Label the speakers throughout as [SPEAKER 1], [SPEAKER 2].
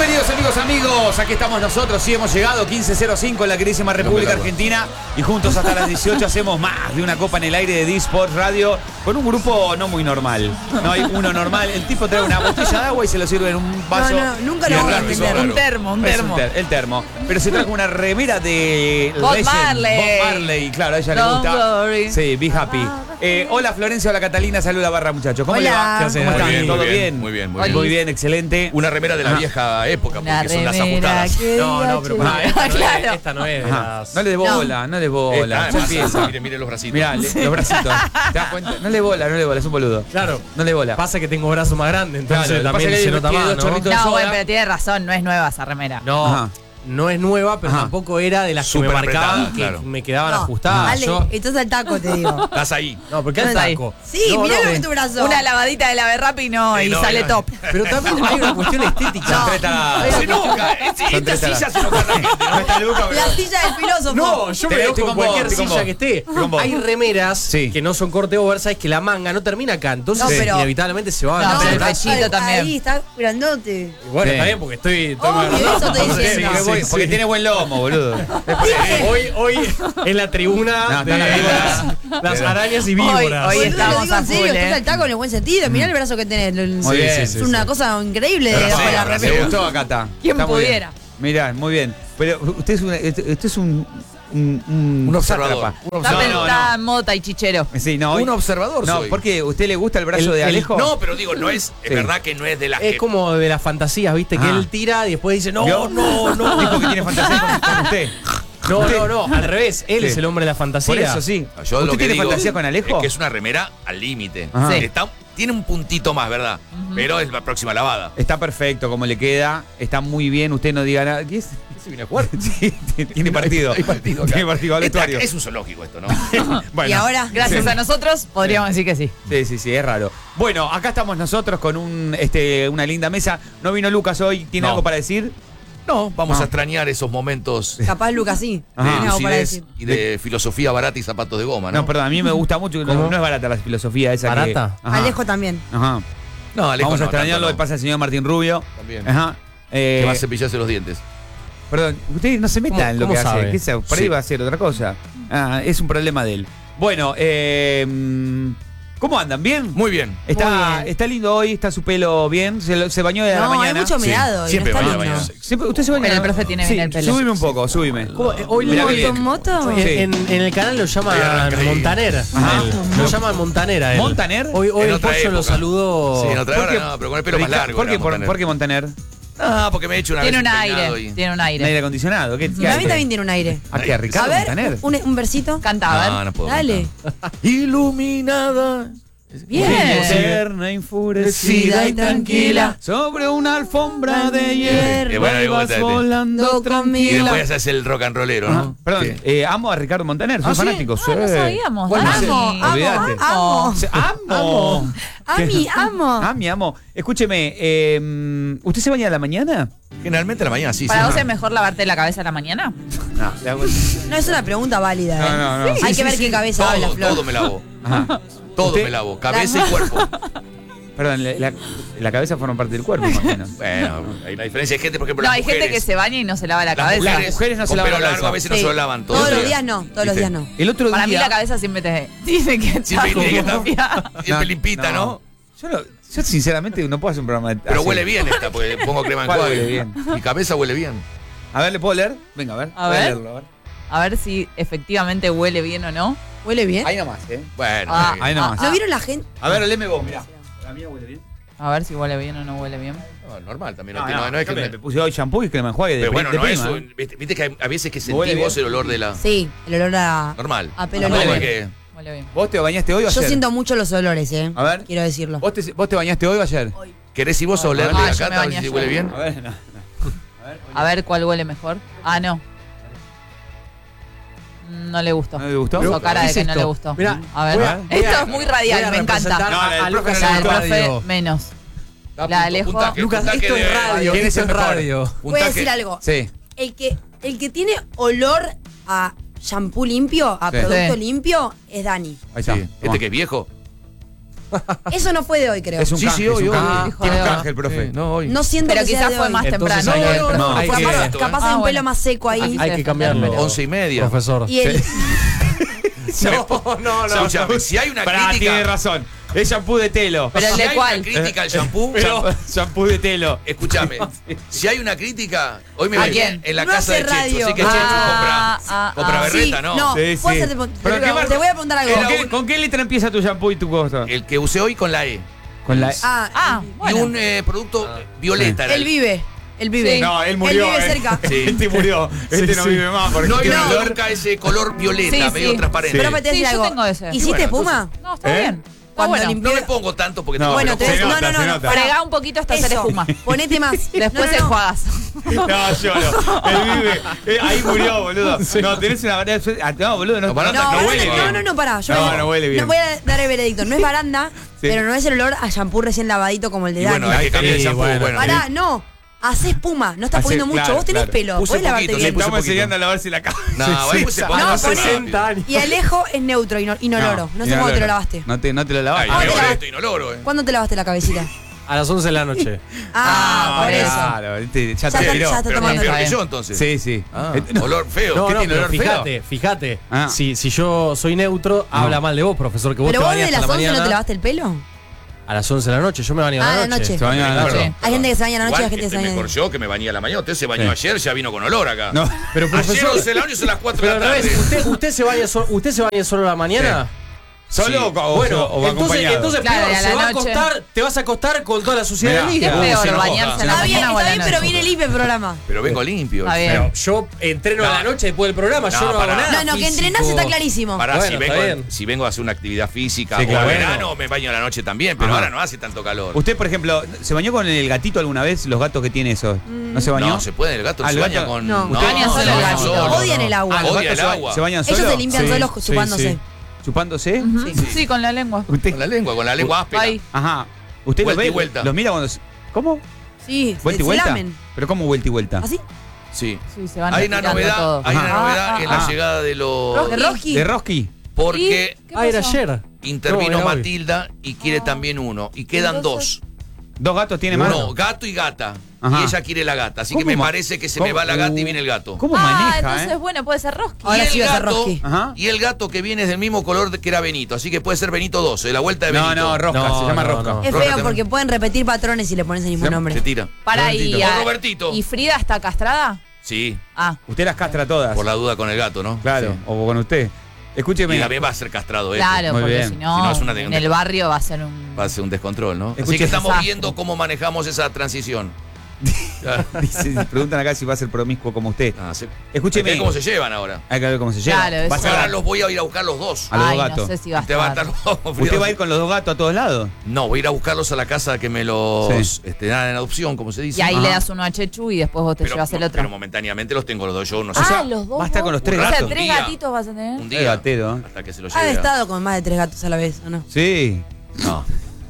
[SPEAKER 1] Bienvenidos amigos, aquí estamos nosotros, sí hemos llegado 15:05 en la queridísima República Argentina y juntos hasta las 18 hacemos más de una copa en el aire de D-Sport Radio con un grupo no muy normal, no hay uno normal, el tipo trae una botella de agua y se lo sirve en un vaso.
[SPEAKER 2] No, nunca lo voy a entender.
[SPEAKER 3] Un termo.
[SPEAKER 1] El termo, pero se trae una remera de
[SPEAKER 3] Bob
[SPEAKER 1] Legend,
[SPEAKER 3] Marley.
[SPEAKER 1] Bob Marley, claro, a ella le
[SPEAKER 3] Don't
[SPEAKER 1] gusta.
[SPEAKER 3] worry.
[SPEAKER 1] Sí, be happy. Hola Florencia, hola Catalina, saluda Barra muchachos, ¿cómo le va?
[SPEAKER 2] Hola.
[SPEAKER 1] ¿Qué hacen? ¿Cómo están? ¿Todo bien?
[SPEAKER 4] Muy bien, muy
[SPEAKER 3] Hola.
[SPEAKER 4] bien.
[SPEAKER 1] Muy bien, excelente.
[SPEAKER 4] Una remera de la vieja época, porque son las ajustadas.
[SPEAKER 2] No,
[SPEAKER 5] pero
[SPEAKER 3] Claro.
[SPEAKER 5] esta no es de
[SPEAKER 1] Ajá.
[SPEAKER 5] las...
[SPEAKER 1] No le dé bola, no le dé bola.
[SPEAKER 4] Está,
[SPEAKER 1] Ya empieza.
[SPEAKER 4] mire los bracitos.
[SPEAKER 1] Mirá, los bracitos. ¿Te das cuenta? No le dé bola, es un boludo.
[SPEAKER 5] Claro.
[SPEAKER 1] No le dé bola.
[SPEAKER 5] Pasa que tengo brazo más grande, entonces
[SPEAKER 1] Claro,
[SPEAKER 5] también
[SPEAKER 1] pasa que
[SPEAKER 5] se nota
[SPEAKER 1] tiene
[SPEAKER 5] más,
[SPEAKER 1] dos
[SPEAKER 5] ¿no?
[SPEAKER 1] chorritos de
[SPEAKER 3] No,
[SPEAKER 1] soda.
[SPEAKER 3] bueno, pero tiene razón, no es nueva esa remera.
[SPEAKER 5] No,
[SPEAKER 1] Ajá.
[SPEAKER 5] no es nueva, pero
[SPEAKER 1] Ajá.
[SPEAKER 5] tampoco era de las que me
[SPEAKER 4] Súper
[SPEAKER 5] marcaban,
[SPEAKER 4] apretada,
[SPEAKER 5] que
[SPEAKER 4] claro.
[SPEAKER 5] me quedaban
[SPEAKER 2] No,
[SPEAKER 5] ajustadas.
[SPEAKER 2] Ale,
[SPEAKER 5] Yo-
[SPEAKER 2] estás al taco, te digo.
[SPEAKER 4] Estás ahí.
[SPEAKER 5] No, porque al
[SPEAKER 3] ¿Dónde está ahí?
[SPEAKER 5] taco.
[SPEAKER 2] Sí,
[SPEAKER 5] No,
[SPEAKER 2] mirá
[SPEAKER 5] no,
[SPEAKER 2] lo que es tu brazo.
[SPEAKER 3] Una lavadita de la Berrapi y sale
[SPEAKER 4] no.
[SPEAKER 3] top.
[SPEAKER 5] Pero también hay una cuestión estética.
[SPEAKER 1] Son tres taradas.
[SPEAKER 4] Se enoja. Esta
[SPEAKER 1] tres
[SPEAKER 4] silla
[SPEAKER 1] taradas.
[SPEAKER 4] se enoja a la gente.
[SPEAKER 1] No está Luca, pero-
[SPEAKER 2] La silla del filósofo.
[SPEAKER 5] No, yo me
[SPEAKER 1] Estoy
[SPEAKER 5] enojo
[SPEAKER 1] con
[SPEAKER 5] con
[SPEAKER 1] vos,
[SPEAKER 5] cualquier
[SPEAKER 1] estoy con
[SPEAKER 5] silla
[SPEAKER 1] vos.
[SPEAKER 5] que esté.
[SPEAKER 1] Estoy con vos.
[SPEAKER 5] Hay remeras
[SPEAKER 1] Sí.
[SPEAKER 5] que no son corte oversize, que la manga no termina acá. Entonces,
[SPEAKER 2] No, pero-
[SPEAKER 5] inevitablemente se va a
[SPEAKER 3] No, pero el
[SPEAKER 5] brazo.
[SPEAKER 3] pechito también.
[SPEAKER 2] Ahí está grandote.
[SPEAKER 5] Y bueno,
[SPEAKER 1] Sí.
[SPEAKER 5] está bien porque estoy
[SPEAKER 2] Obvio,
[SPEAKER 5] muy agrandado.
[SPEAKER 2] eso estoy
[SPEAKER 5] Sí,
[SPEAKER 2] diciendo.
[SPEAKER 5] sí,
[SPEAKER 1] Porque,
[SPEAKER 5] sí.
[SPEAKER 1] porque tiene buen lomo, boludo.
[SPEAKER 5] Hoy en la tribuna
[SPEAKER 1] No,
[SPEAKER 5] de
[SPEAKER 1] está en la
[SPEAKER 5] las arañas y
[SPEAKER 3] Hoy-
[SPEAKER 5] víboras.
[SPEAKER 3] hoy
[SPEAKER 2] Boludo,
[SPEAKER 3] estamos
[SPEAKER 2] lo digo
[SPEAKER 3] a
[SPEAKER 2] en serio,
[SPEAKER 3] full,
[SPEAKER 2] estás al taco en el buen sentido. Mirá el brazo que tenés.
[SPEAKER 1] Muy bien.
[SPEAKER 2] Es una cosa increíble de
[SPEAKER 4] Braceo,
[SPEAKER 2] debajo de la
[SPEAKER 4] braceo.
[SPEAKER 1] Me
[SPEAKER 2] remera.
[SPEAKER 1] gustó acá está.
[SPEAKER 3] ¿Quién
[SPEAKER 1] Está muy bien.
[SPEAKER 3] pudiera?
[SPEAKER 1] Mirá, muy bien. Pero usted es un
[SPEAKER 4] observador.
[SPEAKER 1] sátrapa.
[SPEAKER 3] Está en moda y chichero.
[SPEAKER 1] Sí, no, hoy-
[SPEAKER 4] Un observador
[SPEAKER 1] No,
[SPEAKER 4] soy.
[SPEAKER 1] porque ¿usted le gusta el brazo de Alejo?
[SPEAKER 4] No, pero digo, no es. Es
[SPEAKER 1] Sí.
[SPEAKER 4] verdad que no es de las
[SPEAKER 5] Es
[SPEAKER 4] que.
[SPEAKER 5] como de las fantasías, ¿viste? Que
[SPEAKER 1] Ah.
[SPEAKER 5] él tira y después dice, no,
[SPEAKER 1] ¿Vio?
[SPEAKER 5] no.
[SPEAKER 1] Dijo que tiene fantasía con usted.
[SPEAKER 5] No, al revés. Él
[SPEAKER 1] Sí.
[SPEAKER 5] es el hombre de la fantasía.
[SPEAKER 1] Por eso sí.
[SPEAKER 4] Yo
[SPEAKER 1] ¿Usted
[SPEAKER 4] lo que
[SPEAKER 1] tiene
[SPEAKER 4] digo
[SPEAKER 1] fantasía con Alejo?
[SPEAKER 4] Es que es una remera al límite.
[SPEAKER 1] Ajá.
[SPEAKER 3] Sí.
[SPEAKER 4] Tiene un puntito más, ¿verdad? Pero es la próxima lavada.
[SPEAKER 1] Está perfecto como le queda, está muy bien, usted no diga nada. ¿Qué es?
[SPEAKER 4] ¿Se viene a jugar?
[SPEAKER 1] Sí, tiene partido.
[SPEAKER 4] Hay partido acá.
[SPEAKER 1] Tiene partido al vestuario.
[SPEAKER 4] Es un zoológico esto, ¿no?
[SPEAKER 1] Bueno,
[SPEAKER 2] Y ahora,
[SPEAKER 3] Gracias a nosotros podríamos decir que sí.
[SPEAKER 1] Sí, es raro. Bueno, acá estamos nosotros con una linda mesa. No vino Lucas hoy, ¿tiene
[SPEAKER 4] No.
[SPEAKER 1] algo para decir?
[SPEAKER 4] No, vamos
[SPEAKER 1] No.
[SPEAKER 4] a extrañar esos momentos de
[SPEAKER 2] capaz Lucas sí.
[SPEAKER 1] Ajá.
[SPEAKER 2] Tiene algo para
[SPEAKER 4] lucidez
[SPEAKER 2] decir.
[SPEAKER 4] y de filosofía barata y zapatos de goma, ¿no?
[SPEAKER 1] No, perdón, a mí me gusta mucho. No,
[SPEAKER 5] ¿Cómo?
[SPEAKER 1] no es barata la filosofía esa.
[SPEAKER 5] ¿Barata?
[SPEAKER 1] Que, ajá,
[SPEAKER 2] Alejo también.
[SPEAKER 1] Ajá.
[SPEAKER 4] No, Alejo,
[SPEAKER 1] Vamos a
[SPEAKER 4] no,
[SPEAKER 1] extrañarlo,
[SPEAKER 4] tanto
[SPEAKER 1] le
[SPEAKER 4] no.
[SPEAKER 1] pasa al señor Martín Rubio.
[SPEAKER 4] También.
[SPEAKER 1] Ajá.
[SPEAKER 4] Que va a cepillarse los dientes.
[SPEAKER 1] Perdón, usted no se meta
[SPEAKER 5] ¿Cómo-
[SPEAKER 1] en lo
[SPEAKER 5] cómo
[SPEAKER 1] que
[SPEAKER 5] sabe?
[SPEAKER 1] hace. ¿Qué sabe? Por ahí
[SPEAKER 4] Sí.
[SPEAKER 1] va a hacer otra cosa. Ah, es un problema de él. Bueno, ¿cómo andan? ¿Bien?
[SPEAKER 4] Muy bien.
[SPEAKER 1] Está lindo hoy, está su pelo bien, se bañó de la
[SPEAKER 2] No, hay
[SPEAKER 1] mañana.
[SPEAKER 2] mucho humedad hoy.
[SPEAKER 4] Siempre
[SPEAKER 2] no está
[SPEAKER 4] baña
[SPEAKER 2] lindo.
[SPEAKER 4] mañana.
[SPEAKER 1] Siempre, ¿usted se baña?
[SPEAKER 3] Pero el profe tiene bien el pelo.
[SPEAKER 1] Súbime un poco, súbime.
[SPEAKER 5] Hoy
[SPEAKER 1] Mirá
[SPEAKER 5] lo-
[SPEAKER 1] qué bien.
[SPEAKER 2] ¿Con moto?
[SPEAKER 1] Sí.
[SPEAKER 5] en el canal lo
[SPEAKER 4] Ahí
[SPEAKER 5] llaman
[SPEAKER 4] arranca ahí.
[SPEAKER 5] Montaner.
[SPEAKER 1] Ajá.
[SPEAKER 5] a él. Lo llaman Montaner a él.
[SPEAKER 1] ¿Montaner?
[SPEAKER 5] Hoy
[SPEAKER 4] En
[SPEAKER 5] el
[SPEAKER 4] otra
[SPEAKER 5] pollo lo
[SPEAKER 4] época.
[SPEAKER 5] saludó.
[SPEAKER 4] Sí, en otra
[SPEAKER 1] ¿Por
[SPEAKER 4] hora
[SPEAKER 1] qué?
[SPEAKER 4] no, pero con el pelo más largo.
[SPEAKER 1] ¿Por qué,
[SPEAKER 4] era Montaner.
[SPEAKER 1] por qué Montaner?
[SPEAKER 4] No, porque me he hecho una
[SPEAKER 3] Tiene
[SPEAKER 4] vez
[SPEAKER 3] un
[SPEAKER 4] peinado
[SPEAKER 3] aire.
[SPEAKER 4] y-
[SPEAKER 3] Tiene un
[SPEAKER 1] ¿Un
[SPEAKER 3] aire.
[SPEAKER 1] aire acondicionado? ¿Qué
[SPEAKER 2] A mí
[SPEAKER 1] hace?
[SPEAKER 2] también tiene un aire.
[SPEAKER 1] ¿A qué? ¿A
[SPEAKER 2] A
[SPEAKER 1] Ricardo
[SPEAKER 2] ver,
[SPEAKER 1] Montaner?
[SPEAKER 2] un versito.
[SPEAKER 3] Canta, a ver.
[SPEAKER 4] No, no puedo.
[SPEAKER 2] Dale.
[SPEAKER 4] cantar. Iluminada.
[SPEAKER 3] Bien.
[SPEAKER 1] Eterna, enfurecida y tranquila sobre una alfombra de hierro
[SPEAKER 4] bueno, ahí
[SPEAKER 1] vas
[SPEAKER 4] vos,
[SPEAKER 1] volando
[SPEAKER 2] Todo
[SPEAKER 4] Y
[SPEAKER 2] conmigo.
[SPEAKER 4] después haces el rock and rollero,
[SPEAKER 1] Ajá.
[SPEAKER 4] ¿no?
[SPEAKER 1] Perdón,
[SPEAKER 4] Sí.
[SPEAKER 1] amo a Ricardo Montaner, soy
[SPEAKER 5] ¿Ah, sí?
[SPEAKER 1] fanático.
[SPEAKER 3] Ah, no sabíamos.
[SPEAKER 1] Bueno,
[SPEAKER 3] Dani.
[SPEAKER 1] olvídate.
[SPEAKER 2] Amo.
[SPEAKER 1] Amo.
[SPEAKER 2] Amo.
[SPEAKER 1] Escúcheme, ¿usted se baña a la mañana?
[SPEAKER 4] Generalmente a la mañana sí.
[SPEAKER 3] ¿Para
[SPEAKER 4] sí.
[SPEAKER 3] vos es mejor lavarte la cabeza a la mañana?
[SPEAKER 1] No,
[SPEAKER 2] No es una pregunta válida. ¿eh?
[SPEAKER 1] no.
[SPEAKER 2] Hay que ver qué cabeza habla,
[SPEAKER 4] Todo,
[SPEAKER 2] Flor.
[SPEAKER 4] todo me lavo.
[SPEAKER 1] Ajá.
[SPEAKER 4] Todo
[SPEAKER 1] ¿Usted?
[SPEAKER 4] me lavo. Cabeza y cuerpo.
[SPEAKER 1] Perdón, la cabeza forma parte del cuerpo, más o menos.
[SPEAKER 4] Bueno, hay una diferencia. Hay gente, por ejemplo,
[SPEAKER 3] No,
[SPEAKER 4] las
[SPEAKER 3] hay gente que
[SPEAKER 4] mujeres.
[SPEAKER 3] se baña y no se lava la
[SPEAKER 4] Las
[SPEAKER 3] cabeza.
[SPEAKER 1] mujeres no se
[SPEAKER 4] con
[SPEAKER 1] lavan
[SPEAKER 4] pelo
[SPEAKER 1] la
[SPEAKER 4] largo
[SPEAKER 1] cabeza.
[SPEAKER 4] a veces no
[SPEAKER 2] Sí.
[SPEAKER 4] se lo lavan
[SPEAKER 2] Todos los días no, todos los días no.
[SPEAKER 1] El otro
[SPEAKER 3] Para mí
[SPEAKER 1] día...
[SPEAKER 3] la cabeza siempre tiene que estar
[SPEAKER 4] Siempre tiene que estar
[SPEAKER 3] limpiada.
[SPEAKER 4] siempre limpita, ¿no?
[SPEAKER 1] Yo sinceramente no puedo hacer un programa de...
[SPEAKER 4] Pero
[SPEAKER 1] así.
[SPEAKER 4] huele bien esta, porque pongo crema en
[SPEAKER 1] ¿Cuál
[SPEAKER 4] cuadro.
[SPEAKER 1] huele bien?
[SPEAKER 4] Mi cabeza huele bien.
[SPEAKER 1] A ver, ¿le puedo leer? Venga, a ver.
[SPEAKER 3] A
[SPEAKER 1] voy
[SPEAKER 3] ver.
[SPEAKER 1] leerlo, a ver.
[SPEAKER 3] A ver si efectivamente huele bien o no.
[SPEAKER 2] ¿Huele bien?
[SPEAKER 1] Ahí nomás, ¿eh?
[SPEAKER 4] Bueno,
[SPEAKER 3] Ah,
[SPEAKER 1] Ahí nomás.
[SPEAKER 2] ¿No vieron la gente?
[SPEAKER 1] A ver, léeme vos, mirá. ¿La mía huele bien?
[SPEAKER 3] A ver si huele bien o no huele bien.
[SPEAKER 4] no, normal también.
[SPEAKER 1] No,
[SPEAKER 4] No, no es que
[SPEAKER 1] me puse hoy shampoo y crema enjuague de
[SPEAKER 4] Pero bueno,
[SPEAKER 1] de
[SPEAKER 4] no es
[SPEAKER 1] prima,
[SPEAKER 4] un- viste que hay a veces que
[SPEAKER 1] ¿Huele
[SPEAKER 4] sentís vos
[SPEAKER 1] bien?
[SPEAKER 4] el olor de la...
[SPEAKER 2] Sí, el olor a...
[SPEAKER 4] Normal.
[SPEAKER 2] A pelo
[SPEAKER 4] Tampoco
[SPEAKER 2] nuevo.
[SPEAKER 4] es que...
[SPEAKER 3] Huele bien.
[SPEAKER 1] ¿Vos te bañaste hoy o ayer?
[SPEAKER 2] Yo siento mucho los olores,
[SPEAKER 1] A ver.
[SPEAKER 2] Quiero decirlo.
[SPEAKER 1] ¿Vos te bañaste hoy o ayer?
[SPEAKER 4] ¿Querés ir vos a olerle
[SPEAKER 3] Ah,
[SPEAKER 4] la
[SPEAKER 3] yo
[SPEAKER 4] cata
[SPEAKER 3] me
[SPEAKER 4] a ver
[SPEAKER 3] bañé
[SPEAKER 4] si huele
[SPEAKER 3] ayer.
[SPEAKER 4] bien?
[SPEAKER 1] A ver, no.
[SPEAKER 3] A ver cuál huele mejor. Ah, no. No le gustó.
[SPEAKER 1] ¿No le gustó?
[SPEAKER 3] Puso cara
[SPEAKER 5] ¿Qué
[SPEAKER 3] de
[SPEAKER 5] es
[SPEAKER 3] que no
[SPEAKER 5] esto?
[SPEAKER 3] le gustó.
[SPEAKER 5] Mirá,
[SPEAKER 3] a ver.
[SPEAKER 5] voy a-
[SPEAKER 3] Esto es muy radial,
[SPEAKER 5] voy a
[SPEAKER 3] me encanta.
[SPEAKER 5] representar
[SPEAKER 1] No, la del
[SPEAKER 5] a
[SPEAKER 1] profe
[SPEAKER 5] Lucas
[SPEAKER 3] La del
[SPEAKER 5] Radio.
[SPEAKER 3] profe, menos.
[SPEAKER 4] Da
[SPEAKER 3] La de Alejo.
[SPEAKER 4] puntaje,
[SPEAKER 5] Lucas,
[SPEAKER 4] puntaje
[SPEAKER 5] esto
[SPEAKER 4] de-
[SPEAKER 5] es radio.
[SPEAKER 1] ¿Quién es
[SPEAKER 5] Esto
[SPEAKER 1] el
[SPEAKER 5] es
[SPEAKER 1] mejor?
[SPEAKER 5] radio.
[SPEAKER 2] Voy a
[SPEAKER 4] puntaje-
[SPEAKER 2] decir algo.
[SPEAKER 1] Sí.
[SPEAKER 2] El que tiene olor a shampoo limpio, a
[SPEAKER 1] Sí.
[SPEAKER 2] producto
[SPEAKER 3] Sí.
[SPEAKER 2] limpio, es Dani.
[SPEAKER 1] Ahí está.
[SPEAKER 4] Sí.
[SPEAKER 1] Toma.
[SPEAKER 4] Que es viejo.
[SPEAKER 2] Eso no fue de hoy, creo.
[SPEAKER 1] Es un
[SPEAKER 4] Sí,
[SPEAKER 1] canje,
[SPEAKER 4] sí,
[SPEAKER 1] es un
[SPEAKER 4] hoy,
[SPEAKER 1] canje.
[SPEAKER 3] hoy.
[SPEAKER 1] Tiene un
[SPEAKER 3] Hijo de
[SPEAKER 1] canje el profe.
[SPEAKER 4] No, hoy.
[SPEAKER 2] No siento
[SPEAKER 3] Pero
[SPEAKER 2] que sea
[SPEAKER 3] quizás
[SPEAKER 2] de
[SPEAKER 3] fue
[SPEAKER 2] hoy.
[SPEAKER 3] más
[SPEAKER 5] Entonces
[SPEAKER 3] temprano.
[SPEAKER 5] hay que-
[SPEAKER 4] no,
[SPEAKER 5] hay
[SPEAKER 2] Capaz,
[SPEAKER 5] que-
[SPEAKER 2] capaz hay un pelo más seco ahí.
[SPEAKER 5] Hay que cambiarlo.
[SPEAKER 4] 11:30.
[SPEAKER 5] Profesor.
[SPEAKER 2] Y el,
[SPEAKER 5] No,
[SPEAKER 4] Escúchame, si hay una
[SPEAKER 1] Pará, tiene
[SPEAKER 4] crítica.
[SPEAKER 1] razón. Es shampoo de telo.
[SPEAKER 3] Pero el
[SPEAKER 4] Si
[SPEAKER 3] de
[SPEAKER 4] hay
[SPEAKER 3] cuál.
[SPEAKER 4] una crítica al shampoo.
[SPEAKER 1] Shampoo de telo.
[SPEAKER 4] Escúchame, si hay una crítica, hoy me
[SPEAKER 3] ¿A
[SPEAKER 4] bañé
[SPEAKER 3] quién?
[SPEAKER 4] en la
[SPEAKER 2] No
[SPEAKER 4] casa
[SPEAKER 2] hace
[SPEAKER 4] de Chechu.
[SPEAKER 2] radio.
[SPEAKER 4] Así que Chechu
[SPEAKER 3] Ah,
[SPEAKER 4] compra
[SPEAKER 2] sí,
[SPEAKER 4] berreta, ¿no?
[SPEAKER 2] no,
[SPEAKER 1] Sí,
[SPEAKER 2] puedo
[SPEAKER 1] sí.
[SPEAKER 2] hacerte-
[SPEAKER 1] Pero
[SPEAKER 2] te,
[SPEAKER 1] ¿qué marca?
[SPEAKER 2] te voy a preguntar algo.
[SPEAKER 4] Era
[SPEAKER 1] ¿Con qué letra empieza tu shampoo y tu cosa?
[SPEAKER 4] El que usé hoy con la E.
[SPEAKER 1] Con la.
[SPEAKER 3] Ah,
[SPEAKER 4] Y
[SPEAKER 3] bueno.
[SPEAKER 4] un producto violeta. era
[SPEAKER 2] Él
[SPEAKER 4] el-
[SPEAKER 2] vive. Él vive.
[SPEAKER 3] Sí.
[SPEAKER 1] No, él murió.
[SPEAKER 2] Él vive cerca.
[SPEAKER 4] Sí.
[SPEAKER 1] Este murió. Este no vive más porque
[SPEAKER 4] No he
[SPEAKER 1] tiene
[SPEAKER 4] visto
[SPEAKER 1] olor.
[SPEAKER 4] nunca ese color violeta,
[SPEAKER 3] Sí,
[SPEAKER 4] medio
[SPEAKER 3] sí.
[SPEAKER 4] transparente.
[SPEAKER 2] Pero me te voy a
[SPEAKER 3] Sí,
[SPEAKER 2] decir
[SPEAKER 3] yo
[SPEAKER 2] algo.
[SPEAKER 3] tengo ese.
[SPEAKER 2] ¿Hiciste
[SPEAKER 4] Bueno,
[SPEAKER 2] espuma?
[SPEAKER 3] No, está
[SPEAKER 1] ¿Eh?
[SPEAKER 3] bien. Está
[SPEAKER 2] Cuando
[SPEAKER 3] bueno.
[SPEAKER 2] limpié-
[SPEAKER 4] No me pongo tanto porque
[SPEAKER 1] No,
[SPEAKER 4] tengo
[SPEAKER 2] Bueno,
[SPEAKER 4] los
[SPEAKER 2] te
[SPEAKER 1] se
[SPEAKER 2] no,
[SPEAKER 1] nota,
[SPEAKER 2] no, no,
[SPEAKER 1] se
[SPEAKER 2] no.
[SPEAKER 1] nota.
[SPEAKER 2] pará.
[SPEAKER 3] Fregá un poquito hasta hacer
[SPEAKER 2] Eso.
[SPEAKER 3] espuma.
[SPEAKER 2] Ponete más.
[SPEAKER 3] Después
[SPEAKER 2] no, no, no.
[SPEAKER 3] enjuagas.
[SPEAKER 1] No, yo no. Él vive. Ahí murió, boludo. No, tenés una baranda. No, boludo, no,
[SPEAKER 4] No, baranda
[SPEAKER 2] No,
[SPEAKER 1] no
[SPEAKER 2] baranda-
[SPEAKER 1] huele
[SPEAKER 2] no,
[SPEAKER 1] bien.
[SPEAKER 2] no, no, pará. Yo
[SPEAKER 1] No, no huele bien.
[SPEAKER 2] No voy a dar el veredicto. No es baranda,
[SPEAKER 1] Sí.
[SPEAKER 2] pero no es el olor a shampoo recién lavadito como el de
[SPEAKER 4] Y bueno,
[SPEAKER 2] Dani.
[SPEAKER 4] hay que cambiar el
[SPEAKER 5] Sí,
[SPEAKER 4] shampoo.
[SPEAKER 5] bueno.
[SPEAKER 4] Bueno,
[SPEAKER 2] Pará, no. Hacé espuma. No estás
[SPEAKER 1] Hacé-
[SPEAKER 2] poniendo mucho.
[SPEAKER 1] claro,
[SPEAKER 2] Vos tenés
[SPEAKER 1] claro.
[SPEAKER 2] pelo.
[SPEAKER 4] Puse
[SPEAKER 2] Podés lavarte
[SPEAKER 4] poquito,
[SPEAKER 2] bien.
[SPEAKER 4] sí, puse
[SPEAKER 1] Estamos
[SPEAKER 4] poquito.
[SPEAKER 1] enseñando a lavarse la cara.
[SPEAKER 4] No, ahí puse poco.
[SPEAKER 2] No,
[SPEAKER 4] más
[SPEAKER 2] poné-
[SPEAKER 4] rápido.
[SPEAKER 5] 60 años.
[SPEAKER 2] Y el ejo es neutro, inoloro. No sé cuándo te lo lavaste.
[SPEAKER 1] No te lo
[SPEAKER 4] Ay,
[SPEAKER 1] lavaste.
[SPEAKER 2] Ah,
[SPEAKER 4] peor
[SPEAKER 2] mira.
[SPEAKER 4] esto, inoloro,
[SPEAKER 2] ¿Cuándo te lavaste la cabecita?
[SPEAKER 5] A las 11 de la noche.
[SPEAKER 2] Ah, por eso.
[SPEAKER 1] Claro, este, ya
[SPEAKER 2] Ya
[SPEAKER 1] te
[SPEAKER 2] está-
[SPEAKER 1] tiró.
[SPEAKER 2] ya está
[SPEAKER 4] Pero
[SPEAKER 2] tomando
[SPEAKER 4] más peor
[SPEAKER 3] está
[SPEAKER 4] que
[SPEAKER 3] bien.
[SPEAKER 4] yo entonces.
[SPEAKER 1] Sí, sí.
[SPEAKER 4] Ah,
[SPEAKER 1] No.
[SPEAKER 4] olor feo.
[SPEAKER 5] No,
[SPEAKER 1] ¿Qué
[SPEAKER 5] no,
[SPEAKER 1] tiene,
[SPEAKER 5] pero
[SPEAKER 1] olor feo?
[SPEAKER 5] fíjate.
[SPEAKER 1] Ah.
[SPEAKER 5] Si yo soy neutro, habla mal de vos, profesor, que vos
[SPEAKER 2] ¿Pero
[SPEAKER 5] te
[SPEAKER 2] vos
[SPEAKER 5] bañas
[SPEAKER 2] de
[SPEAKER 5] a
[SPEAKER 2] las
[SPEAKER 5] la
[SPEAKER 2] 11 no
[SPEAKER 5] mañana.
[SPEAKER 2] te lavaste el pelo?
[SPEAKER 5] A las 11 de la noche, yo me baño a
[SPEAKER 2] Ah,
[SPEAKER 5] la
[SPEAKER 2] de
[SPEAKER 5] noche.
[SPEAKER 2] noche.
[SPEAKER 1] Se baña a la
[SPEAKER 4] Claro.
[SPEAKER 1] noche.
[SPEAKER 3] Sí.
[SPEAKER 2] Hay gente que se baña a la noche y
[SPEAKER 4] Igual
[SPEAKER 2] hay gente que se
[SPEAKER 4] estoy
[SPEAKER 2] baña
[SPEAKER 4] mejor yo que me bañé a la mañana. Usted se bañó
[SPEAKER 1] Sí.
[SPEAKER 4] ayer, ya vino con olor acá.
[SPEAKER 1] No.
[SPEAKER 5] Pero
[SPEAKER 4] Ayer
[SPEAKER 5] profesor,
[SPEAKER 4] 11 de la noche son las 4 de
[SPEAKER 5] pero
[SPEAKER 4] la
[SPEAKER 5] al
[SPEAKER 4] tarde.
[SPEAKER 5] revés, usted se baña solo a la mañana.
[SPEAKER 1] ¿Solo
[SPEAKER 4] Sí.
[SPEAKER 1] o,
[SPEAKER 5] Bueno,
[SPEAKER 1] o va acompañado?
[SPEAKER 5] entonces
[SPEAKER 3] Claro,
[SPEAKER 5] peor,
[SPEAKER 3] y a
[SPEAKER 5] se
[SPEAKER 3] la
[SPEAKER 5] va a
[SPEAKER 3] noche.
[SPEAKER 5] acostar, te vas a acostar con toda la suciedad
[SPEAKER 1] Mirá.
[SPEAKER 5] del
[SPEAKER 3] ¿Qué
[SPEAKER 5] día.
[SPEAKER 3] es peor,
[SPEAKER 1] se enoja.
[SPEAKER 3] bañarse a la
[SPEAKER 2] Está bien,
[SPEAKER 3] mañana o a
[SPEAKER 2] está
[SPEAKER 3] la
[SPEAKER 2] bien, pero
[SPEAKER 3] noche?
[SPEAKER 2] viene limpio el programa.
[SPEAKER 4] Pero vengo limpio.
[SPEAKER 3] Está bien.
[SPEAKER 5] Pero yo entreno a la noche después del programa, yo
[SPEAKER 4] No,
[SPEAKER 5] no hago
[SPEAKER 4] pará.
[SPEAKER 5] nada.
[SPEAKER 2] No, no, que
[SPEAKER 5] físico.
[SPEAKER 2] entrenás está clarísimo.
[SPEAKER 4] Pará,
[SPEAKER 5] Bueno,
[SPEAKER 4] si,
[SPEAKER 5] está
[SPEAKER 4] vengo,
[SPEAKER 5] bien.
[SPEAKER 4] si vengo a hacer una actividad física
[SPEAKER 1] Sí,
[SPEAKER 4] o
[SPEAKER 1] claro.
[SPEAKER 4] en verano, me baño a la noche también, pero
[SPEAKER 1] Ajá.
[SPEAKER 4] ahora no hace tanto calor.
[SPEAKER 1] Usted, por ejemplo, ¿se bañó con el gatito alguna vez? ¿Los gatos que tiene eso? ¿No se bañó?
[SPEAKER 4] No, se puede, el gato
[SPEAKER 1] Ah,
[SPEAKER 4] se
[SPEAKER 1] el
[SPEAKER 4] baña
[SPEAKER 1] gato-
[SPEAKER 4] con...
[SPEAKER 2] No.
[SPEAKER 3] Usted baña
[SPEAKER 4] se
[SPEAKER 3] solo el
[SPEAKER 4] baña
[SPEAKER 3] gatito.
[SPEAKER 4] solo,
[SPEAKER 2] Odian el agua.
[SPEAKER 1] Ah, ¿los
[SPEAKER 4] Odia
[SPEAKER 1] gatos
[SPEAKER 4] el agua.
[SPEAKER 1] se bañan
[SPEAKER 2] Ellos
[SPEAKER 1] solos?
[SPEAKER 2] se limpian solos chupándose.
[SPEAKER 1] ¿Chupándose?
[SPEAKER 3] Sí, con la lengua.
[SPEAKER 1] ¿Usted?
[SPEAKER 4] Con la lengua áspera.
[SPEAKER 3] Ahí.
[SPEAKER 1] Ajá. ¿Usted
[SPEAKER 4] Vuelta
[SPEAKER 1] los
[SPEAKER 4] y
[SPEAKER 1] ve?
[SPEAKER 4] vuelta.
[SPEAKER 1] ¿Los mira cuando... ¿Cómo?
[SPEAKER 2] Sí,
[SPEAKER 1] ¿Vuelta y
[SPEAKER 2] se
[SPEAKER 1] vuelta?
[SPEAKER 2] lamen.
[SPEAKER 1] ¿Pero cómo vuelta y vuelta?
[SPEAKER 2] ¿Así?
[SPEAKER 4] Sí.
[SPEAKER 3] Sí, se van
[SPEAKER 4] Hay una
[SPEAKER 3] explicando
[SPEAKER 4] novedad,
[SPEAKER 3] todo.
[SPEAKER 4] hay una
[SPEAKER 1] Ajá.
[SPEAKER 4] novedad en la
[SPEAKER 1] ah.
[SPEAKER 4] llegada de los...
[SPEAKER 2] ¿De Roski?
[SPEAKER 1] ¿De Roski?
[SPEAKER 4] Porque
[SPEAKER 3] ¿Qué
[SPEAKER 5] Ah, era
[SPEAKER 3] pasó?
[SPEAKER 5] ayer.
[SPEAKER 4] intervino
[SPEAKER 5] No, era hoy.
[SPEAKER 4] Matilda y quiere también uno. Y quedan
[SPEAKER 3] Entonces-
[SPEAKER 4] dos.
[SPEAKER 1] ¿Dos gatos tiene más?
[SPEAKER 4] No, gato y gata.
[SPEAKER 1] Ajá.
[SPEAKER 4] Y ella quiere la gata. Así que
[SPEAKER 1] ¿Cómo
[SPEAKER 4] me
[SPEAKER 1] ma-
[SPEAKER 4] parece que se
[SPEAKER 1] cómo-
[SPEAKER 4] me va la gata y viene el gato.
[SPEAKER 1] ¿Cómo
[SPEAKER 3] Ah,
[SPEAKER 1] maneja,
[SPEAKER 3] entonces,
[SPEAKER 1] eh?
[SPEAKER 3] bueno, puede ser Roski.
[SPEAKER 2] Ahora
[SPEAKER 4] Y
[SPEAKER 2] sí
[SPEAKER 4] el
[SPEAKER 2] va a ser
[SPEAKER 4] gato-
[SPEAKER 2] Roski.
[SPEAKER 1] Ajá.
[SPEAKER 4] Y el gato que viene es del mismo color que era Benito. Así que puede ser Benito 12, de la vuelta de
[SPEAKER 1] No,
[SPEAKER 4] Benito.
[SPEAKER 1] no, Rosca,
[SPEAKER 5] No,
[SPEAKER 1] se llama
[SPEAKER 5] no,
[SPEAKER 1] Rosca.
[SPEAKER 5] no.
[SPEAKER 2] Es
[SPEAKER 4] Roca
[SPEAKER 2] feo
[SPEAKER 4] también.
[SPEAKER 2] porque pueden repetir patrones si le pones el mismo
[SPEAKER 1] Se-
[SPEAKER 2] nombre.
[SPEAKER 4] Se tira.
[SPEAKER 3] Para y,
[SPEAKER 4] O Robertito.
[SPEAKER 3] ¿Y Frida está castrada?
[SPEAKER 4] Sí,
[SPEAKER 3] Ah,
[SPEAKER 1] Usted las castra todas.
[SPEAKER 4] por la duda con el gato, ¿no?
[SPEAKER 1] Claro,
[SPEAKER 4] Sí.
[SPEAKER 1] o con usted. Escúcheme.
[SPEAKER 4] Y también va a ser castrado este.
[SPEAKER 3] claro,
[SPEAKER 1] Muy
[SPEAKER 3] porque
[SPEAKER 1] bien.
[SPEAKER 3] si no,
[SPEAKER 4] Si no, es una-
[SPEAKER 3] en el barrio va a ser un...
[SPEAKER 4] Va a ser un descontrol, ¿no? Así
[SPEAKER 1] Escuche,
[SPEAKER 4] que estamos
[SPEAKER 3] desastre.
[SPEAKER 4] viendo cómo manejamos esa transición. Claro.
[SPEAKER 1] Dice, preguntan acá si va a ser promiscuo como usted.
[SPEAKER 4] Ah, sí.
[SPEAKER 1] Escúcheme.
[SPEAKER 4] Hay que ver cómo se llevan ahora.
[SPEAKER 1] Hay que ver cómo se lleva.
[SPEAKER 3] Claro,
[SPEAKER 1] ¿Va a
[SPEAKER 3] eso.
[SPEAKER 1] ser-
[SPEAKER 4] Ahora los voy a ir a buscar los dos.
[SPEAKER 1] A los
[SPEAKER 3] Ay,
[SPEAKER 1] dos
[SPEAKER 3] no
[SPEAKER 1] gatos.
[SPEAKER 3] sé si va a
[SPEAKER 4] Usted va a
[SPEAKER 3] estar.
[SPEAKER 4] estar
[SPEAKER 1] ¿Usted va a ir con los dos gatos a todos lados?
[SPEAKER 4] No, voy a ir a buscarlos a la casa que me los
[SPEAKER 1] Sí.
[SPEAKER 4] dan en adopción, como se dice.
[SPEAKER 3] Y ahí
[SPEAKER 1] Ajá.
[SPEAKER 3] le das uno a Chechu y después vos te
[SPEAKER 4] pero,
[SPEAKER 3] llevas el
[SPEAKER 4] no,
[SPEAKER 3] otro.
[SPEAKER 4] pero momentáneamente los tengo los dos yo, no sé.
[SPEAKER 3] Ah,
[SPEAKER 1] O sea,
[SPEAKER 3] los dos.
[SPEAKER 1] va a estar con los tres
[SPEAKER 3] O sea,
[SPEAKER 1] gatos.
[SPEAKER 3] 3
[SPEAKER 4] Un día.
[SPEAKER 3] gatitos vas a tener.
[SPEAKER 4] Un
[SPEAKER 1] Qué
[SPEAKER 4] día.
[SPEAKER 1] gatero, ¿eh?
[SPEAKER 4] Hasta que se lo
[SPEAKER 2] ¿Has
[SPEAKER 4] lleve.
[SPEAKER 2] estado con más de 3 gatos a la vez o no?
[SPEAKER 1] Sí.
[SPEAKER 4] No.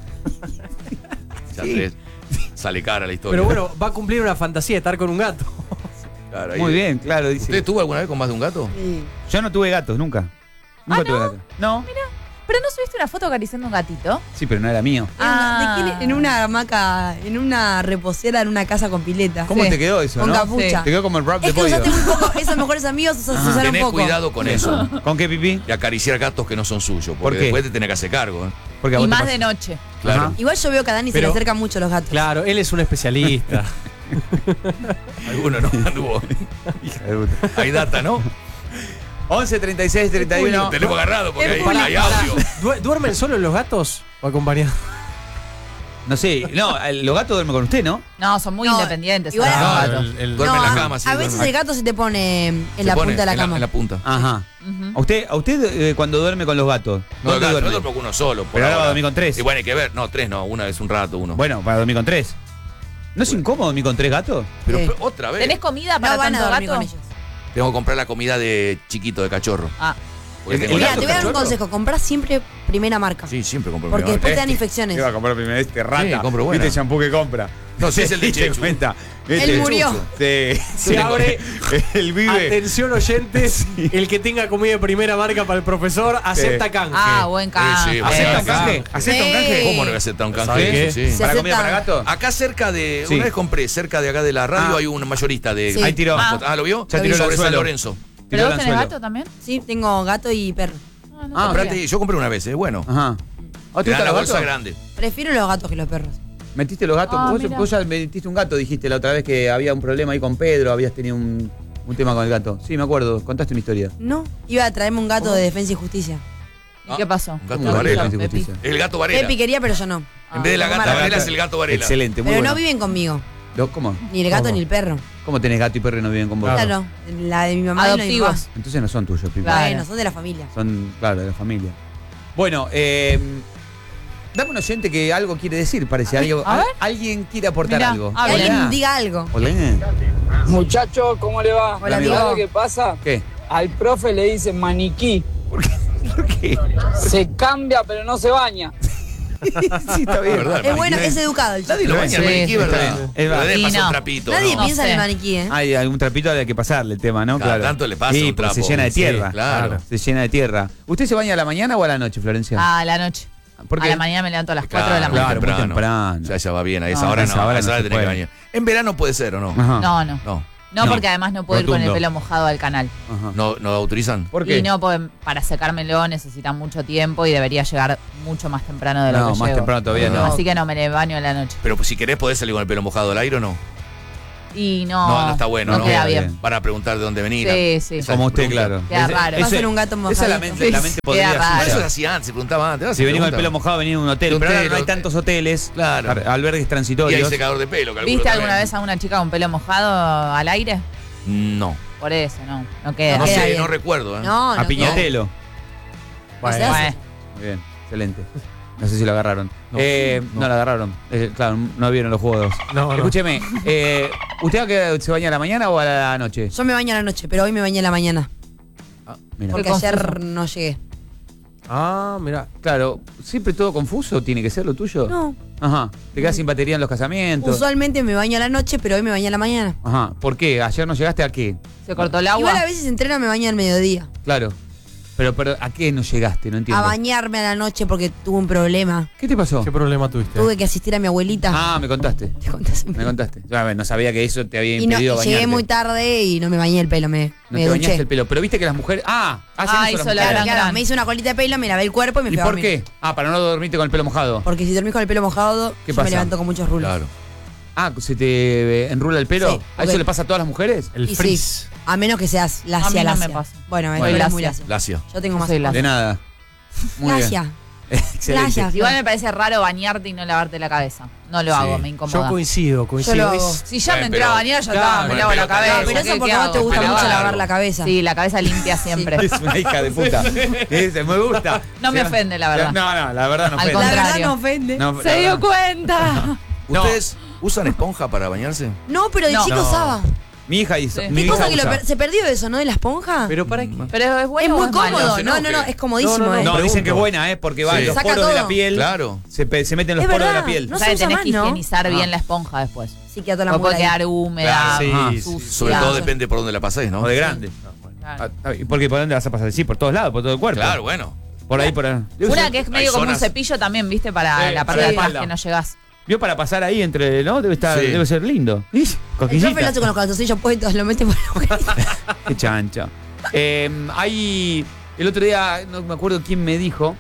[SPEAKER 4] Ya tres. Sale cara la historia.
[SPEAKER 5] Pero bueno, va a cumplir una fantasía de estar con un gato.
[SPEAKER 4] Claro, ahí-
[SPEAKER 1] Muy bien, claro,
[SPEAKER 4] ¿Usted
[SPEAKER 1] dice.
[SPEAKER 4] estuvo alguna vez con más de un gato?
[SPEAKER 2] Sí.
[SPEAKER 1] Yo no tuve gatos, nunca. Nunca tuve gatos. No.
[SPEAKER 3] Pero no subiste una foto acariciando un gatito.
[SPEAKER 1] Sí, pero no era mío.
[SPEAKER 3] Ah.
[SPEAKER 2] ¿De quién? En una hamaca, en una reposera, en una casa con pileta.
[SPEAKER 1] ¿Cómo
[SPEAKER 3] Sí.
[SPEAKER 1] te quedó eso,
[SPEAKER 2] Con
[SPEAKER 1] no?
[SPEAKER 2] capucha.
[SPEAKER 1] Te quedó como el rap de
[SPEAKER 2] Es que
[SPEAKER 1] pollo.
[SPEAKER 2] usaste muy poco, esos mejores amigos se usaron
[SPEAKER 4] Tenés
[SPEAKER 2] poco.
[SPEAKER 4] cuidado con eso.
[SPEAKER 1] ¿Con qué pipí?
[SPEAKER 4] Y acariciar gatos que no son suyos.
[SPEAKER 1] ¿Por
[SPEAKER 4] Porque
[SPEAKER 1] qué?
[SPEAKER 4] después te tenés que hacer cargo. ¿eh?
[SPEAKER 1] Porque a
[SPEAKER 3] Y
[SPEAKER 1] vos te
[SPEAKER 3] más
[SPEAKER 1] pasa-
[SPEAKER 3] de noche.
[SPEAKER 4] Claro.
[SPEAKER 1] Ajá.
[SPEAKER 2] Igual yo veo que a Dani se le
[SPEAKER 5] Pero-
[SPEAKER 2] acercan mucho los gatos.
[SPEAKER 5] Claro, él es un especialista.
[SPEAKER 4] Alguno no anduvo.
[SPEAKER 1] Hija de puta.
[SPEAKER 4] Hay data, ¿no?
[SPEAKER 1] 11, 36, 31.
[SPEAKER 4] Tenemos agarrado porque hay,
[SPEAKER 2] Pará,
[SPEAKER 4] hay audio.
[SPEAKER 5] ¿Duermen solo los gatos o acompañados?
[SPEAKER 1] No sé, no, los gatos duermen con usted, ¿no?
[SPEAKER 3] No, son muy
[SPEAKER 2] No,
[SPEAKER 3] independientes.
[SPEAKER 2] igual-
[SPEAKER 3] son
[SPEAKER 2] No,
[SPEAKER 3] los
[SPEAKER 5] el-
[SPEAKER 3] gatos.
[SPEAKER 5] el-
[SPEAKER 4] Duerme en la
[SPEAKER 2] a-
[SPEAKER 4] cama, sí,
[SPEAKER 2] a veces
[SPEAKER 4] duerme.
[SPEAKER 2] el gato se te pone en
[SPEAKER 4] Se
[SPEAKER 2] la
[SPEAKER 4] pone
[SPEAKER 2] punta de la cama.
[SPEAKER 4] En la punta.
[SPEAKER 1] Ajá. ¿A usted cuando duerme con los gatos?
[SPEAKER 4] No,
[SPEAKER 1] ¿Dónde
[SPEAKER 4] el gato,
[SPEAKER 1] duerme?
[SPEAKER 4] yo duermo con uno solo. por
[SPEAKER 1] Pero ahora va a
[SPEAKER 4] ahora.
[SPEAKER 1] dormir con tres.
[SPEAKER 4] Y bueno, hay que ver. No, tres no. Una vez un rato, uno.
[SPEAKER 1] Bueno, para dormir con tres. ¿No es incómodo dormir con tres gatos?
[SPEAKER 4] Pero
[SPEAKER 2] Sí.
[SPEAKER 4] otra vez.
[SPEAKER 3] ¿Tenés comida para
[SPEAKER 2] No van a
[SPEAKER 3] tanto
[SPEAKER 2] dormir
[SPEAKER 3] gato?
[SPEAKER 2] con ellos.
[SPEAKER 4] Tengo que comprar la comida de chiquito, de cachorro.
[SPEAKER 3] Ah,
[SPEAKER 4] Porque
[SPEAKER 1] El-
[SPEAKER 4] tengo
[SPEAKER 1] el
[SPEAKER 2] Mira,
[SPEAKER 1] gato
[SPEAKER 2] te voy a dar un
[SPEAKER 1] cachorro?
[SPEAKER 2] consejo. Comprá siempre primera marca.
[SPEAKER 4] Sí, siempre compro
[SPEAKER 2] Porque
[SPEAKER 4] primero.
[SPEAKER 2] después te dan infecciones.
[SPEAKER 1] ¿Qué va a comprar primero este rata?
[SPEAKER 4] Sí, compro buena.
[SPEAKER 1] ¿Viste el shampoo que compra?
[SPEAKER 4] No, sí es el de
[SPEAKER 1] ¿Te
[SPEAKER 4] Chechu.
[SPEAKER 1] cuenta?
[SPEAKER 2] Él murió.
[SPEAKER 1] Se
[SPEAKER 5] abre.
[SPEAKER 1] El vive.
[SPEAKER 5] Atención oyentes, el que tenga comida de primera marca para el profesor acepta canje.
[SPEAKER 3] Ah, buen canje.
[SPEAKER 4] sí,
[SPEAKER 1] ¿Acepta un
[SPEAKER 4] sí.
[SPEAKER 1] canje? ¿Acepta un canje?
[SPEAKER 4] ¿Cómo no voy a aceptar un
[SPEAKER 5] ¿Sabe
[SPEAKER 4] canje?
[SPEAKER 5] qué?
[SPEAKER 4] Sí.
[SPEAKER 2] Se
[SPEAKER 1] ¿Para comida
[SPEAKER 2] acepta.
[SPEAKER 1] para gato?
[SPEAKER 4] Acá cerca de.
[SPEAKER 1] Sí.
[SPEAKER 4] Una vez compré, cerca de acá de la radio
[SPEAKER 1] Ah.
[SPEAKER 4] hay un mayorista de.
[SPEAKER 2] Sí.
[SPEAKER 1] Ahí tiró.
[SPEAKER 4] Ah, ¿lo vio?
[SPEAKER 1] Ya tiró el
[SPEAKER 4] Sobre San
[SPEAKER 1] anzuelo.
[SPEAKER 4] Lorenzo.
[SPEAKER 1] Tiró
[SPEAKER 3] ¿Pero
[SPEAKER 1] el
[SPEAKER 3] vos tenés
[SPEAKER 1] anzuelo.
[SPEAKER 3] gato también?
[SPEAKER 2] Sí, tengo gato y perro.
[SPEAKER 3] Ah, no
[SPEAKER 1] Ah,
[SPEAKER 3] sabía.
[SPEAKER 4] Comprate, yo compré una vez, bueno.
[SPEAKER 1] Ajá. ¿A
[SPEAKER 4] Te dan la
[SPEAKER 1] los
[SPEAKER 4] bolsa
[SPEAKER 1] gatos?
[SPEAKER 4] grande.
[SPEAKER 2] Prefiero los gatos que los perros.
[SPEAKER 1] ¿Metiste los gatos?
[SPEAKER 3] Ah,
[SPEAKER 1] vos,
[SPEAKER 3] mira.
[SPEAKER 1] vos ya metiste un gato, dijiste la otra vez que había un problema ahí con Pedro, habías tenido un tema con el gato. Sí, me acuerdo, contaste una historia.
[SPEAKER 2] No, iba a traerme un gato de Defensa y Justicia.
[SPEAKER 3] ¿Y qué pasó?
[SPEAKER 4] Un gato
[SPEAKER 1] ¿Cómo
[SPEAKER 4] Varela.
[SPEAKER 1] Defensa y
[SPEAKER 3] Pepi.
[SPEAKER 1] Justicia?
[SPEAKER 4] El gato Varela.
[SPEAKER 2] Pepi quería, pero yo no.
[SPEAKER 4] En vez de la
[SPEAKER 2] no,
[SPEAKER 4] gata
[SPEAKER 2] mala.
[SPEAKER 4] Varela es el gato Varela.
[SPEAKER 1] Excelente, muy
[SPEAKER 2] Pero
[SPEAKER 1] bueno.
[SPEAKER 2] no viven conmigo.
[SPEAKER 1] ¿Cómo?
[SPEAKER 2] Ni el gato
[SPEAKER 5] ¿Cómo?
[SPEAKER 2] ni el perro.
[SPEAKER 1] ¿Cómo tenés gato y perro y no viven con vos?
[SPEAKER 2] Claro. La de mi mamá y la de mi
[SPEAKER 3] Adoptivos.
[SPEAKER 2] papá.
[SPEAKER 1] Entonces no son tuyos, Pipi.
[SPEAKER 3] Claro.
[SPEAKER 2] Bueno, son de la familia.
[SPEAKER 1] Son, claro, de la familia. Bueno, dame un oyente que algo quiere decir, parece. Algo,
[SPEAKER 3] A ver.
[SPEAKER 1] Alguien quiere aportar
[SPEAKER 3] Mirá,
[SPEAKER 1] algo.
[SPEAKER 2] Que
[SPEAKER 3] habla.
[SPEAKER 2] alguien diga algo.
[SPEAKER 1] Hola.
[SPEAKER 6] Muchachos, ¿cómo le va?
[SPEAKER 2] Hola,
[SPEAKER 1] amigo.
[SPEAKER 6] ¿Sabes lo que pasa?
[SPEAKER 1] ¿Qué?
[SPEAKER 6] Al profe le dicen maniquí.
[SPEAKER 1] ¿Por qué?
[SPEAKER 6] Se cambia pero no se baña.
[SPEAKER 1] Sí, está bien.
[SPEAKER 4] ¿Verdad?
[SPEAKER 2] Es bueno, es educado el
[SPEAKER 4] Nadie
[SPEAKER 2] chico.
[SPEAKER 4] lo baña
[SPEAKER 1] Sí,
[SPEAKER 4] el maniquí,
[SPEAKER 3] sí,
[SPEAKER 4] ¿verdad?
[SPEAKER 1] está bien.
[SPEAKER 4] Pero debe
[SPEAKER 3] Y
[SPEAKER 4] pasar
[SPEAKER 3] no.
[SPEAKER 4] un trapito,
[SPEAKER 2] Nadie
[SPEAKER 4] ¿no?
[SPEAKER 2] piensa en
[SPEAKER 3] sé.
[SPEAKER 2] el maniquí, ¿eh?
[SPEAKER 1] Hay algún trapito al que pasarle el tema, ¿no?
[SPEAKER 4] Cada
[SPEAKER 1] Claro.
[SPEAKER 4] tanto le pasa
[SPEAKER 1] Sí,
[SPEAKER 4] un
[SPEAKER 1] porque
[SPEAKER 4] trapo.
[SPEAKER 1] se llena de
[SPEAKER 4] Sí,
[SPEAKER 1] tierra.
[SPEAKER 4] claro.
[SPEAKER 1] Se llena de tierra. ¿Usted se baña a la mañana o a la noche, Florencia?
[SPEAKER 3] A la noche.
[SPEAKER 1] ¿Por
[SPEAKER 3] A
[SPEAKER 1] qué?
[SPEAKER 3] la mañana me levanto a las 4 de la mañana.
[SPEAKER 1] Claro, muy temprano.
[SPEAKER 4] Ya va bien, a esa
[SPEAKER 3] No,
[SPEAKER 4] hora
[SPEAKER 1] a
[SPEAKER 4] no.
[SPEAKER 1] esa hora
[SPEAKER 4] A esa
[SPEAKER 1] no
[SPEAKER 4] hora
[SPEAKER 1] se
[SPEAKER 4] tenés que
[SPEAKER 1] puede.
[SPEAKER 4] bañar. En verano puede ser, ¿o no?
[SPEAKER 1] Ajá.
[SPEAKER 3] No, no.
[SPEAKER 4] No.
[SPEAKER 3] No,
[SPEAKER 1] No.
[SPEAKER 3] porque además no puedo ir con el
[SPEAKER 1] Rotundo.
[SPEAKER 3] pelo mojado al canal.
[SPEAKER 1] Ajá.
[SPEAKER 4] ¿No autorizan?
[SPEAKER 1] ¿Por qué?
[SPEAKER 3] Y no, porque para secármelo necesita mucho tiempo y debería llegar mucho más temprano de lo
[SPEAKER 1] No,
[SPEAKER 3] que
[SPEAKER 1] más
[SPEAKER 3] llego.
[SPEAKER 1] temprano todavía no.
[SPEAKER 3] Así que no, me le baño en la noche.
[SPEAKER 4] Pero pues, si querés podés salir con el pelo mojado al aire o no.
[SPEAKER 3] Y no,
[SPEAKER 4] No está bueno,
[SPEAKER 3] no
[SPEAKER 4] ¿no?
[SPEAKER 3] queda
[SPEAKER 1] Bien.
[SPEAKER 3] bien.
[SPEAKER 4] Van a preguntar de dónde venir.
[SPEAKER 3] Sí, sí.
[SPEAKER 4] Esa
[SPEAKER 1] Como usted,
[SPEAKER 4] pregunta.
[SPEAKER 1] claro.
[SPEAKER 3] Queda raro.
[SPEAKER 2] Va a ser un gato
[SPEAKER 1] Esa la
[SPEAKER 2] mojadito.
[SPEAKER 1] mente, la mente
[SPEAKER 3] Queda
[SPEAKER 1] podría
[SPEAKER 3] raro.
[SPEAKER 4] Eso
[SPEAKER 1] asociar.
[SPEAKER 4] se hacía antes, se preguntaba antes.
[SPEAKER 1] Si venís con el pelo mojado, venís en un hotel.
[SPEAKER 4] De un
[SPEAKER 1] Pero ahora
[SPEAKER 4] hotel,
[SPEAKER 1] no hay
[SPEAKER 4] hotel.
[SPEAKER 1] tantos hoteles.
[SPEAKER 4] Claro.
[SPEAKER 1] Albergues
[SPEAKER 4] Y hay
[SPEAKER 1] transitorios.
[SPEAKER 4] secador de pelo, calculo
[SPEAKER 3] ¿Viste
[SPEAKER 4] también.
[SPEAKER 3] alguna vez a una chica con pelo mojado al aire?
[SPEAKER 4] No.
[SPEAKER 3] Por eso, no queda.
[SPEAKER 4] No
[SPEAKER 2] queda
[SPEAKER 4] sé,
[SPEAKER 2] bien.
[SPEAKER 4] no recuerdo. ¿eh?
[SPEAKER 2] No, no.
[SPEAKER 1] A Piñatelo.
[SPEAKER 2] No se
[SPEAKER 5] Bueno.
[SPEAKER 2] hace.
[SPEAKER 3] Bueno,
[SPEAKER 1] Muy bien, excelente. No sé si lo agarraron.
[SPEAKER 5] No,
[SPEAKER 1] No la agarraron. Claro, no vieron los juegos.
[SPEAKER 5] No.
[SPEAKER 1] Escúcheme, ¿usted a qué se baña a la mañana o a la noche?
[SPEAKER 2] Yo me baño a la noche, pero hoy me bañé a la mañana.
[SPEAKER 1] Mira.
[SPEAKER 2] Porque
[SPEAKER 3] Qué
[SPEAKER 2] ayer
[SPEAKER 3] confuso.
[SPEAKER 2] no llegué.
[SPEAKER 5] Ah, mira.
[SPEAKER 1] Claro, siempre todo confuso, tiene que ser lo tuyo.
[SPEAKER 2] No.
[SPEAKER 1] Ajá. Te quedas sin batería en los casamientos.
[SPEAKER 2] Usualmente me baño a la noche, pero hoy me bañé a la mañana.
[SPEAKER 1] Ajá. ¿Por qué? ¿Ayer no llegaste a qué?
[SPEAKER 3] se cortó el agua.
[SPEAKER 2] Igual a veces entreno me baño al mediodía.
[SPEAKER 1] Claro. Pero ¿a qué no llegaste? No entiendo.
[SPEAKER 2] A bañarme a la noche porque tuve un problema.
[SPEAKER 1] ¿Qué te pasó?
[SPEAKER 5] ¿Qué problema tuviste?
[SPEAKER 2] Tuve que asistir a mi abuelita.
[SPEAKER 1] Ah, me contaste.
[SPEAKER 2] Te contas.
[SPEAKER 1] Me contaste. Yo, a ver, no sabía que eso te había
[SPEAKER 2] Y no,
[SPEAKER 1] impedido bañarte.
[SPEAKER 2] llegué muy tarde y no me bañé el pelo,
[SPEAKER 1] No
[SPEAKER 2] me
[SPEAKER 1] te bañaste
[SPEAKER 2] duché.
[SPEAKER 1] el pelo. Pero viste que las mujeres. Hacen
[SPEAKER 3] Ah,
[SPEAKER 1] eso las
[SPEAKER 3] hizo la
[SPEAKER 1] mujeres.
[SPEAKER 2] Claro,
[SPEAKER 3] gran.
[SPEAKER 2] claro, me hice una colita de pelo, me lavé el cuerpo y me
[SPEAKER 1] ¿Y
[SPEAKER 2] fui a
[SPEAKER 1] por
[SPEAKER 2] dormir.
[SPEAKER 1] qué? Para no dormirte con el pelo mojado.
[SPEAKER 2] Porque si dormís con el pelo mojado,
[SPEAKER 1] ¿Qué
[SPEAKER 2] yo
[SPEAKER 1] pasa?
[SPEAKER 2] me levanto con muchos rulos.
[SPEAKER 4] Claro.
[SPEAKER 1] ¿Se te enrula el pelo?
[SPEAKER 2] Sí,
[SPEAKER 1] ¿A eso
[SPEAKER 2] ok.
[SPEAKER 1] le pasa a todas las mujeres?
[SPEAKER 5] El
[SPEAKER 2] Y
[SPEAKER 5] frizz.
[SPEAKER 2] sí, a menos que seas lacia,
[SPEAKER 3] A mí no
[SPEAKER 2] lacia.
[SPEAKER 3] me pasa.
[SPEAKER 2] Bueno,
[SPEAKER 3] Soy
[SPEAKER 2] eres muy
[SPEAKER 3] lacia.
[SPEAKER 2] lacia.
[SPEAKER 4] Lacia.
[SPEAKER 2] Yo tengo
[SPEAKER 3] Yo
[SPEAKER 2] más.
[SPEAKER 3] soy lacia.
[SPEAKER 1] De nada. Muy bien.
[SPEAKER 2] Lacia.
[SPEAKER 1] Excelente.
[SPEAKER 2] Lacia.
[SPEAKER 3] Igual me parece raro bañarte y no lavarte la cabeza. No lo
[SPEAKER 4] Sí.
[SPEAKER 3] hago, me
[SPEAKER 5] Yo
[SPEAKER 3] incomoda.
[SPEAKER 5] coincido.
[SPEAKER 2] Yo lo hago.
[SPEAKER 5] Es-
[SPEAKER 3] Si ya me
[SPEAKER 4] Bueno,
[SPEAKER 3] entré a
[SPEAKER 4] pero-
[SPEAKER 3] bañar, ya
[SPEAKER 5] Claro,
[SPEAKER 3] está, me
[SPEAKER 4] bueno,
[SPEAKER 3] lavo la
[SPEAKER 4] pero
[SPEAKER 3] cabeza.
[SPEAKER 4] claro,
[SPEAKER 2] Pero eso
[SPEAKER 3] ¿qué
[SPEAKER 2] porque a vos te
[SPEAKER 3] hago?
[SPEAKER 2] gusta
[SPEAKER 4] Pero
[SPEAKER 2] mucho
[SPEAKER 4] claro.
[SPEAKER 2] lavar la cabeza.
[SPEAKER 3] Sí, la cabeza limpia siempre.
[SPEAKER 1] Es una hija de puta. Me gusta.
[SPEAKER 3] No me ofende, la verdad.
[SPEAKER 1] No, la verdad no
[SPEAKER 3] Al
[SPEAKER 1] ofende.
[SPEAKER 2] La verdad
[SPEAKER 3] contrario.
[SPEAKER 2] no ofende.
[SPEAKER 1] No, la
[SPEAKER 3] Se dio
[SPEAKER 1] verdad.
[SPEAKER 3] cuenta.
[SPEAKER 1] No.
[SPEAKER 4] ¿Ustedes usan esponja para bañarse?
[SPEAKER 2] No, pero de
[SPEAKER 3] No.
[SPEAKER 2] chico
[SPEAKER 1] No.
[SPEAKER 2] usaba.
[SPEAKER 1] Mi hija hizo.
[SPEAKER 3] Sí.
[SPEAKER 1] Mi
[SPEAKER 2] ¿Qué
[SPEAKER 1] hija
[SPEAKER 2] cosa que
[SPEAKER 1] usa.
[SPEAKER 2] se perdió eso, no? De la esponja.
[SPEAKER 5] Pero para qué.
[SPEAKER 3] Pero es bueno.
[SPEAKER 2] es muy
[SPEAKER 3] o malo?
[SPEAKER 2] cómodo.
[SPEAKER 4] se
[SPEAKER 2] No,
[SPEAKER 4] enoje.
[SPEAKER 2] es comodísimo,
[SPEAKER 5] No, no,
[SPEAKER 2] ¿eh?
[SPEAKER 1] No,
[SPEAKER 5] Pregunto.
[SPEAKER 1] dicen que es buena, porque va
[SPEAKER 4] Sí.
[SPEAKER 1] en los
[SPEAKER 2] Saca
[SPEAKER 1] poros de la
[SPEAKER 2] todo.
[SPEAKER 1] piel.
[SPEAKER 4] Claro.
[SPEAKER 1] Se meten en los
[SPEAKER 2] Es
[SPEAKER 1] poros de
[SPEAKER 2] verdad.
[SPEAKER 1] la piel.
[SPEAKER 2] No
[SPEAKER 3] O
[SPEAKER 2] se
[SPEAKER 3] sea,
[SPEAKER 2] usa
[SPEAKER 3] tenés
[SPEAKER 2] más,
[SPEAKER 3] que
[SPEAKER 2] ¿no?
[SPEAKER 3] higienizar
[SPEAKER 1] Ah.
[SPEAKER 3] bien la esponja después.
[SPEAKER 2] Sí, queda toda la
[SPEAKER 3] No
[SPEAKER 2] mugre
[SPEAKER 3] puede
[SPEAKER 2] ahí.
[SPEAKER 3] quedar húmeda,
[SPEAKER 5] Claro, sí,
[SPEAKER 3] sucia.
[SPEAKER 4] Sobre todo depende por dónde la paséis, ¿no?
[SPEAKER 1] O de grande.
[SPEAKER 3] Claro.
[SPEAKER 1] ¿Y por qué? ¿Por dónde vas a pasar? Sí, por todos lados, por todo el cuerpo.
[SPEAKER 4] Claro, bueno.
[SPEAKER 1] Por ahí, por ahí.
[SPEAKER 3] Una que es medio
[SPEAKER 4] Hay
[SPEAKER 3] como un
[SPEAKER 4] zonas-
[SPEAKER 3] cepillo también, ¿viste? Para
[SPEAKER 1] Sí,
[SPEAKER 3] la parte
[SPEAKER 1] sí.
[SPEAKER 3] de atrás
[SPEAKER 1] Espalda.
[SPEAKER 3] que no llegás.
[SPEAKER 1] Vio para pasar ahí entre, ¿no? Debe
[SPEAKER 4] Sí.
[SPEAKER 1] debe ser lindo.
[SPEAKER 2] El
[SPEAKER 1] Coquillita.
[SPEAKER 2] profe lo hace con los calzoncillos puestos, lo mete por la boquita.
[SPEAKER 1] Qué chancha. Hay. El otro día, no me acuerdo quién me dijo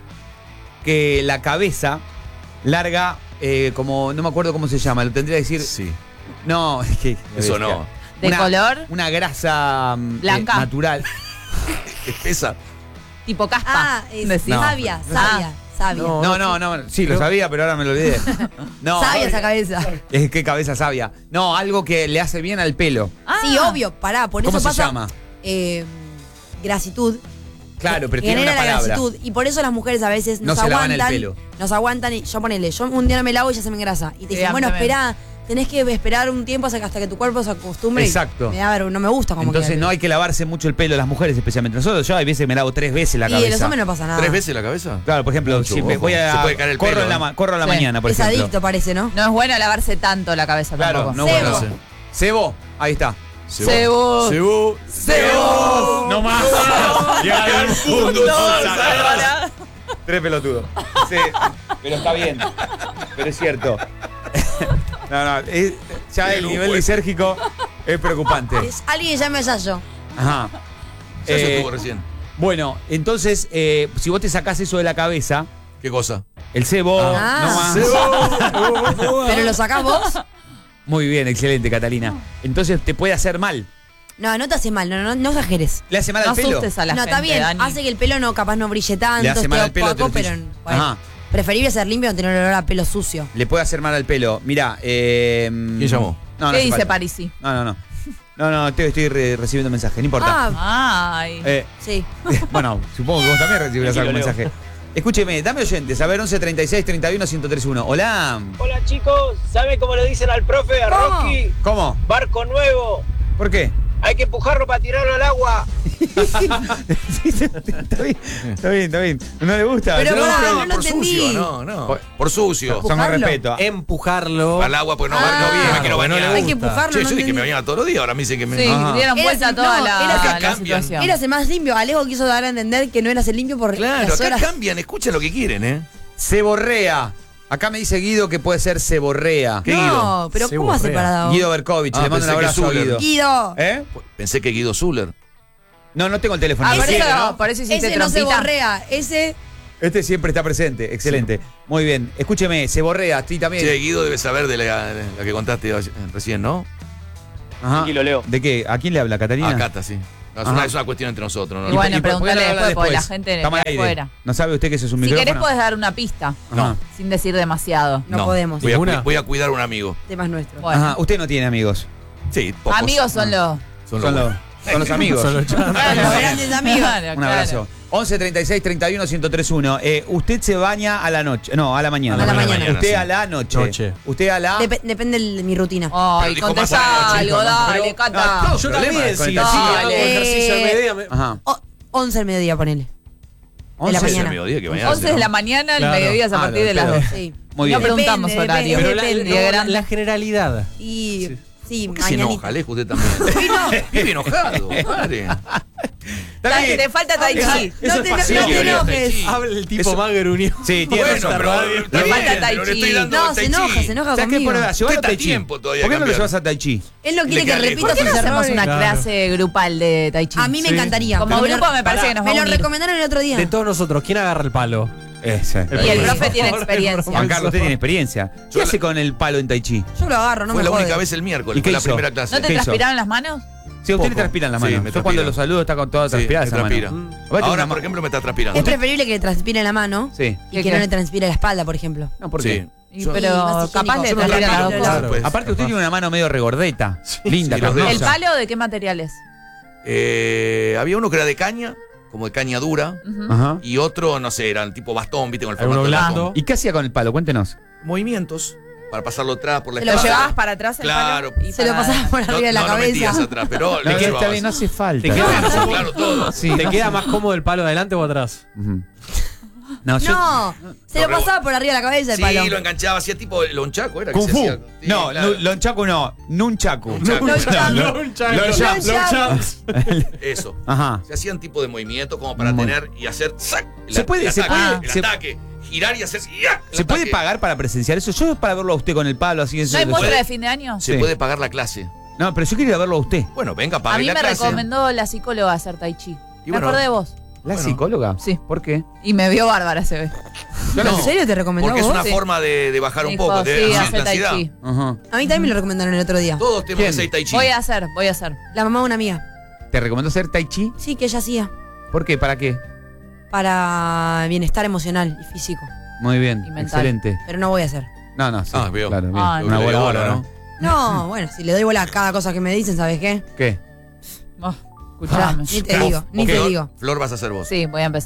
[SPEAKER 1] que la cabeza larga, como. No me acuerdo cómo se llama, lo tendría que decir.
[SPEAKER 4] Sí.
[SPEAKER 1] No, es que.
[SPEAKER 4] Eso no.
[SPEAKER 3] ¿De color?
[SPEAKER 1] Una grasa
[SPEAKER 3] Blanca.
[SPEAKER 1] natural.
[SPEAKER 4] Espesa.
[SPEAKER 3] Tipo caspa.
[SPEAKER 2] Ah, es
[SPEAKER 3] decís.
[SPEAKER 1] No.
[SPEAKER 2] sabia, sabia, sabia.
[SPEAKER 5] No.
[SPEAKER 1] No. Sí, lo sabía, pero ahora me lo olvidé. No.
[SPEAKER 2] Sabia esa cabeza.
[SPEAKER 1] Es que cabeza sabia. No, algo que le hace bien al pelo.
[SPEAKER 3] Ah.
[SPEAKER 2] Sí, obvio, pará, por
[SPEAKER 1] ¿Cómo
[SPEAKER 2] eso
[SPEAKER 1] se
[SPEAKER 2] pasa.
[SPEAKER 1] llama?
[SPEAKER 2] Grasitud.
[SPEAKER 1] Claro, pero tiene
[SPEAKER 2] Genera
[SPEAKER 1] una
[SPEAKER 2] la
[SPEAKER 1] palabra.
[SPEAKER 2] grasitud. Y por eso las mujeres a veces
[SPEAKER 1] No
[SPEAKER 2] nos
[SPEAKER 1] se lavan el
[SPEAKER 2] aguantan.
[SPEAKER 1] pelo.
[SPEAKER 2] Nos aguantan y yo un día no me lavo y ya se me engrasa. Y te
[SPEAKER 3] Sí,
[SPEAKER 2] dicen,
[SPEAKER 3] a mí
[SPEAKER 2] bueno,
[SPEAKER 3] también.
[SPEAKER 2] esperá tenés que esperar un tiempo hasta que tu cuerpo se acostumbre.
[SPEAKER 1] Exacto.
[SPEAKER 2] No me gusta como
[SPEAKER 1] Entonces
[SPEAKER 2] queda.
[SPEAKER 1] no hay que lavarse mucho el pelo, las mujeres especialmente. Nosotros, yo hay veces me lavo 3 veces la
[SPEAKER 2] Y
[SPEAKER 1] cabeza.
[SPEAKER 2] de los hombres no pasa nada.
[SPEAKER 4] ¿3 veces la cabeza?
[SPEAKER 1] Claro, por ejemplo,
[SPEAKER 4] Mucho,
[SPEAKER 1] si me
[SPEAKER 4] ojo.
[SPEAKER 1] voy a.
[SPEAKER 4] Se puede caer el
[SPEAKER 1] corro
[SPEAKER 4] pelo,
[SPEAKER 1] corro a la
[SPEAKER 3] Sí.
[SPEAKER 1] mañana, por
[SPEAKER 2] Es
[SPEAKER 1] ejemplo.
[SPEAKER 2] adicto, parece, ¿no?
[SPEAKER 3] No es bueno lavarse tanto la cabeza
[SPEAKER 1] Claro,
[SPEAKER 3] tampoco.
[SPEAKER 1] no
[SPEAKER 2] Cebo.
[SPEAKER 1] bueno. Cebo, ahí está.
[SPEAKER 3] Cebo.
[SPEAKER 1] ¡Cebo! ¡No más! ¡Ya al mundo!
[SPEAKER 3] Ahora.
[SPEAKER 1] 3 pelotudos. Sí, pero está bien. Pero es cierto. No, ya el nivel lisérgico es preocupante.
[SPEAKER 2] Alguien llame a Yayo.
[SPEAKER 1] Ajá.
[SPEAKER 4] Ya se
[SPEAKER 1] Eh,
[SPEAKER 4] estuvo recién.
[SPEAKER 1] Bueno, entonces, si vos te sacás eso de la cabeza,
[SPEAKER 4] ¿Qué cosa?
[SPEAKER 1] el cebo,
[SPEAKER 2] Ah.
[SPEAKER 1] no más.
[SPEAKER 2] ¿Pero lo sacás vos?
[SPEAKER 1] Muy bien, excelente, Catalina. Entonces te puede hacer mal.
[SPEAKER 2] No te hace mal, no exageres.
[SPEAKER 1] ¿Le hace mal
[SPEAKER 3] No
[SPEAKER 1] al pelo?
[SPEAKER 3] asustes a la
[SPEAKER 2] No,
[SPEAKER 3] gente,
[SPEAKER 2] está bien,
[SPEAKER 3] Dani.
[SPEAKER 2] hace que el pelo capaz no brille tanto,
[SPEAKER 1] Le hace mal
[SPEAKER 2] esté
[SPEAKER 1] al pelo,
[SPEAKER 2] opaco,
[SPEAKER 1] te lo
[SPEAKER 2] pero
[SPEAKER 1] estoy-
[SPEAKER 2] bueno,
[SPEAKER 1] Ajá.
[SPEAKER 2] preferible ser limpio y no tener olor a pelo sucio.
[SPEAKER 1] Le puede hacer mal al pelo. Mirá,
[SPEAKER 4] ¿Quién llamó?
[SPEAKER 1] No, no
[SPEAKER 3] ¿Qué
[SPEAKER 1] hace
[SPEAKER 3] dice
[SPEAKER 1] falta.
[SPEAKER 3] Parisi?
[SPEAKER 1] No, estoy recibiendo mensaje, no importa.
[SPEAKER 3] Ay.
[SPEAKER 2] Sí.
[SPEAKER 1] Bueno, supongo que vos también recibirás algún
[SPEAKER 5] Leo.
[SPEAKER 1] mensaje. Escúcheme, dame oyentes, a ver, 11 36 31 1031. Hola.
[SPEAKER 7] Hola chicos, ¿saben cómo le dicen al profe, a
[SPEAKER 2] ¿Cómo?
[SPEAKER 7] Rocky?
[SPEAKER 1] ¿Cómo?
[SPEAKER 7] Barco nuevo,
[SPEAKER 1] ¿Por qué?
[SPEAKER 7] hay que empujarlo para tirarlo al agua.
[SPEAKER 1] Sí, está bien. No le gusta.
[SPEAKER 2] Pero
[SPEAKER 1] ¿no?
[SPEAKER 2] pará,
[SPEAKER 4] No,
[SPEAKER 2] no lo
[SPEAKER 4] por
[SPEAKER 2] entendí.
[SPEAKER 4] sucio, no. Por sucio.
[SPEAKER 1] Son con
[SPEAKER 2] Empujarlo.
[SPEAKER 1] respeto.
[SPEAKER 5] Empujarlo.
[SPEAKER 4] Al agua, pues no,
[SPEAKER 2] Ah,
[SPEAKER 4] no bien, me quiero
[SPEAKER 5] bueno,
[SPEAKER 4] bañar.
[SPEAKER 5] le
[SPEAKER 2] Hay que
[SPEAKER 5] gusta.
[SPEAKER 2] empujarlo,
[SPEAKER 4] Che,
[SPEAKER 2] no
[SPEAKER 4] yo dije que
[SPEAKER 2] entendí.
[SPEAKER 4] me bañaba todos los días, ahora me dicen que me.
[SPEAKER 3] Sí,
[SPEAKER 1] Ajá.
[SPEAKER 3] dieron
[SPEAKER 2] Era
[SPEAKER 3] vuelta
[SPEAKER 2] así,
[SPEAKER 3] toda
[SPEAKER 2] no,
[SPEAKER 3] la,
[SPEAKER 2] era
[SPEAKER 3] la
[SPEAKER 4] así. Cambian.
[SPEAKER 3] situación.
[SPEAKER 2] Érase más limpio. Alejo quiso dar a entender que no eras el limpio por
[SPEAKER 4] Claro,
[SPEAKER 2] las
[SPEAKER 4] acá
[SPEAKER 2] horas.
[SPEAKER 4] cambian, escuchen lo que quieren, ¿eh?
[SPEAKER 1] Ceborrea. Acá me dice Guido que puede ser ceborrea.
[SPEAKER 4] ¿Qué
[SPEAKER 2] No,
[SPEAKER 4] Guido?
[SPEAKER 2] pero
[SPEAKER 5] Se
[SPEAKER 2] ¿cómo hace
[SPEAKER 5] borrea.
[SPEAKER 2] para dar?
[SPEAKER 1] Guido Berkovich,
[SPEAKER 4] Ah,
[SPEAKER 1] le mando un
[SPEAKER 4] pensé que
[SPEAKER 1] abrazo a
[SPEAKER 4] Zuller.
[SPEAKER 1] Guido.
[SPEAKER 2] Guido.
[SPEAKER 1] ¿Eh?
[SPEAKER 4] Pensé que Guido Zuller.
[SPEAKER 1] No tengo el teléfono.
[SPEAKER 3] Ah,
[SPEAKER 1] Lo
[SPEAKER 3] por
[SPEAKER 1] quiero,
[SPEAKER 3] eso,
[SPEAKER 1] ¿no?
[SPEAKER 3] por eso hiciste
[SPEAKER 2] Ese no se
[SPEAKER 3] trompita.
[SPEAKER 2] borrea. Ese.
[SPEAKER 1] Este siempre está presente, excelente. Muy bien, escúcheme, ceborrea, sí también.
[SPEAKER 4] Che, Guido debe saber de la que contaste recién, ¿no?
[SPEAKER 1] Ajá.
[SPEAKER 7] Aquí lo leo.
[SPEAKER 1] ¿De qué? ¿A quién le habla, Catalina?
[SPEAKER 4] A Cata, sí. No,
[SPEAKER 1] Ajá.
[SPEAKER 4] es una cuestión entre nosotros, ¿no?
[SPEAKER 3] Y bueno,
[SPEAKER 1] por qué
[SPEAKER 3] pregúntale
[SPEAKER 1] no lo habla
[SPEAKER 3] después, porque la gente
[SPEAKER 1] Estamos al
[SPEAKER 3] de
[SPEAKER 1] aire.
[SPEAKER 3] afuera.
[SPEAKER 1] ¿No sabe usted que ese es un
[SPEAKER 3] Si
[SPEAKER 1] micrófono?
[SPEAKER 3] querés puedes dar una pista,
[SPEAKER 1] Ajá.
[SPEAKER 3] sin decir demasiado.
[SPEAKER 2] No podemos.
[SPEAKER 4] Voy a,
[SPEAKER 5] ¿Ninguna?
[SPEAKER 4] voy a cuidar a un amigo.
[SPEAKER 2] Temas nuestros.
[SPEAKER 3] Bueno,
[SPEAKER 1] Ajá. Usted no tiene amigos.
[SPEAKER 4] Sí, pocos.
[SPEAKER 3] amigos son los...
[SPEAKER 4] Son
[SPEAKER 1] Son
[SPEAKER 4] los-
[SPEAKER 1] los amigos.
[SPEAKER 5] Son los chavos.
[SPEAKER 2] Los grandes amigos.
[SPEAKER 3] Claro,
[SPEAKER 1] Un abrazo. 11 36 31 1031. Usted se baña a la noche. No, a la mañana.
[SPEAKER 2] A la mañana.
[SPEAKER 1] Usted
[SPEAKER 4] sí.
[SPEAKER 1] a la noche.
[SPEAKER 5] Noche.
[SPEAKER 1] Usted a la.
[SPEAKER 2] Depende de mi rutina.
[SPEAKER 3] Ay,
[SPEAKER 4] Pero dijo
[SPEAKER 3] contestá
[SPEAKER 4] más a la
[SPEAKER 3] algo,
[SPEAKER 4] noche,
[SPEAKER 3] dale,
[SPEAKER 1] Pero-
[SPEAKER 3] Cata.
[SPEAKER 1] no,
[SPEAKER 5] Yo
[SPEAKER 1] problema
[SPEAKER 5] también,
[SPEAKER 1] con
[SPEAKER 5] sí,
[SPEAKER 1] el
[SPEAKER 5] sí,
[SPEAKER 1] taxi.
[SPEAKER 5] hago ejercicio al mediodía.
[SPEAKER 1] Ajá.
[SPEAKER 2] 11 al mediodía, ponele.
[SPEAKER 1] 11
[SPEAKER 2] la
[SPEAKER 4] Es el
[SPEAKER 2] mañana.
[SPEAKER 4] mediodía que bañarse,
[SPEAKER 3] 11 de
[SPEAKER 4] ¿no?
[SPEAKER 3] la mañana, el
[SPEAKER 5] Claro.
[SPEAKER 3] mediodía es a
[SPEAKER 1] Ah,
[SPEAKER 3] partir de las
[SPEAKER 1] pero-
[SPEAKER 3] 12.
[SPEAKER 2] Sí.
[SPEAKER 1] Muy
[SPEAKER 3] No
[SPEAKER 1] bien.
[SPEAKER 3] preguntamos horario.
[SPEAKER 5] Pero
[SPEAKER 3] Depende.
[SPEAKER 5] la generalidad.
[SPEAKER 2] Y sí,
[SPEAKER 4] ¿Por qué se enoja, Alejo, usted también? Vive enojado, padre.
[SPEAKER 1] Está bien.
[SPEAKER 3] Te falta Tai Chi.
[SPEAKER 2] No te enojes.
[SPEAKER 5] Habla el tipo
[SPEAKER 1] Eso-
[SPEAKER 5] más gruñón.
[SPEAKER 1] Sí, tiene
[SPEAKER 4] Bueno,
[SPEAKER 1] razón.
[SPEAKER 4] pero
[SPEAKER 3] Le
[SPEAKER 4] está
[SPEAKER 3] falta
[SPEAKER 4] bien,
[SPEAKER 3] Tai
[SPEAKER 4] pero le
[SPEAKER 3] Chi.
[SPEAKER 4] estoy dando
[SPEAKER 2] No,
[SPEAKER 4] Tai
[SPEAKER 2] se enoja,
[SPEAKER 4] Chi.
[SPEAKER 2] se enoja
[SPEAKER 1] ¿Sabes qué?
[SPEAKER 2] conmigo.
[SPEAKER 1] Llévalo a
[SPEAKER 4] Usted
[SPEAKER 1] Tai
[SPEAKER 4] está
[SPEAKER 1] Chi.
[SPEAKER 4] tiempo todavía
[SPEAKER 1] ¿Por qué no lo
[SPEAKER 4] cambiar.
[SPEAKER 1] llevas a Tai Chi?
[SPEAKER 2] Él no quiere
[SPEAKER 4] Le
[SPEAKER 2] que
[SPEAKER 4] caleta.
[SPEAKER 2] repita
[SPEAKER 3] ¿Por qué
[SPEAKER 2] sus
[SPEAKER 3] no hacemos
[SPEAKER 2] errores.
[SPEAKER 3] una
[SPEAKER 5] Claro.
[SPEAKER 3] clase grupal de Tai Chi?
[SPEAKER 2] A mí me
[SPEAKER 5] Sí.
[SPEAKER 2] encantaría.
[SPEAKER 3] Como
[SPEAKER 2] pero
[SPEAKER 3] grupo me parece que nos va
[SPEAKER 2] Me
[SPEAKER 3] a
[SPEAKER 2] lo
[SPEAKER 3] unir.
[SPEAKER 2] recomendaron el otro día.
[SPEAKER 5] De todos nosotros, ¿quién agarra el palo?
[SPEAKER 1] Ese.
[SPEAKER 3] Y el
[SPEAKER 5] Sí.
[SPEAKER 3] profe tiene
[SPEAKER 5] Por favor,
[SPEAKER 3] experiencia.
[SPEAKER 1] Juan Carlos, usted tiene experiencia. ¿Qué
[SPEAKER 4] Yo
[SPEAKER 1] hace con el palo en Tai Chi?
[SPEAKER 2] Yo lo agarro, no
[SPEAKER 4] Fue
[SPEAKER 2] me
[SPEAKER 4] la
[SPEAKER 2] jode.
[SPEAKER 4] única vez el miércoles,
[SPEAKER 1] ¿Y qué
[SPEAKER 4] fue la
[SPEAKER 1] hizo?
[SPEAKER 4] primera clase.
[SPEAKER 3] ¿No te
[SPEAKER 1] ¿Qué hizo?
[SPEAKER 3] transpiraron las manos?
[SPEAKER 1] Sí, a usted le
[SPEAKER 4] Poco.
[SPEAKER 1] transpiran las
[SPEAKER 4] Sí,
[SPEAKER 1] manos.
[SPEAKER 4] me
[SPEAKER 1] Yo cuando
[SPEAKER 4] transpira.
[SPEAKER 1] lo saludo está con toda
[SPEAKER 4] Sí,
[SPEAKER 1] transpirada
[SPEAKER 4] me
[SPEAKER 1] esa mano.
[SPEAKER 4] transpira.
[SPEAKER 1] Aparte tiene
[SPEAKER 4] Ahora,
[SPEAKER 1] una
[SPEAKER 4] por ejemplo, me está transpirando.
[SPEAKER 2] Es preferible que le transpire en la mano
[SPEAKER 1] Sí.
[SPEAKER 2] y que
[SPEAKER 3] ¿Qué?
[SPEAKER 2] no le transpire la espalda, por ejemplo.
[SPEAKER 1] No, ¿por
[SPEAKER 4] Sí.
[SPEAKER 1] qué?
[SPEAKER 3] Y-
[SPEAKER 4] Yo-
[SPEAKER 2] más
[SPEAKER 3] pero
[SPEAKER 2] higiénico.
[SPEAKER 3] capaz le
[SPEAKER 2] Yo no
[SPEAKER 3] transpiran las dos
[SPEAKER 2] transpiro,
[SPEAKER 3] cosas.
[SPEAKER 2] claro.
[SPEAKER 4] Pues,
[SPEAKER 1] Aparte usted tiene una mano medio regordeta. Linda,
[SPEAKER 4] sí, los dedos.
[SPEAKER 3] ¿El
[SPEAKER 1] carnosa.
[SPEAKER 3] palo de qué material es?
[SPEAKER 4] Había uno que era de caña, como de caña dura,
[SPEAKER 3] Ujú.
[SPEAKER 1] Ajá.
[SPEAKER 4] y otro, no sé, era el tipo bastón, viste, con el
[SPEAKER 5] Alguno
[SPEAKER 4] formato de
[SPEAKER 5] blando.
[SPEAKER 4] bastón.
[SPEAKER 1] ¿Y qué hacía con el palo? Cuéntenos.
[SPEAKER 4] Movimientos para pasarlo atrás por la
[SPEAKER 2] Se
[SPEAKER 3] ¿Lo
[SPEAKER 4] espalda.
[SPEAKER 3] llevabas para atrás el
[SPEAKER 4] Claro.
[SPEAKER 3] palo? Y
[SPEAKER 2] Se lo
[SPEAKER 3] para-
[SPEAKER 2] pasaba por
[SPEAKER 4] No,
[SPEAKER 2] arriba de la
[SPEAKER 4] no metías
[SPEAKER 2] cabeza.
[SPEAKER 4] atrás, pero
[SPEAKER 1] No,
[SPEAKER 4] le
[SPEAKER 1] que está
[SPEAKER 4] llevabas.
[SPEAKER 1] bien, no hace falta.
[SPEAKER 5] Te queda-
[SPEAKER 4] Eso, claro, todo.
[SPEAKER 1] Sí,
[SPEAKER 5] ¿Te
[SPEAKER 1] no
[SPEAKER 5] queda
[SPEAKER 1] hace-
[SPEAKER 5] más cómodo el palo adelante o atrás?
[SPEAKER 1] Ujú. No, yo.
[SPEAKER 2] No, se lo pasaba por arriba de la cabeza el
[SPEAKER 4] Sí,
[SPEAKER 2] palo.
[SPEAKER 4] lo enganchaba, hacía tipo lonchaco, era que
[SPEAKER 1] Kung
[SPEAKER 4] se
[SPEAKER 1] Fu.
[SPEAKER 4] hacía. Sí,
[SPEAKER 1] No,
[SPEAKER 4] claro.
[SPEAKER 1] lonchaku no. Nunchaku.
[SPEAKER 4] Nunchaku. Eso.
[SPEAKER 1] Ajá.
[SPEAKER 4] Se hacían tipo de movimientos como para
[SPEAKER 1] Muy-
[SPEAKER 4] tener y hacer ¡zac!
[SPEAKER 1] Se puede- se
[SPEAKER 4] ataque,
[SPEAKER 1] puede-
[SPEAKER 4] el ataque, girar y hacer ¡yac! el
[SPEAKER 1] ¿Se puede
[SPEAKER 4] ataque.
[SPEAKER 1] pagar para presenciar eso? Yo para verlo a usted con el palo así en
[SPEAKER 3] ¿No hay
[SPEAKER 1] su-
[SPEAKER 3] muestra de fin de año?
[SPEAKER 4] Se
[SPEAKER 1] Sí.
[SPEAKER 4] puede pagar la clase.
[SPEAKER 1] No, pero yo quiero ir a verlo a usted.
[SPEAKER 4] Bueno, venga,
[SPEAKER 3] A
[SPEAKER 4] pague
[SPEAKER 3] mí
[SPEAKER 4] la
[SPEAKER 3] me
[SPEAKER 4] clase.
[SPEAKER 3] recomendó la psicóloga hacer Tai Chi.
[SPEAKER 4] Y
[SPEAKER 3] Me
[SPEAKER 4] bueno,
[SPEAKER 3] acordé de vos.
[SPEAKER 1] ¿La
[SPEAKER 4] Bueno.
[SPEAKER 1] psicóloga?
[SPEAKER 3] Sí.
[SPEAKER 1] ¿Por qué?
[SPEAKER 3] Y me vio bárbara, se ve.
[SPEAKER 1] Yo no.
[SPEAKER 2] ¿En serio te recomendó
[SPEAKER 4] Porque es
[SPEAKER 2] vos?
[SPEAKER 4] una
[SPEAKER 3] Sí.
[SPEAKER 4] forma de bajar un
[SPEAKER 3] Dijo,
[SPEAKER 4] poco de
[SPEAKER 3] sí,
[SPEAKER 4] la
[SPEAKER 3] hacer Tai
[SPEAKER 4] ansiedad.
[SPEAKER 3] Chi.
[SPEAKER 1] Ajá.
[SPEAKER 2] A mí también me lo recomendaron el otro día.
[SPEAKER 4] Todos tenemos que
[SPEAKER 1] ¿Quién?
[SPEAKER 4] hacer tai chi.
[SPEAKER 3] Voy a hacer.
[SPEAKER 2] La mamá de una amiga.
[SPEAKER 1] ¿Te recomendó hacer Tai Chi?
[SPEAKER 2] Sí, que ella hacía.
[SPEAKER 1] ¿Por qué? ¿Para qué?
[SPEAKER 2] Para bienestar emocional y físico.
[SPEAKER 1] Muy bien,
[SPEAKER 3] Y mental.
[SPEAKER 1] excelente.
[SPEAKER 2] Pero no voy a hacer.
[SPEAKER 1] No, no, sí.
[SPEAKER 4] Ah, veo.
[SPEAKER 1] Claro, bien.
[SPEAKER 3] Ah,
[SPEAKER 1] Una
[SPEAKER 4] no.
[SPEAKER 1] bola,
[SPEAKER 4] Bola,
[SPEAKER 1] ¿no?
[SPEAKER 2] No, bueno, si le doy bola a cada cosa que me dicen, ¿sabes qué?
[SPEAKER 1] ¿Qué?
[SPEAKER 3] Oh,
[SPEAKER 2] Ya,
[SPEAKER 3] escuchame.
[SPEAKER 2] ni te digo, ni te
[SPEAKER 4] Flor,
[SPEAKER 2] digo.
[SPEAKER 4] Flor, vas a hacer vos.
[SPEAKER 3] Sí, voy a empezar.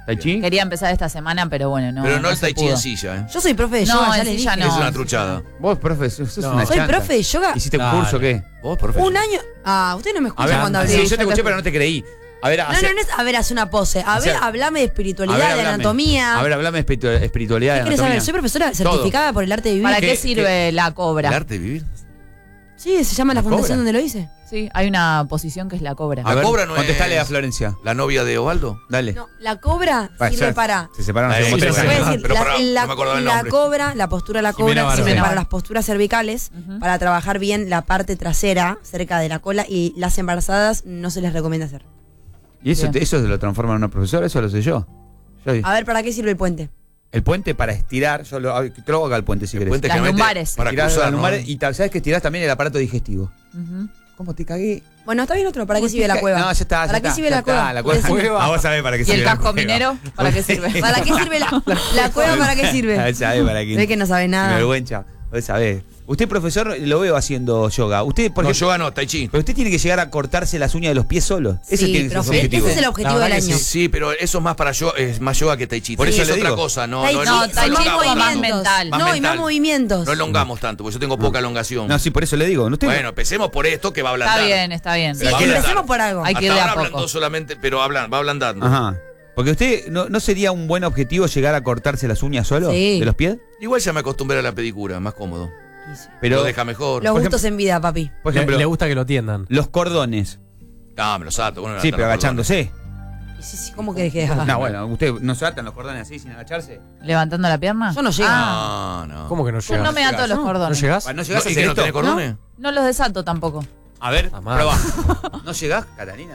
[SPEAKER 1] ¿Tai Chi?
[SPEAKER 3] Quería empezar esta semana, pero bueno, no.
[SPEAKER 4] Pero no el
[SPEAKER 3] se
[SPEAKER 4] Tai Chi
[SPEAKER 3] pudo.
[SPEAKER 4] en silla, ¿eh?
[SPEAKER 2] Yo soy profe de
[SPEAKER 3] No,
[SPEAKER 2] yoga, ya
[SPEAKER 3] en
[SPEAKER 2] les
[SPEAKER 3] silla
[SPEAKER 2] dije.
[SPEAKER 3] no.
[SPEAKER 4] Es una truchada.
[SPEAKER 1] Vos, profe, sos
[SPEAKER 5] No.
[SPEAKER 1] una
[SPEAKER 2] Soy
[SPEAKER 1] chanta.
[SPEAKER 2] profe de yoga.
[SPEAKER 1] ¿Hiciste un
[SPEAKER 5] Claro.
[SPEAKER 1] curso o qué?
[SPEAKER 4] Vos, profe.
[SPEAKER 2] Un año. Usted no me
[SPEAKER 1] A
[SPEAKER 2] escucha
[SPEAKER 1] ver,
[SPEAKER 2] cuando
[SPEAKER 1] sí,
[SPEAKER 2] hablo.
[SPEAKER 1] yo te
[SPEAKER 3] yo te
[SPEAKER 1] escuché, pero no te creí. A ver,
[SPEAKER 2] No es, a ver, hace una pose. A ver,
[SPEAKER 1] Hacer-
[SPEAKER 2] hablame de espiritualidad, de
[SPEAKER 1] hablame.
[SPEAKER 2] anatomía.
[SPEAKER 1] A ver, hablame de espiritualidad, de
[SPEAKER 2] ¿Qué querés
[SPEAKER 1] anatomía.
[SPEAKER 2] saber? Soy profesora certificada por el arte de vivir.
[SPEAKER 3] ¿Para
[SPEAKER 1] ¿Qué-
[SPEAKER 3] qué sirve la cobra?
[SPEAKER 4] ¿El arte de vivir?
[SPEAKER 2] Sí, se llama la fundación
[SPEAKER 1] cobra?
[SPEAKER 2] donde lo hice.
[SPEAKER 3] Sí, hay una posición que es la cobra.
[SPEAKER 1] A
[SPEAKER 4] La
[SPEAKER 1] ver,
[SPEAKER 4] cobra no
[SPEAKER 1] contestale
[SPEAKER 4] es-
[SPEAKER 1] a Florencia.
[SPEAKER 4] ¿La novia de Osvaldo?
[SPEAKER 1] Dale.
[SPEAKER 2] No, la cobra
[SPEAKER 1] Va,
[SPEAKER 2] sirve
[SPEAKER 1] ya
[SPEAKER 2] para.
[SPEAKER 1] Se separaron hace
[SPEAKER 4] Ahí,
[SPEAKER 1] como
[SPEAKER 4] ya
[SPEAKER 1] 3
[SPEAKER 4] sé.
[SPEAKER 2] Voy a
[SPEAKER 1] años.
[SPEAKER 2] decir,
[SPEAKER 4] Pero pará,
[SPEAKER 2] la
[SPEAKER 4] no me acordaba el
[SPEAKER 2] la
[SPEAKER 4] nombre.
[SPEAKER 2] cobra, la postura de la
[SPEAKER 5] Jimena
[SPEAKER 2] cobra sirve
[SPEAKER 5] Barcelo.
[SPEAKER 2] para las posturas cervicales, para trabajar bien la parte trasera, cerca de la cola, y las embarazadas no se les recomienda hacer.
[SPEAKER 1] ¿Y eso,
[SPEAKER 3] Bien.
[SPEAKER 1] eso se lo transforma en una profesora? Eso lo sé yo.
[SPEAKER 2] A ver, ¿para qué sirve el puente?
[SPEAKER 1] El puente para estirar, yo lo te lo hago acá el puente si
[SPEAKER 4] El
[SPEAKER 1] querés.
[SPEAKER 4] puente
[SPEAKER 3] Las
[SPEAKER 4] generalmente
[SPEAKER 3] lumbares.
[SPEAKER 4] Para
[SPEAKER 1] Estirás
[SPEAKER 4] cruzar,
[SPEAKER 1] las
[SPEAKER 4] ¿no?
[SPEAKER 1] lumbares y sabes que estirás también el aparato digestivo.
[SPEAKER 3] Ujú.
[SPEAKER 1] ¿Cómo te cagué?
[SPEAKER 2] Bueno, está bien otro. ¿Para qué sirve la cueva?
[SPEAKER 1] No, ya está.
[SPEAKER 2] ¿Para
[SPEAKER 1] ya
[SPEAKER 2] qué
[SPEAKER 1] está,
[SPEAKER 2] sirve
[SPEAKER 1] ya
[SPEAKER 2] la
[SPEAKER 1] está,
[SPEAKER 2] cueva?
[SPEAKER 1] La cueva.
[SPEAKER 2] Decime.
[SPEAKER 1] Ah, vos sabés para qué
[SPEAKER 3] ¿Y
[SPEAKER 1] sirve
[SPEAKER 3] el
[SPEAKER 1] la
[SPEAKER 3] casco
[SPEAKER 1] cueva.
[SPEAKER 3] minero? ¿Para qué sirve?
[SPEAKER 2] ¿Para qué sirve la cueva? ¿Para qué
[SPEAKER 1] Ah,
[SPEAKER 2] sirve?
[SPEAKER 1] sabés para qué.
[SPEAKER 2] Ve que no sabe nada.
[SPEAKER 1] Vergüenza. Vos sabés. Usted, profesor, lo veo haciendo yoga. Usted, por
[SPEAKER 4] No,
[SPEAKER 1] ejemplo,
[SPEAKER 4] yoga no, Tai Chi.
[SPEAKER 1] pero usted tiene que llegar a cortarse las uñas de los pies solo. Ese
[SPEAKER 2] Sí,
[SPEAKER 1] tiene que ser su
[SPEAKER 2] profe,
[SPEAKER 1] objetivo.
[SPEAKER 2] ese es el objetivo
[SPEAKER 5] La
[SPEAKER 2] del
[SPEAKER 5] verdad que
[SPEAKER 2] año.
[SPEAKER 4] Sí, pero eso es más para yoga, es más yoga que Tai Chi.
[SPEAKER 1] Por
[SPEAKER 4] Tai
[SPEAKER 1] eso
[SPEAKER 4] Chi
[SPEAKER 1] le
[SPEAKER 4] es otra
[SPEAKER 1] digo.
[SPEAKER 4] cosa, no,
[SPEAKER 2] Tai
[SPEAKER 4] no,
[SPEAKER 2] Chi,
[SPEAKER 3] no,
[SPEAKER 4] no,
[SPEAKER 3] Tai
[SPEAKER 2] son
[SPEAKER 3] Chi
[SPEAKER 2] más
[SPEAKER 3] es como más
[SPEAKER 2] movimientos.
[SPEAKER 3] mental.
[SPEAKER 4] Más
[SPEAKER 2] No, y
[SPEAKER 4] mental.
[SPEAKER 2] más movimientos.
[SPEAKER 4] no elongamos tanto, porque yo tengo poca elongación.
[SPEAKER 1] No, sí, por eso le digo. Usted
[SPEAKER 4] Bueno, empecemos por esto que va a ablandar.
[SPEAKER 3] Está bien, está bien.
[SPEAKER 2] Sí,
[SPEAKER 4] Va a ablandar.
[SPEAKER 2] empecemos por algo.
[SPEAKER 3] Hay que ir
[SPEAKER 4] Hasta
[SPEAKER 3] de a
[SPEAKER 4] ahora
[SPEAKER 3] poco.
[SPEAKER 4] ablandó solamente, pero va ablandando.
[SPEAKER 1] Ajá. Porque usted, ¿no sería un buen objetivo llegar a cortarse las uñas solo?
[SPEAKER 2] Sí.
[SPEAKER 1] ¿De los pies?
[SPEAKER 4] Igual ya me acostumbré a la pedicura, más cómodo.
[SPEAKER 1] Pero,
[SPEAKER 4] Lo deja mejor.
[SPEAKER 2] Los
[SPEAKER 1] por
[SPEAKER 2] gustos en vida, papi.
[SPEAKER 1] por ejemplo,
[SPEAKER 5] le gusta que lo atiendan.
[SPEAKER 1] los cordones.
[SPEAKER 4] No, me los ato. Bueno,
[SPEAKER 1] Sí, pero agachándose.
[SPEAKER 2] Sí, ¿cómo querés que haga?
[SPEAKER 1] No, bueno, ¿usted no se atan los cordones así sin agacharse?
[SPEAKER 3] ¿Levantando la pierna?
[SPEAKER 2] Yo no llego.
[SPEAKER 3] Ah,
[SPEAKER 4] No, no.
[SPEAKER 5] ¿Cómo que no
[SPEAKER 3] yo
[SPEAKER 5] llegas?
[SPEAKER 3] no me ato los
[SPEAKER 5] ¿No
[SPEAKER 3] cordones.
[SPEAKER 5] llegás?
[SPEAKER 1] ¿No llegás a
[SPEAKER 4] ¿Y
[SPEAKER 1] hacer
[SPEAKER 4] que no
[SPEAKER 1] esto?
[SPEAKER 4] tenés cordones?
[SPEAKER 3] No los desato tampoco.
[SPEAKER 1] A ver,
[SPEAKER 5] Está mal.
[SPEAKER 1] probá. ¿No llegás, Catalina?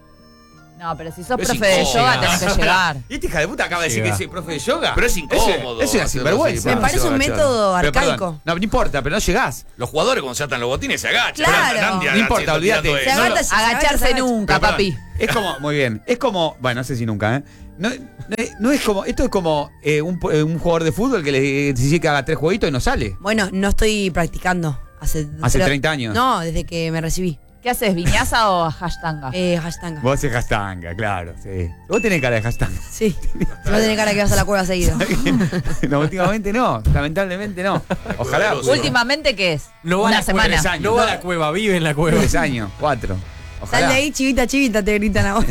[SPEAKER 3] No, pero si sos
[SPEAKER 4] Es
[SPEAKER 3] profe de
[SPEAKER 4] incómodo.
[SPEAKER 3] yoga tenés que llegar.
[SPEAKER 1] ¿Y esta hija de puta acaba de decir
[SPEAKER 5] Llega.
[SPEAKER 1] que es profe de yoga?
[SPEAKER 4] Pero es incómodo.
[SPEAKER 1] Es una
[SPEAKER 4] hacerlo
[SPEAKER 1] sinvergüenza.
[SPEAKER 4] así,
[SPEAKER 2] Me parece un
[SPEAKER 4] agachar.
[SPEAKER 2] método
[SPEAKER 1] Pero, perdón,
[SPEAKER 2] arcaico.
[SPEAKER 1] no importa, pero no llegás.
[SPEAKER 4] Los jugadores cuando se atan los botines se agachan.
[SPEAKER 2] Claro.
[SPEAKER 4] Nadie
[SPEAKER 1] No importa,
[SPEAKER 4] haciendo-
[SPEAKER 1] olvídate.
[SPEAKER 4] tirando
[SPEAKER 2] Se
[SPEAKER 4] eso.
[SPEAKER 2] agacha, se
[SPEAKER 3] Agacharse
[SPEAKER 2] agacha.
[SPEAKER 3] nunca,
[SPEAKER 1] Pero,
[SPEAKER 3] papi.
[SPEAKER 1] perdón, es como, muy bien, es como, bueno, no sé si nunca, ¿eh? No es como, esto es como un jugador de fútbol que le dice que haga 3 jueguitos y no sale.
[SPEAKER 2] Bueno, no estoy practicando. Hace pero-
[SPEAKER 1] 30 años.
[SPEAKER 2] No, desde que me recibí.
[SPEAKER 3] ¿Qué haces, viñaza o hashtanga?
[SPEAKER 2] Hashtag.
[SPEAKER 1] Vos haces hashtanga, claro, sí. Vos tenés cara de hashtanga.
[SPEAKER 2] Sí. No tenés cara que vas a la cueva seguido.
[SPEAKER 1] No, últimamente no, lamentablemente no. Ojalá.
[SPEAKER 4] Poderoso.
[SPEAKER 3] ¿Últimamente qué es?
[SPEAKER 5] No va a
[SPEAKER 3] Una
[SPEAKER 5] la cueva,
[SPEAKER 3] semana.
[SPEAKER 1] 3 años.
[SPEAKER 5] No va a la cueva, vive en la cueva.
[SPEAKER 1] 3 años, 4. Ojalá.
[SPEAKER 2] Sal de ahí, chivita, chivita, te gritan ahora.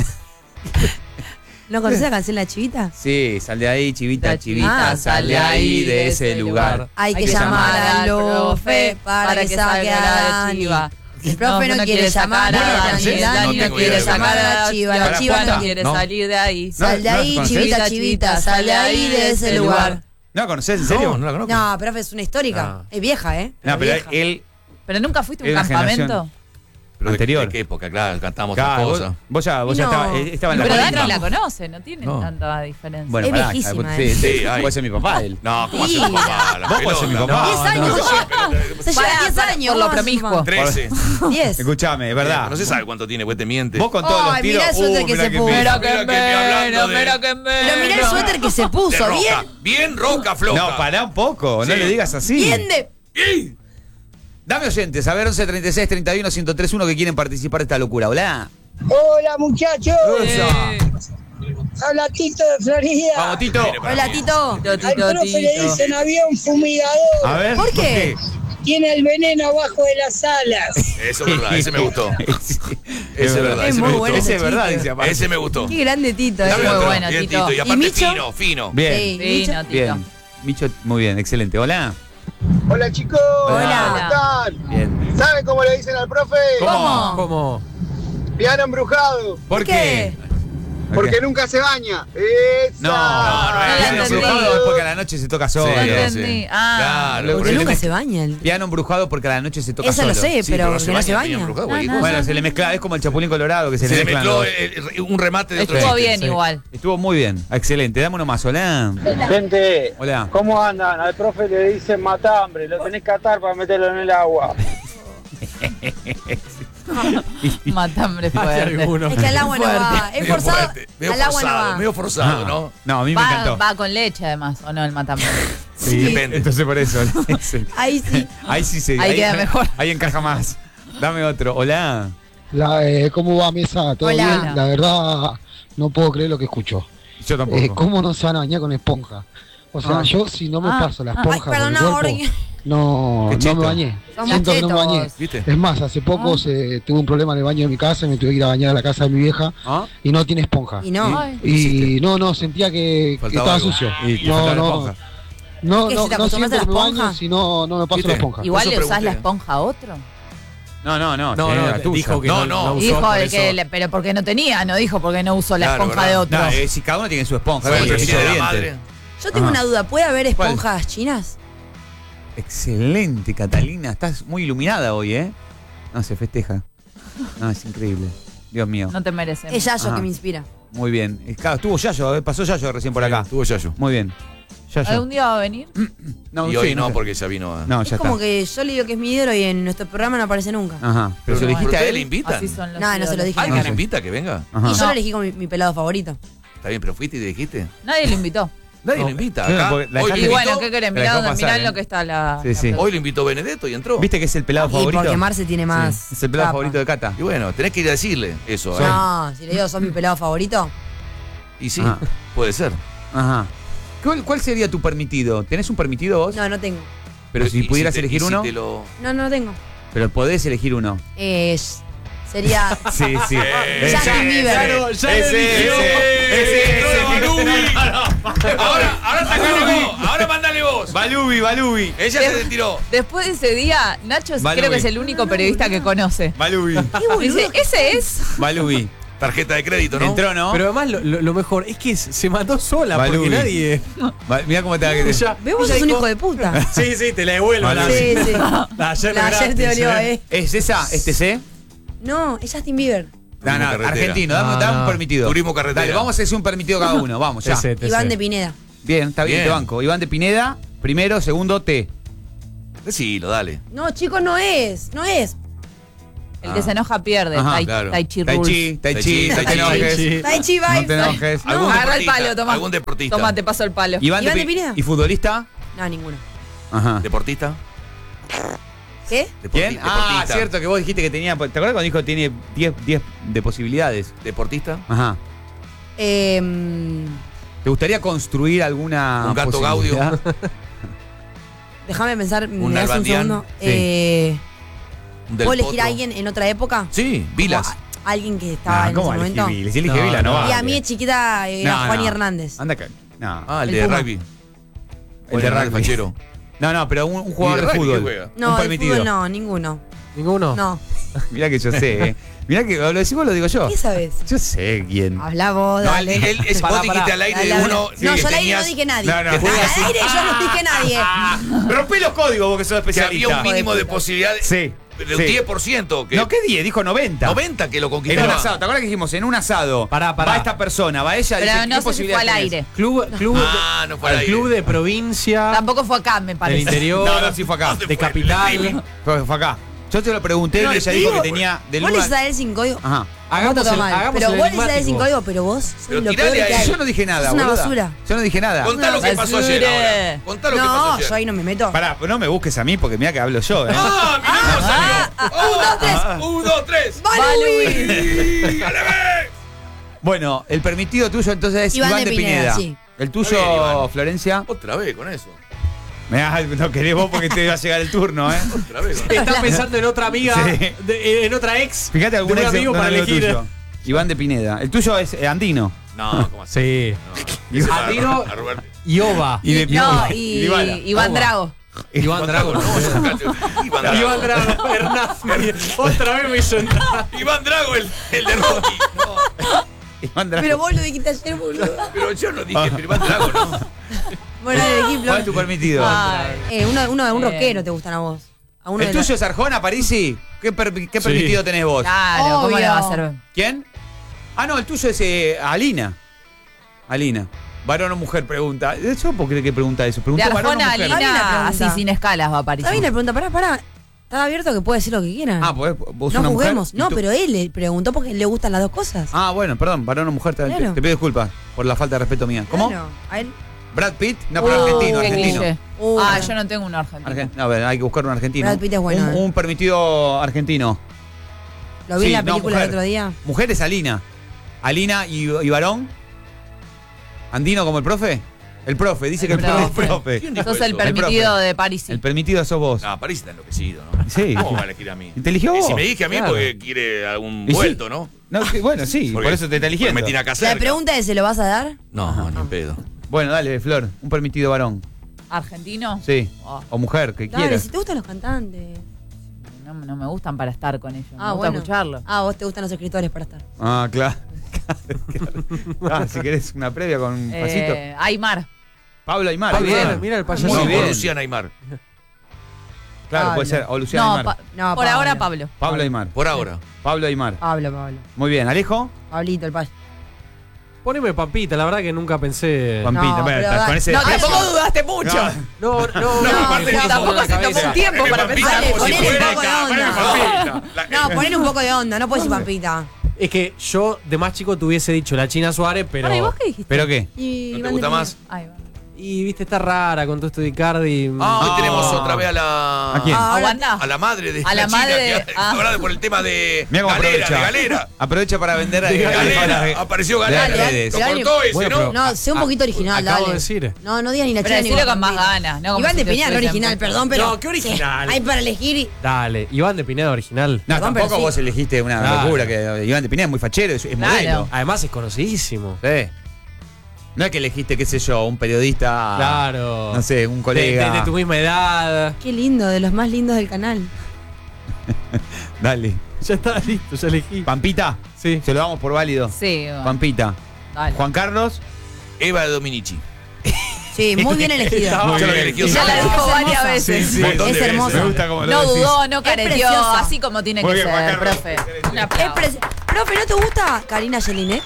[SPEAKER 2] ¿No conoces la canción La Chivita?
[SPEAKER 1] Sí, sal de ahí, chivita, chivita,
[SPEAKER 2] Ah,
[SPEAKER 1] sal de ahí, de ese lugar.
[SPEAKER 2] Hay que llamar al profe para que saque a Dani.
[SPEAKER 3] chiva.
[SPEAKER 2] El profe no quiere llamar a Dani,
[SPEAKER 4] ¿conocés?
[SPEAKER 2] Dani
[SPEAKER 4] No
[SPEAKER 2] no quiere
[SPEAKER 4] tengo
[SPEAKER 2] llamar a la chiva, la
[SPEAKER 1] Para,
[SPEAKER 2] chiva
[SPEAKER 1] posta.
[SPEAKER 2] no
[SPEAKER 3] quiere
[SPEAKER 1] No.
[SPEAKER 3] salir de ahí.
[SPEAKER 2] Sal de
[SPEAKER 1] ¿No
[SPEAKER 2] ahí,
[SPEAKER 1] conocés?
[SPEAKER 2] chivita, chivita, sal de ahí de ese lugar.
[SPEAKER 1] ¿No la conocés, en serio?
[SPEAKER 4] No, no la conozco.
[SPEAKER 2] No, profe, es una histórica.
[SPEAKER 5] Ah.
[SPEAKER 2] Es vieja, ¿eh?
[SPEAKER 1] No, pero
[SPEAKER 2] vieja.
[SPEAKER 1] él.
[SPEAKER 3] ¿Pero nunca fuiste a un
[SPEAKER 1] Es una
[SPEAKER 3] campamento?
[SPEAKER 1] generación.
[SPEAKER 4] Pero
[SPEAKER 1] anterior.
[SPEAKER 4] ¿De qué época? Claro, cantamos
[SPEAKER 1] Claro,
[SPEAKER 4] otras cosas.
[SPEAKER 1] vos ya
[SPEAKER 2] No.
[SPEAKER 1] estaba en la
[SPEAKER 3] Pero
[SPEAKER 1] colina.
[SPEAKER 3] Dani la conoce, no tiene
[SPEAKER 4] No.
[SPEAKER 3] tanta diferencia.
[SPEAKER 1] Bueno,
[SPEAKER 2] Es
[SPEAKER 1] pará,
[SPEAKER 2] viejísima,
[SPEAKER 1] sí, sí,
[SPEAKER 4] Sí, ay.
[SPEAKER 1] puede ser mi papá él.
[SPEAKER 4] No, ¿cómo
[SPEAKER 2] Sí.
[SPEAKER 4] hace tu papá? La
[SPEAKER 1] Vos podés ser mi
[SPEAKER 4] pelota.
[SPEAKER 1] papá.
[SPEAKER 2] 10 años. Se lleva
[SPEAKER 3] Pará,
[SPEAKER 2] 10
[SPEAKER 3] pará,
[SPEAKER 2] años.
[SPEAKER 3] por lo
[SPEAKER 2] vos,
[SPEAKER 3] promiscuo.
[SPEAKER 2] mamá.
[SPEAKER 4] 13.
[SPEAKER 2] 10.
[SPEAKER 1] Escuchame, es verdad.
[SPEAKER 4] No se sabe cuánto tiene, pues te miente.
[SPEAKER 1] Vos con todos los
[SPEAKER 2] Ay,
[SPEAKER 1] tiros.
[SPEAKER 2] mirá el suéter que
[SPEAKER 1] mirá
[SPEAKER 2] se
[SPEAKER 1] qué
[SPEAKER 2] puso.
[SPEAKER 1] pija.
[SPEAKER 3] Mira
[SPEAKER 4] Mira
[SPEAKER 3] que
[SPEAKER 4] que me hablando de-
[SPEAKER 3] mira que
[SPEAKER 2] Pero mirá el suéter que se
[SPEAKER 4] De
[SPEAKER 2] puso.
[SPEAKER 4] roca.
[SPEAKER 2] Bien.
[SPEAKER 4] Bien roca, floja.
[SPEAKER 1] No, pará un poco, no
[SPEAKER 4] Sí.
[SPEAKER 1] le digas así.
[SPEAKER 2] Bien de.
[SPEAKER 4] ¡Ey!
[SPEAKER 1] Dame oyentes, a ver, 11 36 31 1031 que quieren participar de esta locura. Hola.
[SPEAKER 7] Hola muchachos,
[SPEAKER 1] Eso.
[SPEAKER 7] habla Tito de Florida.
[SPEAKER 1] Vamos, Tito.
[SPEAKER 4] Viene para
[SPEAKER 2] Hola,
[SPEAKER 4] mí.
[SPEAKER 2] Tito.
[SPEAKER 7] Al profe le dicen avión fumigador,
[SPEAKER 1] A ver.
[SPEAKER 2] ¿Por qué?
[SPEAKER 7] tiene el veneno abajo de las alas.
[SPEAKER 4] Eso es verdad, ese me gustó.
[SPEAKER 1] Sí,
[SPEAKER 4] Ese es verdad,
[SPEAKER 2] Es
[SPEAKER 4] ese
[SPEAKER 2] muy
[SPEAKER 4] me
[SPEAKER 2] bueno
[SPEAKER 4] gustó.
[SPEAKER 1] Ese es verdad,
[SPEAKER 2] chiste.
[SPEAKER 1] dice aparte.
[SPEAKER 4] Ese me gustó.
[SPEAKER 2] Qué grande Tito.
[SPEAKER 4] Dame
[SPEAKER 3] Muy
[SPEAKER 4] otro.
[SPEAKER 3] bueno,
[SPEAKER 4] Bien,
[SPEAKER 3] Tito.
[SPEAKER 4] Y
[SPEAKER 2] ¿Y
[SPEAKER 4] aparte
[SPEAKER 2] Micho?
[SPEAKER 4] fino, fino.
[SPEAKER 1] Bien,
[SPEAKER 2] Sí.
[SPEAKER 3] Fino, Tito.
[SPEAKER 1] bien. Micho, muy bien, excelente. Hola.
[SPEAKER 7] Hola chicos,
[SPEAKER 2] Hola.
[SPEAKER 7] ¿cómo están?
[SPEAKER 1] Bien.
[SPEAKER 7] ¿Saben cómo le dicen al profe?
[SPEAKER 1] ¿Cómo?
[SPEAKER 5] ¿Cómo?
[SPEAKER 7] Piano embrujado,
[SPEAKER 1] ¿Por qué?
[SPEAKER 7] porque nunca se baña. Esa.
[SPEAKER 1] No,
[SPEAKER 3] la
[SPEAKER 1] piano
[SPEAKER 3] entendí.
[SPEAKER 1] embrujado es porque a la noche se toca solo.
[SPEAKER 3] No
[SPEAKER 4] Sí,
[SPEAKER 3] entendí.
[SPEAKER 4] sí.
[SPEAKER 3] Ah.
[SPEAKER 4] Claro,
[SPEAKER 2] Porque
[SPEAKER 4] por eso
[SPEAKER 2] nunca
[SPEAKER 4] le-
[SPEAKER 2] se baña.
[SPEAKER 1] Piano embrujado porque a la noche se toca
[SPEAKER 2] Eso
[SPEAKER 1] solo.
[SPEAKER 2] lo sé,
[SPEAKER 4] Sí,
[SPEAKER 2] pero
[SPEAKER 4] no
[SPEAKER 2] que no se
[SPEAKER 4] piano
[SPEAKER 2] baña.
[SPEAKER 4] embrujado,
[SPEAKER 3] No,
[SPEAKER 4] cualquier
[SPEAKER 3] no,
[SPEAKER 4] cosa.
[SPEAKER 1] Bueno, se le mezcla, es como el chapulín colorado que se,
[SPEAKER 4] Se
[SPEAKER 1] le
[SPEAKER 4] le
[SPEAKER 1] mezclan
[SPEAKER 4] mezcló
[SPEAKER 1] los-
[SPEAKER 4] un remate de otro
[SPEAKER 3] Estuvo
[SPEAKER 4] chiste.
[SPEAKER 3] bien
[SPEAKER 5] sí.
[SPEAKER 3] igual.
[SPEAKER 1] Estuvo muy bien, excelente. Dame uno más, hola.
[SPEAKER 7] Gente,
[SPEAKER 1] Hola.
[SPEAKER 7] ¿cómo andan? Al profe le dicen matambre, lo tenés que atar para meterlo en el agua.
[SPEAKER 3] Matambre
[SPEAKER 5] Hay
[SPEAKER 3] fuerte.
[SPEAKER 5] algunos.
[SPEAKER 2] Es que al agua no va. Es
[SPEAKER 4] Medio
[SPEAKER 2] forzado.
[SPEAKER 4] fuerte, medio
[SPEAKER 2] Al agua no
[SPEAKER 4] forzado,
[SPEAKER 2] va.
[SPEAKER 4] medio forzado, ¿no?
[SPEAKER 1] No, a mí me encantó.
[SPEAKER 3] Va con leche además, ¿o no el matambre?
[SPEAKER 1] Sí,
[SPEAKER 4] depende.
[SPEAKER 1] entonces por eso. Sí.
[SPEAKER 2] Ahí sí.
[SPEAKER 1] Ahí sí se.
[SPEAKER 3] Ahí queda mejor.
[SPEAKER 1] Ahí encaja más. Dame otro. Hola.
[SPEAKER 8] ¿Cómo va mesa? ¿Todo
[SPEAKER 2] Hola.
[SPEAKER 8] bien? La verdad, no puedo creer lo que escucho.
[SPEAKER 1] Yo tampoco.
[SPEAKER 8] ¿Cómo no se van a bañar con esponja? O sea, yo si no me paso la esponja por el
[SPEAKER 2] perdona,
[SPEAKER 8] cuerpo,
[SPEAKER 2] Ori.
[SPEAKER 8] no
[SPEAKER 1] Qué cheto.
[SPEAKER 8] me bañé.
[SPEAKER 2] Somos
[SPEAKER 8] Siento que no me bañé.
[SPEAKER 2] chetos.
[SPEAKER 4] ¿Viste?
[SPEAKER 8] Es más, hace poco tuve un problema en el baño de mi casa y me tuve que ir a bañar a la casa de mi vieja
[SPEAKER 1] ¿Ah?
[SPEAKER 8] y no tiene esponja.
[SPEAKER 2] Y no.
[SPEAKER 3] Ay.
[SPEAKER 8] Y no, sentía que
[SPEAKER 4] Faltaba
[SPEAKER 8] estaba
[SPEAKER 4] algo.
[SPEAKER 8] sucio.
[SPEAKER 1] Y te
[SPEAKER 8] No,
[SPEAKER 1] faltaba la
[SPEAKER 8] no,
[SPEAKER 1] esponja.
[SPEAKER 8] no,
[SPEAKER 2] ¿Qué,
[SPEAKER 8] no,
[SPEAKER 2] si te
[SPEAKER 8] no
[SPEAKER 2] acostumbraste
[SPEAKER 8] siento
[SPEAKER 2] a la
[SPEAKER 8] que me
[SPEAKER 2] esponja?
[SPEAKER 8] baño si no me paso
[SPEAKER 4] ¿Viste?
[SPEAKER 8] la esponja.
[SPEAKER 3] Igual
[SPEAKER 4] Eso
[SPEAKER 3] le usás la
[SPEAKER 4] pregunté.
[SPEAKER 3] esponja a otro.
[SPEAKER 1] No,
[SPEAKER 5] No,
[SPEAKER 1] la tuya.
[SPEAKER 5] dijo que
[SPEAKER 4] No,
[SPEAKER 5] no
[SPEAKER 4] no.
[SPEAKER 5] usó,
[SPEAKER 3] Dijo
[SPEAKER 5] por
[SPEAKER 3] de
[SPEAKER 5] eso.
[SPEAKER 3] que, pero porque no tenía, no dijo porque no usó la
[SPEAKER 4] Claro,
[SPEAKER 3] esponja
[SPEAKER 4] ¿verdad?
[SPEAKER 3] de otro.
[SPEAKER 1] No, si cada uno tiene su esponja.
[SPEAKER 4] Bueno,
[SPEAKER 1] el
[SPEAKER 4] pero si
[SPEAKER 1] cepillo
[SPEAKER 4] de
[SPEAKER 1] de
[SPEAKER 4] la
[SPEAKER 1] dientes.
[SPEAKER 4] madre.
[SPEAKER 2] Yo tengo
[SPEAKER 1] Ajá.
[SPEAKER 2] una duda, ¿puede haber
[SPEAKER 1] ¿Cuál?
[SPEAKER 2] esponjas chinas?
[SPEAKER 1] Excelente, Catalina. Estás muy iluminada hoy, ¿eh? No, se festeja. No, es increíble. Dios mío.
[SPEAKER 3] No te mereces.
[SPEAKER 2] Es Yayo
[SPEAKER 1] Ajá.
[SPEAKER 2] que me inspira.
[SPEAKER 1] Muy bien. Claro, estuvo Yayo, pasó Yayo recién por acá.
[SPEAKER 4] Estuvo Yayo.
[SPEAKER 1] Muy bien. Yayo.
[SPEAKER 3] ¿Algún día va a venir?
[SPEAKER 1] No,
[SPEAKER 4] Y
[SPEAKER 1] sí,
[SPEAKER 4] hoy no,
[SPEAKER 1] sé.
[SPEAKER 4] porque ya vino a...
[SPEAKER 1] No,
[SPEAKER 2] Es
[SPEAKER 1] ya
[SPEAKER 2] como
[SPEAKER 1] está.
[SPEAKER 2] que yo le digo que es mi ídolo y en nuestro programa no aparece nunca.
[SPEAKER 1] Ajá. Pero se lo
[SPEAKER 4] ¿Pero
[SPEAKER 1] dijiste a
[SPEAKER 4] ustedes le
[SPEAKER 1] él.
[SPEAKER 4] invitan?
[SPEAKER 3] Así son los
[SPEAKER 2] No, no se lo
[SPEAKER 3] ídolos.
[SPEAKER 2] dije.
[SPEAKER 4] ¿Alguien
[SPEAKER 1] No
[SPEAKER 4] le
[SPEAKER 1] sé.
[SPEAKER 4] invita a que venga?
[SPEAKER 1] Ajá.
[SPEAKER 2] Y yo
[SPEAKER 3] No.
[SPEAKER 2] lo elegí como mi pelado favorito.
[SPEAKER 4] Está bien, pero fuiste y le dijiste.
[SPEAKER 3] Nadie lo invitó.
[SPEAKER 4] Nadie
[SPEAKER 1] No.
[SPEAKER 4] lo invita.
[SPEAKER 1] No,
[SPEAKER 4] Acá,
[SPEAKER 1] porque la
[SPEAKER 4] hoy,
[SPEAKER 1] dejaste-
[SPEAKER 3] Y
[SPEAKER 4] lo
[SPEAKER 3] bueno,
[SPEAKER 4] invitó,
[SPEAKER 3] ¿qué querés?
[SPEAKER 1] Te la dejó
[SPEAKER 3] Mirá
[SPEAKER 1] pasar,
[SPEAKER 3] lo que está la.
[SPEAKER 1] Sí,
[SPEAKER 3] la
[SPEAKER 1] sí.
[SPEAKER 3] producción.
[SPEAKER 4] hoy lo invitó Benedetto y entró.
[SPEAKER 1] ¿Viste que es el pelado
[SPEAKER 2] Y
[SPEAKER 1] favorito?
[SPEAKER 2] porque Marce tiene más.
[SPEAKER 1] Es el pelado
[SPEAKER 2] capa.
[SPEAKER 1] favorito de Cata.
[SPEAKER 4] Y bueno, tenés que ir a decirle eso.
[SPEAKER 2] No, si le digo sos mi pelado favorito.
[SPEAKER 4] Y sí,
[SPEAKER 1] Ah.
[SPEAKER 4] puede ser.
[SPEAKER 1] Ajá. ¿Cuál sería tu permitido? ¿Tenés un permitido vos?
[SPEAKER 2] No, no tengo.
[SPEAKER 1] Pero si
[SPEAKER 4] Y
[SPEAKER 1] pudieras
[SPEAKER 4] te-
[SPEAKER 1] elegir
[SPEAKER 4] y si
[SPEAKER 1] uno.
[SPEAKER 4] te lo-
[SPEAKER 2] No tengo.
[SPEAKER 1] Pero podés elegir uno.
[SPEAKER 2] Sería.
[SPEAKER 1] Sí, sí.
[SPEAKER 2] Justin Bieber.
[SPEAKER 5] Claro, ya
[SPEAKER 1] Ese,
[SPEAKER 5] le eligió.
[SPEAKER 4] Ahora sacale vos. Ahora mandale vos.
[SPEAKER 1] Balubi.
[SPEAKER 4] Ella se tiró.
[SPEAKER 3] Después de ese día, Nacho
[SPEAKER 1] Vale,
[SPEAKER 3] creo que
[SPEAKER 1] güey.
[SPEAKER 3] es el único periodista que conoce.
[SPEAKER 1] Balubi.
[SPEAKER 3] Dice, ese es.
[SPEAKER 1] Balubi.
[SPEAKER 4] Tarjeta de crédito, ¿no?
[SPEAKER 1] Entró, ¿no?
[SPEAKER 5] Pero además lo mejor es que se mató sola
[SPEAKER 1] Balubi.
[SPEAKER 5] porque nadie.
[SPEAKER 1] Mirá cómo te va a querer.
[SPEAKER 5] Ella-
[SPEAKER 2] Veo vos
[SPEAKER 5] ella
[SPEAKER 2] sos un
[SPEAKER 5] dijo-
[SPEAKER 2] hijo de puta.
[SPEAKER 5] Sí, sí, te la devuelvo.
[SPEAKER 1] Vale.
[SPEAKER 5] La,
[SPEAKER 2] Sí, sí.
[SPEAKER 5] la ayer,
[SPEAKER 2] La ayer te
[SPEAKER 5] gratis,
[SPEAKER 2] dolió, ¿eh?
[SPEAKER 1] ¿Es esa? ¿Este C?
[SPEAKER 2] No, es Justin Bieber.
[SPEAKER 1] No, no,
[SPEAKER 4] carretera.
[SPEAKER 1] argentino.
[SPEAKER 5] No,
[SPEAKER 1] Dame un
[SPEAKER 5] no.
[SPEAKER 1] permitido.
[SPEAKER 4] Turismo carretera.
[SPEAKER 1] Dale, vamos a hacer un permitido cada uno. Vamos, ya.
[SPEAKER 5] TC.
[SPEAKER 2] Iván de Pineda.
[SPEAKER 1] Bien, está bien,
[SPEAKER 4] Bien.
[SPEAKER 1] te banco. Iván de Pineda, primero, segundo, T.
[SPEAKER 4] Decilo, dale.
[SPEAKER 2] No, chicos, no es. No es.
[SPEAKER 3] El que se enoja pierde.
[SPEAKER 1] Ajá,
[SPEAKER 4] claro.
[SPEAKER 3] Tai Chi
[SPEAKER 1] Tai
[SPEAKER 3] Rules.
[SPEAKER 1] Chi, Tai Chi,
[SPEAKER 4] Tai
[SPEAKER 1] no te
[SPEAKER 4] Chi.
[SPEAKER 1] enojes.
[SPEAKER 2] Tai Chi
[SPEAKER 1] No
[SPEAKER 2] vibes.
[SPEAKER 1] te enojes.
[SPEAKER 2] No.
[SPEAKER 4] ¿Algún
[SPEAKER 3] Agarra el
[SPEAKER 4] deportista?
[SPEAKER 3] palo, toma.
[SPEAKER 4] ¿Algún deportista?
[SPEAKER 3] Toma, te paso el palo.
[SPEAKER 1] Iván
[SPEAKER 2] Iván
[SPEAKER 1] de
[SPEAKER 2] de Pineda.
[SPEAKER 1] ¿Y futbolista?
[SPEAKER 2] No, ninguno.
[SPEAKER 1] Ajá.
[SPEAKER 4] ¿Deportista?
[SPEAKER 2] ¿Qué?
[SPEAKER 1] ¿Quién? Ah,
[SPEAKER 4] Deportista.
[SPEAKER 1] cierto que vos dijiste que tenía. ¿Te acuerdas cuando dijo que tiene 10 de posibilidades?
[SPEAKER 4] ¿Deportista?
[SPEAKER 1] Ajá.
[SPEAKER 2] Em,
[SPEAKER 1] ¿Te gustaría construir alguna.
[SPEAKER 4] Un gato
[SPEAKER 1] posibilidad?
[SPEAKER 2] Déjame pensar. ¿Me
[SPEAKER 4] Un
[SPEAKER 2] das un
[SPEAKER 4] Nalbandián.
[SPEAKER 2] segundo?
[SPEAKER 1] Sí.
[SPEAKER 4] ¿Un Del
[SPEAKER 2] ¿Puedo elegir
[SPEAKER 4] Potro?
[SPEAKER 2] a alguien en otra época?
[SPEAKER 4] Sí, Vilas.
[SPEAKER 2] Como alguien que estaba
[SPEAKER 1] Nah,
[SPEAKER 2] en
[SPEAKER 1] ¿cómo
[SPEAKER 2] ese
[SPEAKER 1] elegí
[SPEAKER 2] momento.
[SPEAKER 1] Vila? Si elige
[SPEAKER 5] No,
[SPEAKER 1] Vila, no
[SPEAKER 5] no.
[SPEAKER 1] va.
[SPEAKER 2] Y a mí de chiquita era
[SPEAKER 1] No,
[SPEAKER 2] Juan
[SPEAKER 1] no.
[SPEAKER 2] Hernández.
[SPEAKER 1] Anda acá. No.
[SPEAKER 4] Ah, el
[SPEAKER 2] El
[SPEAKER 4] de
[SPEAKER 2] Puma.
[SPEAKER 4] rugby.
[SPEAKER 1] El de rugby.
[SPEAKER 4] Fachero.
[SPEAKER 1] No, pero un jugador
[SPEAKER 4] ¿Y
[SPEAKER 1] de
[SPEAKER 4] de rugby
[SPEAKER 1] fútbol.
[SPEAKER 4] qué juega?
[SPEAKER 2] No,
[SPEAKER 1] un
[SPEAKER 2] de
[SPEAKER 1] permitido.
[SPEAKER 2] fútbol no, ninguno.
[SPEAKER 5] ¿Ninguno?
[SPEAKER 2] No.
[SPEAKER 1] Mirá que yo sé, Mirá que lo decís vos, lo digo yo.
[SPEAKER 2] ¿Qué sabes?
[SPEAKER 1] Yo sé quién.
[SPEAKER 2] Habla vos,
[SPEAKER 4] No,
[SPEAKER 2] dale.
[SPEAKER 4] vos
[SPEAKER 5] Pará,
[SPEAKER 4] dijiste
[SPEAKER 5] pará.
[SPEAKER 4] al aire
[SPEAKER 2] Dale,
[SPEAKER 4] de
[SPEAKER 2] dale.
[SPEAKER 4] uno.
[SPEAKER 2] No,
[SPEAKER 4] que
[SPEAKER 2] yo al aire no
[SPEAKER 4] tenías-
[SPEAKER 2] dije nadie.
[SPEAKER 1] No, no.
[SPEAKER 2] Al aire yo no dije nadie.
[SPEAKER 1] Rompé los códigos vos que sos
[SPEAKER 4] Que
[SPEAKER 1] especialista.
[SPEAKER 4] había un mínimo de
[SPEAKER 2] puta.
[SPEAKER 4] posibilidades.
[SPEAKER 1] Sí.
[SPEAKER 4] Del
[SPEAKER 1] sí.
[SPEAKER 4] 10%. Que
[SPEAKER 1] No, ¿qué 10? Dijo 90.
[SPEAKER 4] 90 que lo
[SPEAKER 1] En un
[SPEAKER 4] conquistaba.
[SPEAKER 1] asado, ¿te acuerdas que dijimos? En un asado.
[SPEAKER 5] Pará.
[SPEAKER 1] Va esta persona, va ella.
[SPEAKER 3] Pero
[SPEAKER 1] dice,
[SPEAKER 3] no
[SPEAKER 1] ¿qué
[SPEAKER 3] sé si fue
[SPEAKER 1] posibilidad
[SPEAKER 3] al
[SPEAKER 1] tenés?
[SPEAKER 3] aire.
[SPEAKER 5] Club,
[SPEAKER 4] Ah, no fue al
[SPEAKER 5] al
[SPEAKER 4] aire.
[SPEAKER 5] club de provincia,
[SPEAKER 3] Tampoco fue acá, me
[SPEAKER 5] del
[SPEAKER 3] parece.
[SPEAKER 5] interior,
[SPEAKER 1] No, no, sí fue acá.
[SPEAKER 5] de capital.
[SPEAKER 1] Fue acá. Yo te lo pregunté y ella dijo que tenía del
[SPEAKER 2] Vos le
[SPEAKER 1] 1
[SPEAKER 2] decís a él sin código.
[SPEAKER 1] Ajá.
[SPEAKER 5] Hagamos
[SPEAKER 2] Todo
[SPEAKER 5] el,
[SPEAKER 2] mal.
[SPEAKER 5] hagamos
[SPEAKER 2] Pero
[SPEAKER 5] el
[SPEAKER 2] vos le decís a él sin
[SPEAKER 5] enigmático.
[SPEAKER 2] código, pero vos sos
[SPEAKER 4] Pero
[SPEAKER 2] lo
[SPEAKER 4] tirale
[SPEAKER 2] peor que
[SPEAKER 4] ahí.
[SPEAKER 2] hay.
[SPEAKER 1] Yo no dije nada,
[SPEAKER 2] Sos una
[SPEAKER 1] boluda.
[SPEAKER 2] basura.
[SPEAKER 1] Yo no dije nada.
[SPEAKER 4] Contá lo que pasó ayer
[SPEAKER 3] Basura.
[SPEAKER 4] ahora. Contá lo que pasó
[SPEAKER 2] No,
[SPEAKER 4] ayer.
[SPEAKER 2] yo ahí no me meto.
[SPEAKER 1] Pará, no me busques a mí porque mira que hablo yo,
[SPEAKER 4] ¡Ah, mirá cómo salió! 1, 2, 3.
[SPEAKER 2] ¡Vale!
[SPEAKER 1] Bueno, el permitido tuyo entonces es Iván, de Pineda.
[SPEAKER 2] sí.
[SPEAKER 1] El
[SPEAKER 4] Está bien,
[SPEAKER 1] tuyo,
[SPEAKER 4] Iván.
[SPEAKER 1] Florencia.
[SPEAKER 4] Otra vez con eso.
[SPEAKER 1] Mirá, no querés vos porque te va a llegar el turno, ¿eh?
[SPEAKER 4] Otra vez con eso.
[SPEAKER 5] Estás pensando en otra amiga,
[SPEAKER 1] Sí.
[SPEAKER 5] en otra ex.
[SPEAKER 1] Fíjate algún
[SPEAKER 5] de un
[SPEAKER 1] ex,
[SPEAKER 5] amigo
[SPEAKER 1] no,
[SPEAKER 5] para
[SPEAKER 1] no, lo
[SPEAKER 5] elegir.
[SPEAKER 1] tuyo. Iván de Pineda. El tuyo es andino.
[SPEAKER 4] No, ¿cómo así?
[SPEAKER 5] Sí.
[SPEAKER 4] No.
[SPEAKER 5] Adiro
[SPEAKER 4] A Roberto.
[SPEAKER 5] y Ova.
[SPEAKER 1] Y de
[SPEAKER 3] No,
[SPEAKER 1] Dybala.
[SPEAKER 3] y
[SPEAKER 1] Dybala.
[SPEAKER 3] Iván
[SPEAKER 5] Oba.
[SPEAKER 3] Drago.
[SPEAKER 5] Iván Drago.
[SPEAKER 4] No, sacate. Iván Drago.
[SPEAKER 5] Iván Drago, Hernán. Otra vez me hizo entrar.
[SPEAKER 4] Iván Drago, el de Rocky. No,
[SPEAKER 1] Iván Drago.
[SPEAKER 2] Pero vos lo dijiste ayer, boludo.
[SPEAKER 4] pero yo no dije pero Iván Drago, no.
[SPEAKER 2] Bueno, el equipo.
[SPEAKER 1] ¿Cuál es tu permitido?
[SPEAKER 3] Ay.
[SPEAKER 2] Uno de un
[SPEAKER 3] Bien.
[SPEAKER 2] rockero te gustan a vos. A uno
[SPEAKER 1] ¿El
[SPEAKER 2] de los-
[SPEAKER 1] tuyo es Arjona, Parisi? ¿Qué permitido tenés vos?
[SPEAKER 3] Claro, ¿cómo
[SPEAKER 2] Obvio.
[SPEAKER 3] le va a hacer?
[SPEAKER 1] ¿Quién? Ah, no, el tuyo es Alina. Alina. ¿Varón o mujer? Pregunta. ¿Eso por qué pregunta eso?
[SPEAKER 3] De
[SPEAKER 1] Preguntó varón o
[SPEAKER 3] Arjona a
[SPEAKER 1] mujer.
[SPEAKER 2] Está bien la
[SPEAKER 3] Lina,
[SPEAKER 2] pregunta.
[SPEAKER 3] así sin escalas va a aparecer.
[SPEAKER 2] Está bien la pregunta, pará. Está abierto que puede decir lo que quieran.
[SPEAKER 1] Ah, pues vos
[SPEAKER 2] no
[SPEAKER 1] una mujer.
[SPEAKER 2] juguemos.
[SPEAKER 1] ¿Y
[SPEAKER 2] No,
[SPEAKER 1] tú?
[SPEAKER 2] pero él le preguntó porque le gustan las dos cosas.
[SPEAKER 1] Ah, bueno, perdón, varón o mujer, te
[SPEAKER 2] Claro.
[SPEAKER 1] pido disculpas por la falta de respeto mía. ¿Cómo?
[SPEAKER 2] Claro, a él.
[SPEAKER 1] Brad Pitt, no, pero argentino,
[SPEAKER 3] Qué
[SPEAKER 1] argentino.
[SPEAKER 3] cliché.
[SPEAKER 2] Uh,
[SPEAKER 3] Ah,
[SPEAKER 2] no.
[SPEAKER 3] yo no tengo un argentino.
[SPEAKER 1] A ver, hay que buscar un argentino.
[SPEAKER 2] Brad Pitt es bueno,
[SPEAKER 1] Un permitido argentino.
[SPEAKER 2] Lo vi
[SPEAKER 1] Sí,
[SPEAKER 2] en la
[SPEAKER 1] no,
[SPEAKER 2] película
[SPEAKER 1] mujer.
[SPEAKER 2] el otro día.
[SPEAKER 1] Mujer es Alina. Alina y varón. ¿Andino como el profe? El profe, dice que el profe.
[SPEAKER 4] ¿Quién dijo
[SPEAKER 3] Sos
[SPEAKER 4] eso?
[SPEAKER 3] el permitido
[SPEAKER 1] profe.
[SPEAKER 3] de París.
[SPEAKER 1] El permitido sos vos.
[SPEAKER 4] No, París está enloquecido, ¿no?
[SPEAKER 1] Sí.
[SPEAKER 4] ¿Cómo va a elegir a mí?
[SPEAKER 1] ¿Y te eligió
[SPEAKER 4] Y
[SPEAKER 1] vos?
[SPEAKER 4] si me dije a mí,
[SPEAKER 5] Claro.
[SPEAKER 4] porque quiere algún
[SPEAKER 1] ¿Y sí?
[SPEAKER 4] vuelto, ¿no?
[SPEAKER 1] No, sí, bueno, sí,
[SPEAKER 4] Porque-
[SPEAKER 1] por eso te está eligiendo.
[SPEAKER 4] porque me tiene acá
[SPEAKER 2] La
[SPEAKER 4] cerca.
[SPEAKER 2] pregunta es, ¿se lo vas a dar?
[SPEAKER 4] No, ni en pedo.
[SPEAKER 1] Bueno, dale, Flor, un permitido varón.
[SPEAKER 3] ¿Argentino?
[SPEAKER 1] Sí.
[SPEAKER 3] Oh,
[SPEAKER 1] O mujer, que
[SPEAKER 2] Dale,
[SPEAKER 1] quieras.
[SPEAKER 2] si te gustan los cantantes.
[SPEAKER 3] no me gustan para estar con ellos. Me
[SPEAKER 2] Ah,
[SPEAKER 3] gusta
[SPEAKER 2] bueno.
[SPEAKER 3] escucharlos.
[SPEAKER 2] Ah, vos te gustan los escritores para estar.
[SPEAKER 1] Ah, claro. Ah, si querés una previa con un pasito.
[SPEAKER 3] Aymar.
[SPEAKER 1] Pablo Aymar.
[SPEAKER 5] Pablo
[SPEAKER 1] bien.
[SPEAKER 5] Aymar, mira el payaso.
[SPEAKER 1] Muy
[SPEAKER 4] Muy
[SPEAKER 1] bien.
[SPEAKER 4] bien. Luciana Aymar.
[SPEAKER 1] Claro,
[SPEAKER 2] Pablo.
[SPEAKER 1] puede ser. O Luciano
[SPEAKER 3] No,
[SPEAKER 1] Aymar.
[SPEAKER 2] No,
[SPEAKER 3] por
[SPEAKER 2] Pablo.
[SPEAKER 3] ahora Pablo.
[SPEAKER 1] Pablo Aymar.
[SPEAKER 4] Por ahora.
[SPEAKER 1] Pablo Aymar.
[SPEAKER 2] Pablo.
[SPEAKER 1] Muy bien. ¿Alejo?
[SPEAKER 2] Pablito, el payo.
[SPEAKER 5] Poneme Pampita, la verdad que nunca pensé.
[SPEAKER 1] Pampita.
[SPEAKER 2] No,
[SPEAKER 1] Bueno,
[SPEAKER 2] pero
[SPEAKER 1] estás
[SPEAKER 2] va-
[SPEAKER 1] con ese.
[SPEAKER 3] No,
[SPEAKER 2] Ay,
[SPEAKER 3] tampoco
[SPEAKER 2] yo-
[SPEAKER 3] dudaste mucho.
[SPEAKER 5] No,
[SPEAKER 4] aparte
[SPEAKER 5] me puso
[SPEAKER 3] tampoco
[SPEAKER 5] en la
[SPEAKER 3] se tomó
[SPEAKER 5] cabeza.
[SPEAKER 3] un tiempo para
[SPEAKER 4] Pampita,
[SPEAKER 3] pensar.
[SPEAKER 2] Dale,
[SPEAKER 4] como si
[SPEAKER 2] ponele un
[SPEAKER 4] fuera
[SPEAKER 2] poco de
[SPEAKER 4] acá, ponele
[SPEAKER 2] onda.
[SPEAKER 4] Pampita.
[SPEAKER 2] No, ponle un poco de onda, no puedes decir Pampita.
[SPEAKER 5] Es que yo de más chico te hubiese dicho la China Suárez, pero.
[SPEAKER 3] Bueno, ¿y vos qué dijiste?
[SPEAKER 1] ¿Pero qué?
[SPEAKER 2] Y
[SPEAKER 4] ¿No te
[SPEAKER 2] Iván
[SPEAKER 4] gusta
[SPEAKER 2] de
[SPEAKER 4] más?
[SPEAKER 3] Ahí va.
[SPEAKER 5] Y viste, está rara con todo esto de Icardi.
[SPEAKER 4] Ah, hoy
[SPEAKER 1] Ah.
[SPEAKER 4] tenemos otra vez a la.
[SPEAKER 1] ¿A quién?
[SPEAKER 2] Ah,
[SPEAKER 3] ¿A Wanda?
[SPEAKER 4] A la madre de
[SPEAKER 3] A la
[SPEAKER 4] China,
[SPEAKER 3] madre-
[SPEAKER 4] que
[SPEAKER 3] ah.
[SPEAKER 4] ahora por el tema de
[SPEAKER 1] Mira cómo
[SPEAKER 4] Galera,
[SPEAKER 1] aprovecha.
[SPEAKER 4] de Galera.
[SPEAKER 1] Aprovecha para vender
[SPEAKER 5] De
[SPEAKER 4] Galera, apareció Galera.
[SPEAKER 1] de las redes.
[SPEAKER 4] Lo
[SPEAKER 2] Dale.
[SPEAKER 4] cortó ese,
[SPEAKER 5] Bueno,
[SPEAKER 4] ¿no?
[SPEAKER 5] pero-
[SPEAKER 2] No, sé un poquito original,
[SPEAKER 5] acabo
[SPEAKER 2] dale.
[SPEAKER 5] de decir.
[SPEAKER 2] No, no digas ni la
[SPEAKER 3] Pero
[SPEAKER 2] China ni
[SPEAKER 3] decilo
[SPEAKER 2] la
[SPEAKER 3] con más
[SPEAKER 2] Pampita.
[SPEAKER 3] ganas, ¿no? Como
[SPEAKER 2] Iván
[SPEAKER 3] si
[SPEAKER 2] de
[SPEAKER 3] te
[SPEAKER 2] Piñar,
[SPEAKER 3] estuviesen
[SPEAKER 2] original,
[SPEAKER 3] puesto.
[SPEAKER 2] perdón, pero.
[SPEAKER 5] No, qué original.
[SPEAKER 2] Hay para elegir y.
[SPEAKER 5] Dale, Iván de Pineda original.
[SPEAKER 1] No,
[SPEAKER 2] Perdón, pero
[SPEAKER 1] tampoco
[SPEAKER 2] sí.
[SPEAKER 1] vos elegiste una
[SPEAKER 5] Claro.
[SPEAKER 1] locura. Que Iván de Pineda es muy fachero, es
[SPEAKER 3] Claro.
[SPEAKER 1] modelo.
[SPEAKER 5] Además es conocidísimo.
[SPEAKER 1] Sí. No es que elegiste, qué sé yo, un periodista.
[SPEAKER 5] Claro.
[SPEAKER 1] No sé, un colega.
[SPEAKER 5] De tu misma edad.
[SPEAKER 2] Qué lindo, de los más lindos del canal.
[SPEAKER 1] Dale.
[SPEAKER 5] Ya está listo, ya elegí.
[SPEAKER 1] Pampita.
[SPEAKER 5] Sí.
[SPEAKER 1] Se lo damos por válido.
[SPEAKER 3] Sí, bueno,
[SPEAKER 1] Pampita.
[SPEAKER 3] dale.
[SPEAKER 1] Juan Carlos.
[SPEAKER 4] Eva de Dominici.
[SPEAKER 2] Sí, muy bien elegido.
[SPEAKER 1] Muy
[SPEAKER 4] Yo lo
[SPEAKER 1] bien.
[SPEAKER 4] había elegido
[SPEAKER 3] Ya la
[SPEAKER 4] solo.
[SPEAKER 3] dijo
[SPEAKER 2] Es
[SPEAKER 3] varias
[SPEAKER 2] hermosa.
[SPEAKER 3] veces.
[SPEAKER 1] Sí, sí.
[SPEAKER 4] Un montón de
[SPEAKER 2] Es
[SPEAKER 4] veces.
[SPEAKER 2] hermosa.
[SPEAKER 1] Me gusta como lo
[SPEAKER 3] No
[SPEAKER 1] decís.
[SPEAKER 3] dudó, no careteó,
[SPEAKER 2] preciosa.
[SPEAKER 3] así como tiene
[SPEAKER 1] Muy
[SPEAKER 3] que
[SPEAKER 1] bien, Juan
[SPEAKER 3] ser,
[SPEAKER 1] Carlos.
[SPEAKER 3] profe. Un
[SPEAKER 2] Es
[SPEAKER 3] aplauso.
[SPEAKER 2] Profe, ¿no te gusta Karina Jelinek?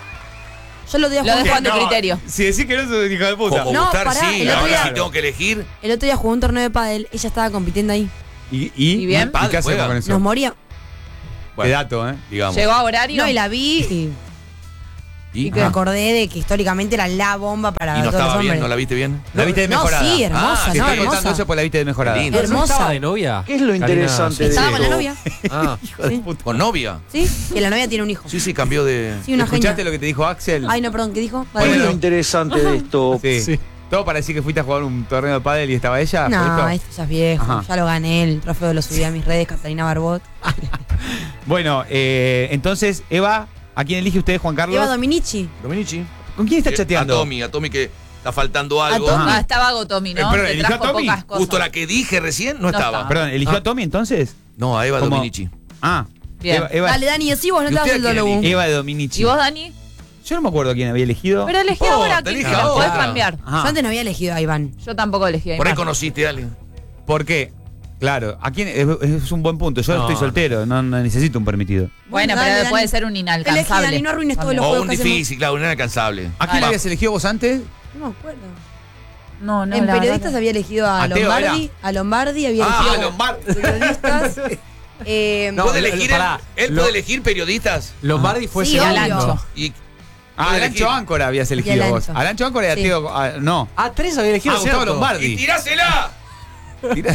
[SPEAKER 2] Yo lo
[SPEAKER 3] Lo
[SPEAKER 2] jugar.
[SPEAKER 3] dejo a tu criterio.
[SPEAKER 1] Si decís que no sos un hijo de puta.
[SPEAKER 4] Como
[SPEAKER 2] No,
[SPEAKER 4] gustar,
[SPEAKER 2] pará,
[SPEAKER 4] sí.
[SPEAKER 2] el otro
[SPEAKER 4] Ahora
[SPEAKER 2] día-
[SPEAKER 4] sí tengo que elegir.
[SPEAKER 2] El otro día jugó un torneo de pádel, ella estaba compitiendo ahí.
[SPEAKER 3] ¿Y bien?
[SPEAKER 1] ¿Y qué hacemos
[SPEAKER 4] Juega.
[SPEAKER 1] con eso?
[SPEAKER 2] Nos moría.
[SPEAKER 1] Qué dato, ¿eh?
[SPEAKER 4] Digamos.
[SPEAKER 3] Llegó a horario.
[SPEAKER 2] No, y la vi y me acordé de que históricamente era la bomba para
[SPEAKER 4] ¿Y no
[SPEAKER 2] todos los
[SPEAKER 4] estaba bien?
[SPEAKER 2] hombres.
[SPEAKER 4] ¿No la viste bien?
[SPEAKER 1] La viste de
[SPEAKER 2] No,
[SPEAKER 1] mejorada.
[SPEAKER 2] sí, hermosa,
[SPEAKER 1] si
[SPEAKER 2] no,
[SPEAKER 1] estoy
[SPEAKER 2] hermosa.
[SPEAKER 1] contando eso, pues la viste de mejorada.
[SPEAKER 4] Lindo.
[SPEAKER 2] Hermosa.
[SPEAKER 5] ¿Estaba de novia?
[SPEAKER 7] ¿Qué es lo
[SPEAKER 5] Karina
[SPEAKER 7] interesante de
[SPEAKER 2] Estaba con la
[SPEAKER 7] esto?
[SPEAKER 2] novia.
[SPEAKER 5] Ah,
[SPEAKER 2] Sí.
[SPEAKER 4] ¿Con novia?
[SPEAKER 2] Sí, que la novia tiene un hijo.
[SPEAKER 4] Sí, sí, cambió de.
[SPEAKER 2] Sí, una
[SPEAKER 1] ¿Escuchaste
[SPEAKER 2] genia.
[SPEAKER 1] lo que te dijo Axel?
[SPEAKER 2] Ay, no, perdón, ¿qué dijo?
[SPEAKER 7] ¿Qué es lo
[SPEAKER 1] Bueno.
[SPEAKER 7] interesante de esto?
[SPEAKER 1] Sí.
[SPEAKER 5] Sí.
[SPEAKER 1] ¿Todo para decir que fuiste a jugar un torneo de pádel y estaba ella?
[SPEAKER 2] No,
[SPEAKER 1] ¿Por
[SPEAKER 2] esto ya es viejo.
[SPEAKER 1] Ajá.
[SPEAKER 2] Ya lo gané, el trofeo lo subí a mis redes, Catalina Barbot.
[SPEAKER 1] Bueno, entonces, Eva, ¿a quién elige usted, Juan Carlos?
[SPEAKER 2] Eva Dominici.
[SPEAKER 4] Dominici.
[SPEAKER 1] ¿Con quién está chateando?
[SPEAKER 4] A Tommy que está faltando algo.
[SPEAKER 2] Tommy.
[SPEAKER 3] Ah, estaba Gotomi, ¿no?
[SPEAKER 1] Pero
[SPEAKER 3] Te
[SPEAKER 1] eligió a
[SPEAKER 3] trajo
[SPEAKER 1] Tommy.
[SPEAKER 3] pocas cosas.
[SPEAKER 4] Justo la que dije recién no
[SPEAKER 3] No
[SPEAKER 4] estaba.
[SPEAKER 3] estaba.
[SPEAKER 1] Perdón, ¿eligió a Tommy entonces?
[SPEAKER 4] No, a Eva
[SPEAKER 1] ¿Cómo?
[SPEAKER 4] Dominici.
[SPEAKER 1] Ah,
[SPEAKER 3] Bien.
[SPEAKER 1] Eva,
[SPEAKER 2] Dale, Dani, así vos no
[SPEAKER 4] ¿Y
[SPEAKER 2] te das
[SPEAKER 4] usted
[SPEAKER 2] el
[SPEAKER 4] a quién
[SPEAKER 2] dólogo.
[SPEAKER 1] Eva de Dominici.
[SPEAKER 3] ¿Y vos, Dani?
[SPEAKER 1] Yo no me acuerdo quién había elegido.
[SPEAKER 3] Pero elegí
[SPEAKER 4] Oh,
[SPEAKER 3] ahora.
[SPEAKER 4] te
[SPEAKER 3] ¿Quién
[SPEAKER 4] elige
[SPEAKER 3] te
[SPEAKER 4] ahora.
[SPEAKER 3] podés cambiar?
[SPEAKER 1] Ajá.
[SPEAKER 2] Yo antes no había elegido a Iván.
[SPEAKER 3] Yo tampoco elegí a
[SPEAKER 4] Por ahí
[SPEAKER 3] Iván.
[SPEAKER 4] conociste a alguien.
[SPEAKER 1] ¿Por qué? Claro, ¿a quién? Es un buen punto. Yo
[SPEAKER 5] No,
[SPEAKER 1] estoy soltero, no necesito un permitido.
[SPEAKER 3] Bueno,
[SPEAKER 2] Dale,
[SPEAKER 3] pero
[SPEAKER 2] Dani.
[SPEAKER 3] puede ser un
[SPEAKER 2] Elegí,
[SPEAKER 3] inalcanzable.
[SPEAKER 2] Dani, no arruines todos los
[SPEAKER 4] O
[SPEAKER 2] juegos
[SPEAKER 4] un
[SPEAKER 2] que hacemos.
[SPEAKER 4] difícil, claro, un inalcanzable.
[SPEAKER 1] ¿A quién
[SPEAKER 3] Va.
[SPEAKER 1] habías elegido vos antes?
[SPEAKER 2] No me acuerdo.
[SPEAKER 3] No, no,
[SPEAKER 2] En
[SPEAKER 3] la
[SPEAKER 2] periodistas
[SPEAKER 3] verdad
[SPEAKER 2] había elegido a
[SPEAKER 1] ¿A Teo
[SPEAKER 2] Lombardi. A Lombardi había elegido
[SPEAKER 1] Lombardi.
[SPEAKER 2] periodistas.
[SPEAKER 5] No,
[SPEAKER 4] ¿Puede elegir
[SPEAKER 5] pará.
[SPEAKER 4] él puede elegir periodistas?
[SPEAKER 5] Lombardi fue
[SPEAKER 2] Sí,
[SPEAKER 5] segundo.
[SPEAKER 2] obvio.
[SPEAKER 3] Alancho.
[SPEAKER 4] Y
[SPEAKER 1] Ah,
[SPEAKER 4] puede
[SPEAKER 1] Alancho
[SPEAKER 4] elegir-
[SPEAKER 1] Áncora habías elegido
[SPEAKER 2] Alancho.
[SPEAKER 1] vos. Alancho Áncora y a
[SPEAKER 2] Sí.
[SPEAKER 1] Teo. No.
[SPEAKER 5] Ah, tres había elegido.
[SPEAKER 1] Gustavo
[SPEAKER 5] ¿cierto?
[SPEAKER 1] Lombardi.
[SPEAKER 4] ¡Y tirásela!
[SPEAKER 1] Tira-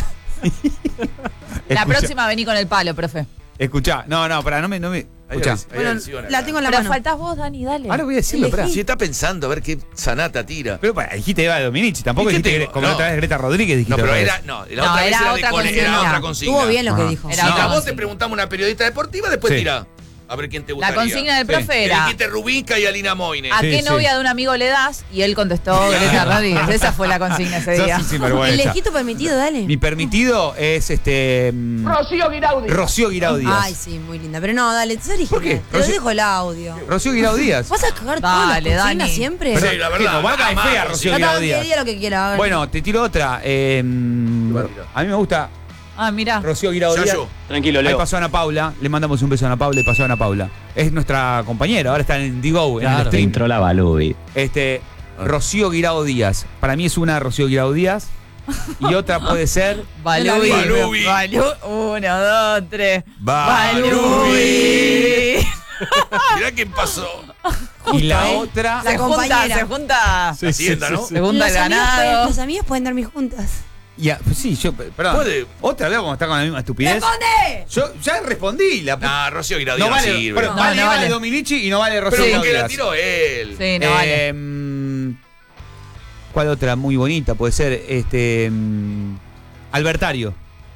[SPEAKER 3] La
[SPEAKER 1] Escuchá,
[SPEAKER 3] próxima vení con el palo, profe.
[SPEAKER 1] Escuchá. No, pará, no me. Escuchá.
[SPEAKER 2] Bueno, la tengo en la
[SPEAKER 3] Pero
[SPEAKER 2] mano.
[SPEAKER 3] faltás vos, Dani, dale.
[SPEAKER 1] Ahora voy a decirlo,
[SPEAKER 2] Elegí.
[SPEAKER 1] pará.
[SPEAKER 4] Si está pensando a ver qué sanata tira.
[SPEAKER 1] Pero para, dijiste Eva de Dominici, tampoco
[SPEAKER 4] ¿Y qué
[SPEAKER 1] dijiste
[SPEAKER 4] tengo?
[SPEAKER 1] como la
[SPEAKER 4] No.
[SPEAKER 1] otra vez Greta Rodríguez dijiste.
[SPEAKER 4] No, pero
[SPEAKER 1] otra vez.
[SPEAKER 4] era. No, la
[SPEAKER 3] No,
[SPEAKER 4] otra vez
[SPEAKER 3] era
[SPEAKER 4] era,
[SPEAKER 3] otra
[SPEAKER 4] era
[SPEAKER 3] consigna.
[SPEAKER 4] otra consigna.
[SPEAKER 2] Estuvo bien lo que
[SPEAKER 1] Ajá.
[SPEAKER 2] dijo.
[SPEAKER 3] Era
[SPEAKER 4] Si
[SPEAKER 3] otra
[SPEAKER 4] a vos te
[SPEAKER 3] consigna.
[SPEAKER 4] preguntamos una periodista deportiva, después
[SPEAKER 1] Sí.
[SPEAKER 4] tira. A ver quién te gustaría.
[SPEAKER 3] La consigna del
[SPEAKER 1] Sí.
[SPEAKER 3] profe era
[SPEAKER 4] Elegiste Rubinska y Alina Moine.
[SPEAKER 3] ¿a
[SPEAKER 1] Sí,
[SPEAKER 3] qué
[SPEAKER 1] sí.
[SPEAKER 3] novia de un amigo le das? Y él contestó Greta Rodríguez. Esa fue la consigna ese
[SPEAKER 1] Sos
[SPEAKER 3] día.
[SPEAKER 1] un sinvergüenza.
[SPEAKER 2] Elegí tu permitido, dale.
[SPEAKER 1] Mi permitido es
[SPEAKER 6] Rocío Guiraudi.
[SPEAKER 1] Rocío Guirao Díaz.
[SPEAKER 2] Ay, sí, muy linda. Pero no, dale, es original.
[SPEAKER 1] ¿Por qué?
[SPEAKER 2] Te lo
[SPEAKER 1] Rocío-
[SPEAKER 2] dejo el audio.
[SPEAKER 1] Rocío Guirao Díaz.
[SPEAKER 2] ¿Vas a cagar todas las
[SPEAKER 3] Dale,
[SPEAKER 2] consignas
[SPEAKER 3] Dani.
[SPEAKER 2] siempre?
[SPEAKER 4] Sí, la verdad.
[SPEAKER 1] No, va a caer
[SPEAKER 4] nada
[SPEAKER 1] fea
[SPEAKER 4] más,
[SPEAKER 1] Rocío
[SPEAKER 2] No,
[SPEAKER 1] Guirao
[SPEAKER 2] no, que
[SPEAKER 1] Díaz.
[SPEAKER 2] diga lo que quiera. hagan.
[SPEAKER 1] Bueno, te tiro otra. A mí me gusta
[SPEAKER 3] Ah, mirá.
[SPEAKER 1] Rocío Guirao
[SPEAKER 4] Ya
[SPEAKER 1] Díaz.
[SPEAKER 4] yo.
[SPEAKER 7] Tranquilo,
[SPEAKER 1] Ahí
[SPEAKER 7] Leo.
[SPEAKER 1] pasó Ana Paula. Le mandamos un beso a Ana Paula y pasó Ana Paula. Es nuestra compañera. Ahora está en Digo, en el
[SPEAKER 5] Claro.
[SPEAKER 1] stream.
[SPEAKER 9] la Balubi.
[SPEAKER 1] Rocío Guirao Díaz. Para mí es una Rocío Guirao Díaz. Y otra puede ser.
[SPEAKER 3] Balubi.
[SPEAKER 4] Balubi.
[SPEAKER 3] Uno, dos, tres.
[SPEAKER 4] Balubi. Mirá quién pasó.
[SPEAKER 1] Y la
[SPEAKER 2] ¿eh?
[SPEAKER 1] otra.
[SPEAKER 2] La
[SPEAKER 3] Se junta,
[SPEAKER 2] compañera.
[SPEAKER 3] se junta.
[SPEAKER 4] Hacienda, ¿no?
[SPEAKER 3] Se junta el ganado.
[SPEAKER 2] Los amigos pueden dormir juntas.
[SPEAKER 1] Pues sí, yo. Perdón.
[SPEAKER 4] Puede.
[SPEAKER 1] Otra vez vamos a estar con la misma estupidez.
[SPEAKER 2] ¡Responde!
[SPEAKER 1] Yo ya respondí.
[SPEAKER 4] Nah, Rocío Guirao
[SPEAKER 1] No
[SPEAKER 4] Díaz no
[SPEAKER 1] vale,
[SPEAKER 4] sirve.
[SPEAKER 1] pero
[SPEAKER 3] No,
[SPEAKER 1] vale
[SPEAKER 3] no
[SPEAKER 1] Eva
[SPEAKER 3] vale.
[SPEAKER 1] de Dominici y no vale Rocío
[SPEAKER 4] Pero
[SPEAKER 1] Guirao
[SPEAKER 4] porque la
[SPEAKER 1] Díaz.
[SPEAKER 4] tiró él.
[SPEAKER 3] Sí, no vale.
[SPEAKER 1] ¿Cuál otra muy bonita? Puede ser Albertario.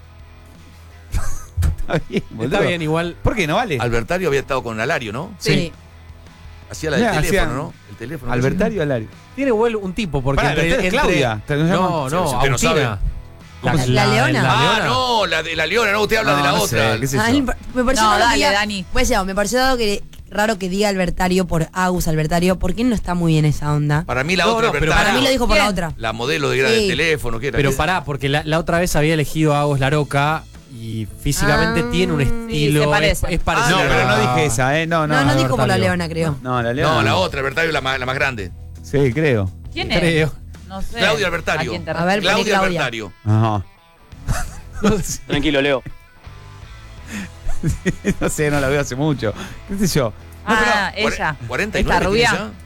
[SPEAKER 5] Está bien, igual.
[SPEAKER 1] ¿Por qué no vale?
[SPEAKER 4] Albertario había estado con Alario, ¿no?
[SPEAKER 2] Sí.
[SPEAKER 4] Hacía la del
[SPEAKER 1] Mirá,
[SPEAKER 4] teléfono,
[SPEAKER 1] hacían-
[SPEAKER 4] ¿no? El teléfono.
[SPEAKER 1] Albertario Alario.
[SPEAKER 5] Tiene igual un tipo, porque
[SPEAKER 1] Pará, Albertario es Claudia. ¿Te lo llama?
[SPEAKER 5] No,
[SPEAKER 4] Usted no
[SPEAKER 5] Agustina.
[SPEAKER 4] sabe.
[SPEAKER 2] ¿Cómo se- la leona?
[SPEAKER 5] la
[SPEAKER 4] Ah,
[SPEAKER 5] leona.
[SPEAKER 4] no, la de la Leona, no, usted habla
[SPEAKER 1] No,
[SPEAKER 4] de la
[SPEAKER 1] no
[SPEAKER 4] otra.
[SPEAKER 1] sé, qué sé yo.
[SPEAKER 2] Me pareció
[SPEAKER 3] No,
[SPEAKER 2] raro
[SPEAKER 3] dale,
[SPEAKER 2] que diga,
[SPEAKER 3] Dani.
[SPEAKER 2] Pues ya, me pareció raro que diga Albertario por Agus Albertario, porque él no está muy en esa onda.
[SPEAKER 4] Para mí la
[SPEAKER 5] No,
[SPEAKER 4] otra
[SPEAKER 5] no, pero
[SPEAKER 4] Albertario.
[SPEAKER 2] Para mí lo dijo por la
[SPEAKER 3] ¿Quién?
[SPEAKER 2] otra.
[SPEAKER 4] La modelo de del
[SPEAKER 2] Sí.
[SPEAKER 4] teléfono, ¿qué era?
[SPEAKER 5] Pero
[SPEAKER 4] ¿Qué?
[SPEAKER 5] pará, porque la otra vez había elegido a Agos Laroca y físicamente tiene un estilo.
[SPEAKER 3] se parece.
[SPEAKER 5] Es parecido.
[SPEAKER 1] No, pero no
[SPEAKER 5] a-
[SPEAKER 1] dije esa, No,
[SPEAKER 2] No, no dijo por la
[SPEAKER 5] Albertario.
[SPEAKER 2] leona, creo.
[SPEAKER 1] No, la Leona.
[SPEAKER 4] No, la otra, Albertario, la más grande.
[SPEAKER 1] Sí, creo.
[SPEAKER 3] ¿Quién es?
[SPEAKER 5] Creo.
[SPEAKER 3] No sé.
[SPEAKER 4] Claudia Albertario.
[SPEAKER 3] ¿A quién te
[SPEAKER 2] A ver,
[SPEAKER 3] refieres?
[SPEAKER 2] poné
[SPEAKER 4] Claudia
[SPEAKER 2] Claudia.
[SPEAKER 4] Albertario.
[SPEAKER 1] Ajá.
[SPEAKER 6] Tranquilo, Leo.
[SPEAKER 1] No sé, no la veo hace mucho. ¿Qué sé yo?
[SPEAKER 3] Ah,
[SPEAKER 4] Cuare-
[SPEAKER 3] ella.
[SPEAKER 4] 49
[SPEAKER 3] Esta
[SPEAKER 4] tiene
[SPEAKER 3] rubia.
[SPEAKER 4] ya.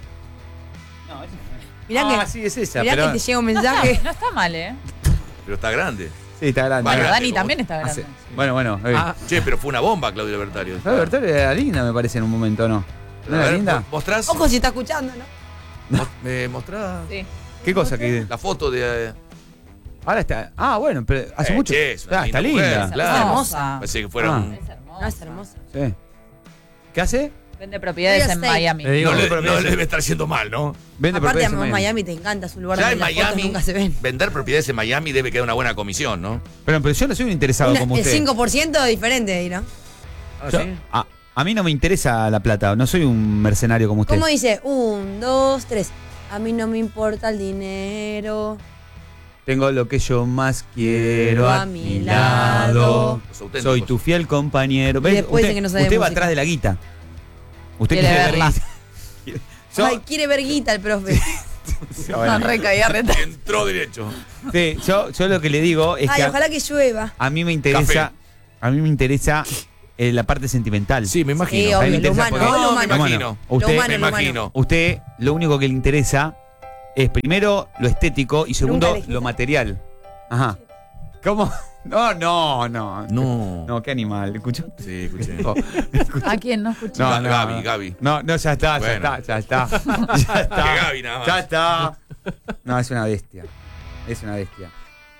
[SPEAKER 2] Mirá
[SPEAKER 1] Ah,
[SPEAKER 2] que,
[SPEAKER 1] sí, es esa.
[SPEAKER 2] mirá
[SPEAKER 1] pero...
[SPEAKER 2] que te llega un mensaje.
[SPEAKER 3] No está mal, ¿eh?
[SPEAKER 4] Pero está grande.
[SPEAKER 1] Sí, está grande.
[SPEAKER 3] Bueno,
[SPEAKER 4] grande,
[SPEAKER 3] Dani
[SPEAKER 4] vos.
[SPEAKER 3] también está grande.
[SPEAKER 1] Bueno.
[SPEAKER 5] Ah,
[SPEAKER 4] Che, pero fue una bomba, Claudia Albertario.
[SPEAKER 1] La Albertario era linda, me parece, en un momento, ¿no? ¿No
[SPEAKER 4] A
[SPEAKER 1] era
[SPEAKER 4] ver,
[SPEAKER 1] linda?
[SPEAKER 4] ¿mostrás?
[SPEAKER 2] Ojo si está escuchando, ¿no?
[SPEAKER 4] ¿Me mostrás
[SPEAKER 3] Sí.
[SPEAKER 1] ¿Qué cosa? Que
[SPEAKER 4] la foto de.
[SPEAKER 1] ahora está... Ah, bueno, pero hace mucho...
[SPEAKER 4] che, es una
[SPEAKER 1] está
[SPEAKER 4] linda mujer,
[SPEAKER 1] linda.
[SPEAKER 4] claro.
[SPEAKER 3] Es hermosa.
[SPEAKER 4] Parece que fuera
[SPEAKER 1] Ah.
[SPEAKER 4] un.
[SPEAKER 3] Es hermosa.
[SPEAKER 2] No, es hermosa.
[SPEAKER 1] Sí. ¿Qué hace?
[SPEAKER 3] Vende propiedades
[SPEAKER 2] Real
[SPEAKER 3] en
[SPEAKER 2] estate.
[SPEAKER 3] Miami.
[SPEAKER 5] le digo,
[SPEAKER 4] No le debe estar yendo mal, ¿no?
[SPEAKER 1] Vende
[SPEAKER 2] Aparte,
[SPEAKER 1] propiedades
[SPEAKER 2] a
[SPEAKER 1] en Miami.
[SPEAKER 2] Miami te encanta, es un lugar
[SPEAKER 4] Ya
[SPEAKER 2] donde
[SPEAKER 4] en
[SPEAKER 2] las fotos
[SPEAKER 4] Miami,
[SPEAKER 2] nunca se ven.
[SPEAKER 4] vender propiedades en Miami debe quedar una buena comisión, ¿no?
[SPEAKER 1] Pero yo no soy un interesado como
[SPEAKER 2] El
[SPEAKER 1] usted.
[SPEAKER 2] 5% diferente ahí, ¿no?
[SPEAKER 1] Yo- a mí no me interesa la plata, no soy un mercenario como usted.
[SPEAKER 2] ¿Cómo dice? 1, 2, 3. A mí no me importa el dinero.
[SPEAKER 1] Tengo lo que yo más quiero
[SPEAKER 2] A
[SPEAKER 1] a
[SPEAKER 2] mi
[SPEAKER 1] mi
[SPEAKER 2] lado.
[SPEAKER 1] lado.
[SPEAKER 4] Los auténticos.
[SPEAKER 1] Soy tu fiel compañero. ¿Ves?
[SPEAKER 2] después
[SPEAKER 1] Usted,
[SPEAKER 2] dice que no sabe
[SPEAKER 1] usted va
[SPEAKER 2] música.
[SPEAKER 1] atrás de la guita. Usted
[SPEAKER 3] Quiere
[SPEAKER 1] quiere
[SPEAKER 3] verla.
[SPEAKER 1] ver guita. Yo-
[SPEAKER 2] Ay, quiere ver guita el profe.
[SPEAKER 1] No, bueno.
[SPEAKER 3] No, recaía, reta.
[SPEAKER 4] Entró derecho.
[SPEAKER 1] Sí, yo lo que le digo es
[SPEAKER 2] Ay,
[SPEAKER 1] que
[SPEAKER 2] ojalá que llueva.
[SPEAKER 1] a mí me interesa,
[SPEAKER 4] Café.
[SPEAKER 1] a mí me interesa la parte sentimental.
[SPEAKER 4] Sí, me imagino.
[SPEAKER 2] Sí,
[SPEAKER 1] A mí me
[SPEAKER 2] obvio, lo
[SPEAKER 1] interesa
[SPEAKER 2] humano,
[SPEAKER 1] porque-
[SPEAKER 2] lo
[SPEAKER 4] No, me
[SPEAKER 2] humano.
[SPEAKER 4] imagino.
[SPEAKER 1] Usted,
[SPEAKER 2] Lo humano,
[SPEAKER 4] me
[SPEAKER 2] lo humano.
[SPEAKER 4] imagino.
[SPEAKER 1] usted lo único que le interesa es primero lo estético y segundo
[SPEAKER 2] elegiste.
[SPEAKER 1] lo material. Ajá. ¿Cómo? No. No, qué animal. ¿Escuchó?
[SPEAKER 4] Sí, escuché.
[SPEAKER 3] ¿A quién? No escuché.
[SPEAKER 1] No,
[SPEAKER 4] Gaby.
[SPEAKER 1] No, ya está.
[SPEAKER 4] Bueno.
[SPEAKER 1] Ya está. Ya está.
[SPEAKER 4] Que Gaby nada más.
[SPEAKER 1] Ya está. No, es una bestia. Es una bestia.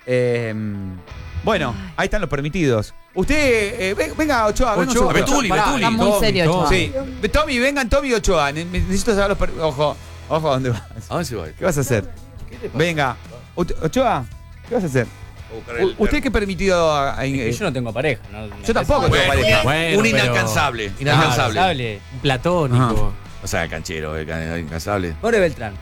[SPEAKER 1] Bueno, ahí están los permitidos. Usted, venga, Ochoa, venga un
[SPEAKER 5] Ochoa,
[SPEAKER 1] segundo.
[SPEAKER 4] Betuli,
[SPEAKER 5] Pará,
[SPEAKER 4] Betuli.
[SPEAKER 3] Está muy serio, Ochoa.
[SPEAKER 1] Sí. Tommy, vengan Tommy y Ochoa. Necesito saber los Ojo, ¿a dónde vas?
[SPEAKER 4] ¿A dónde se va?
[SPEAKER 1] ¿Qué vas a hacer?
[SPEAKER 4] ¿Qué te pasa?
[SPEAKER 1] Venga. Ochoa, ¿qué vas a hacer?
[SPEAKER 4] A buscar el-
[SPEAKER 1] ¿Usted qué permitido?
[SPEAKER 9] Yo no tengo pareja. No,
[SPEAKER 1] Yo tampoco tengo
[SPEAKER 4] Bueno,
[SPEAKER 1] pareja.
[SPEAKER 5] Bueno,
[SPEAKER 4] un
[SPEAKER 5] pero-
[SPEAKER 4] inalcanzable. Inalcanzable.
[SPEAKER 9] Inalcanzable.
[SPEAKER 5] Un platónico.
[SPEAKER 4] O sea, el canchero, el inalcanzable.
[SPEAKER 9] Pobre Beltrán.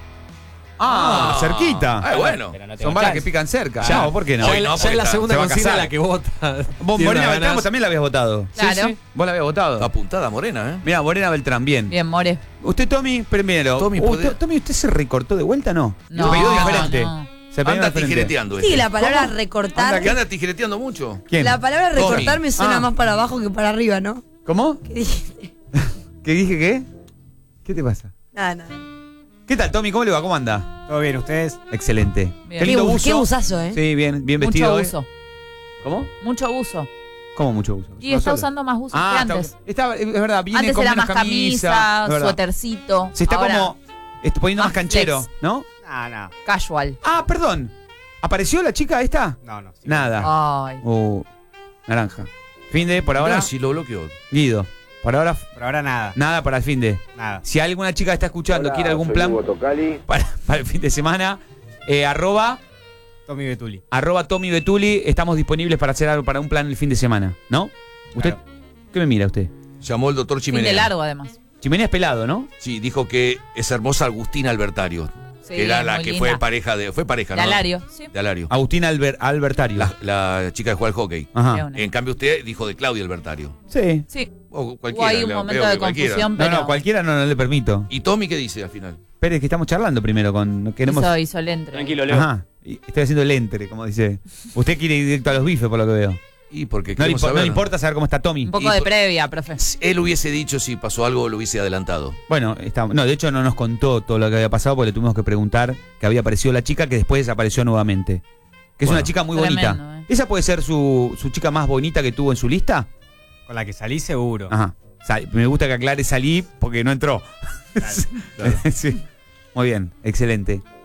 [SPEAKER 1] Ah, cerquita.
[SPEAKER 4] Ah, bueno.
[SPEAKER 9] Pero no tengo
[SPEAKER 1] Son balas que
[SPEAKER 9] chance.
[SPEAKER 1] pican cerca.
[SPEAKER 5] Ya,
[SPEAKER 1] No, ¿por qué no?
[SPEAKER 5] Ya,
[SPEAKER 4] Hoy no,
[SPEAKER 5] ya
[SPEAKER 4] porque
[SPEAKER 5] es la
[SPEAKER 4] está-
[SPEAKER 5] segunda
[SPEAKER 1] se va a
[SPEAKER 5] consigna
[SPEAKER 1] casar.
[SPEAKER 5] la que vota.
[SPEAKER 1] Vos,
[SPEAKER 5] Tiene
[SPEAKER 1] Morena
[SPEAKER 5] unas
[SPEAKER 1] Beltrán,
[SPEAKER 5] ganas.
[SPEAKER 1] vos también la habías votado.
[SPEAKER 3] Claro.
[SPEAKER 1] Vos la habías votado.
[SPEAKER 4] Apuntada morena, ¿eh?
[SPEAKER 1] Mira, Morena Beltrán, bien.
[SPEAKER 3] Bien, More.
[SPEAKER 1] Usted, Tommy, primero.
[SPEAKER 4] Tommy,
[SPEAKER 1] Tommy, ¿usted se recortó de vuelta no?
[SPEAKER 3] No,
[SPEAKER 1] Se peinó diferente.
[SPEAKER 3] no.
[SPEAKER 1] Se peinó
[SPEAKER 4] Anda
[SPEAKER 1] diferente.
[SPEAKER 4] tijereteando.
[SPEAKER 2] Sí, la palabra
[SPEAKER 1] ¿Cómo?
[SPEAKER 2] recortar.
[SPEAKER 4] ¿Que anda tijereteando mucho?
[SPEAKER 1] ¿Quién?
[SPEAKER 2] La palabra
[SPEAKER 4] Tommy.
[SPEAKER 2] recortar me suena
[SPEAKER 1] Ah.
[SPEAKER 2] más para abajo que para arriba, ¿no?
[SPEAKER 1] ¿Cómo?
[SPEAKER 2] ¿Qué dijiste?
[SPEAKER 1] ¿Qué dije qué? ¿Qué te pasa?
[SPEAKER 2] Nada.
[SPEAKER 1] ¿Qué tal, Tommy? ¿Cómo le va? ¿Cómo anda?
[SPEAKER 9] ¿Todo bien ustedes?
[SPEAKER 1] Excelente.
[SPEAKER 3] Bien.
[SPEAKER 1] Qué lindo
[SPEAKER 2] Qué
[SPEAKER 1] buzo.
[SPEAKER 2] qué buzazo, ¿eh?
[SPEAKER 1] Sí, bien vestido.
[SPEAKER 3] Mucho
[SPEAKER 1] ¿eh?
[SPEAKER 3] uso.
[SPEAKER 1] ¿Cómo?
[SPEAKER 3] Mucho uso.
[SPEAKER 1] ¿Cómo mucho buzo?
[SPEAKER 3] Y está usando más usos que antes.
[SPEAKER 1] Es verdad, viene
[SPEAKER 3] Antes
[SPEAKER 1] con
[SPEAKER 3] era
[SPEAKER 1] menos
[SPEAKER 3] más
[SPEAKER 1] camisa.
[SPEAKER 3] camisa,
[SPEAKER 1] es verdad.
[SPEAKER 3] suétercito.
[SPEAKER 1] Se está
[SPEAKER 3] Ahora,
[SPEAKER 1] como poniendo más
[SPEAKER 3] más
[SPEAKER 1] canchero,
[SPEAKER 3] flex.
[SPEAKER 1] ¿no?
[SPEAKER 9] No.
[SPEAKER 3] casual.
[SPEAKER 1] Ah, perdón. ¿Apareció la chica esta?
[SPEAKER 9] No. Sí.
[SPEAKER 1] Nada.
[SPEAKER 3] Ay.
[SPEAKER 1] Naranja. Fin de, por ahora.
[SPEAKER 4] No, si lo bloqueó.
[SPEAKER 1] Guido. Por ahora,
[SPEAKER 9] Por ahora nada.
[SPEAKER 1] nada para el fin de.
[SPEAKER 9] Nada.
[SPEAKER 1] Si alguna chica está escuchando, quiere algún plan para el fin de semana, arroba
[SPEAKER 9] Tommy Betuli.
[SPEAKER 1] Tommy Betuli, estamos disponibles para hacer algo para un plan el fin de semana, ¿no? ¿Usted?
[SPEAKER 9] Claro.
[SPEAKER 1] ¿Qué me mira usted?
[SPEAKER 4] Llamó el doctor
[SPEAKER 3] Fin de
[SPEAKER 4] Chimenea.
[SPEAKER 3] largo, además.
[SPEAKER 1] Chimenea es pelado, ¿no?
[SPEAKER 4] Sí, dijo que es hermosa Agustina Albertario.
[SPEAKER 3] Sí,
[SPEAKER 4] que era la
[SPEAKER 3] muy
[SPEAKER 4] que
[SPEAKER 3] linda.
[SPEAKER 4] fue pareja de. Fue pareja,
[SPEAKER 3] De
[SPEAKER 4] ¿no?
[SPEAKER 3] Alario. Sí.
[SPEAKER 4] De Alario.
[SPEAKER 1] Agustina Albertario.
[SPEAKER 4] La chica que juega al hockey.
[SPEAKER 3] De
[SPEAKER 1] Ajá.
[SPEAKER 3] una.
[SPEAKER 4] En cambio, usted dijo de Claudia Albertario.
[SPEAKER 1] Sí.
[SPEAKER 3] Sí.
[SPEAKER 4] O
[SPEAKER 3] Hubo
[SPEAKER 4] cualquiera.
[SPEAKER 3] ahí un
[SPEAKER 4] veo
[SPEAKER 3] momento
[SPEAKER 4] que
[SPEAKER 3] de
[SPEAKER 4] cualquiera.
[SPEAKER 3] confusión,
[SPEAKER 1] No,
[SPEAKER 3] pero
[SPEAKER 1] no, cualquiera no le permito.
[SPEAKER 4] ¿Y Tommy qué dice al final?
[SPEAKER 1] Espere, que estamos charlando primero con. Queremos.
[SPEAKER 3] hizo el entre.
[SPEAKER 6] Tranquilo, Leo.
[SPEAKER 1] Ajá. Y estoy haciendo el entre, como dice. Usted quiere ir directo a los bifes, por lo que veo.
[SPEAKER 4] Y porque
[SPEAKER 1] No le,
[SPEAKER 4] queremos saber.
[SPEAKER 1] no le importa saber cómo está Tommy.
[SPEAKER 3] Un poco de previa, profe.
[SPEAKER 4] Él hubiese dicho si pasó algo, lo hubiese adelantado.
[SPEAKER 1] Bueno, no, de hecho no nos contó todo lo que había pasado porque le tuvimos que preguntar que había aparecido la chica que después desapareció nuevamente. Que es
[SPEAKER 4] Bueno.
[SPEAKER 1] una chica muy
[SPEAKER 3] Tremendo,
[SPEAKER 1] bonita. ¿Esa puede ser su chica más bonita que tuvo en su lista?
[SPEAKER 9] Con la que salí seguro.
[SPEAKER 1] Ajá. Me gusta que aclare salí porque no entró. Sí. Muy bien, excelente.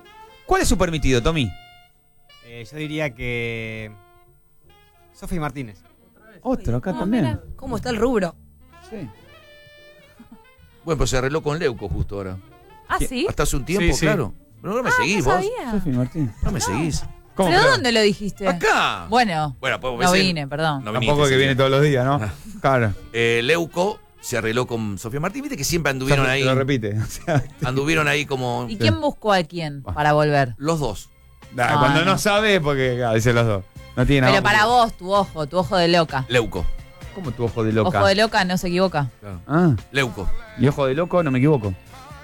[SPEAKER 1] ¿Cuál es su permitido, Tommy?
[SPEAKER 9] Yo diría que. Sofi Martínez.
[SPEAKER 1] Otro, acá también.
[SPEAKER 2] ¿Cómo está el rubro?
[SPEAKER 1] Sí.
[SPEAKER 4] Bueno, pues se arregló con Leuco justo ahora.
[SPEAKER 3] ¿Ah, sí?
[SPEAKER 4] Hasta hace un tiempo,
[SPEAKER 5] Sí, sí.
[SPEAKER 4] claro. Pero no me seguís
[SPEAKER 3] no
[SPEAKER 4] vos.
[SPEAKER 3] sabía.
[SPEAKER 1] Sofi Martín.
[SPEAKER 4] No me seguís.
[SPEAKER 1] ¿Cómo?
[SPEAKER 3] ¿Pero
[SPEAKER 1] Claro.
[SPEAKER 3] dónde lo dijiste?
[SPEAKER 4] Acá.
[SPEAKER 3] Bueno,
[SPEAKER 4] Bueno, pues
[SPEAKER 3] no vine, perdón.
[SPEAKER 4] No
[SPEAKER 1] Tampoco
[SPEAKER 4] viniste,
[SPEAKER 1] que
[SPEAKER 4] sí.
[SPEAKER 1] viene todos los días, ¿no? Claro.
[SPEAKER 4] Leuco se arregló con Sofía Martín. Viste que siempre anduvieron ahí.
[SPEAKER 1] Lo repite. O sea,
[SPEAKER 4] Anduvieron ahí como
[SPEAKER 3] ¿Y quién buscó a quién para volver?
[SPEAKER 4] los dos.
[SPEAKER 1] cuando no
[SPEAKER 3] no.
[SPEAKER 1] sabe, porque dicen los dos. No tiene nada.
[SPEAKER 3] Pero para vos, tu ojo de loca.
[SPEAKER 4] Leuco.
[SPEAKER 1] ¿Cómo tu ojo de loca?
[SPEAKER 3] Ojo de loca no se equivoca.
[SPEAKER 1] Ah,
[SPEAKER 4] Leuco.
[SPEAKER 1] y ojo de loco, no me equivoco.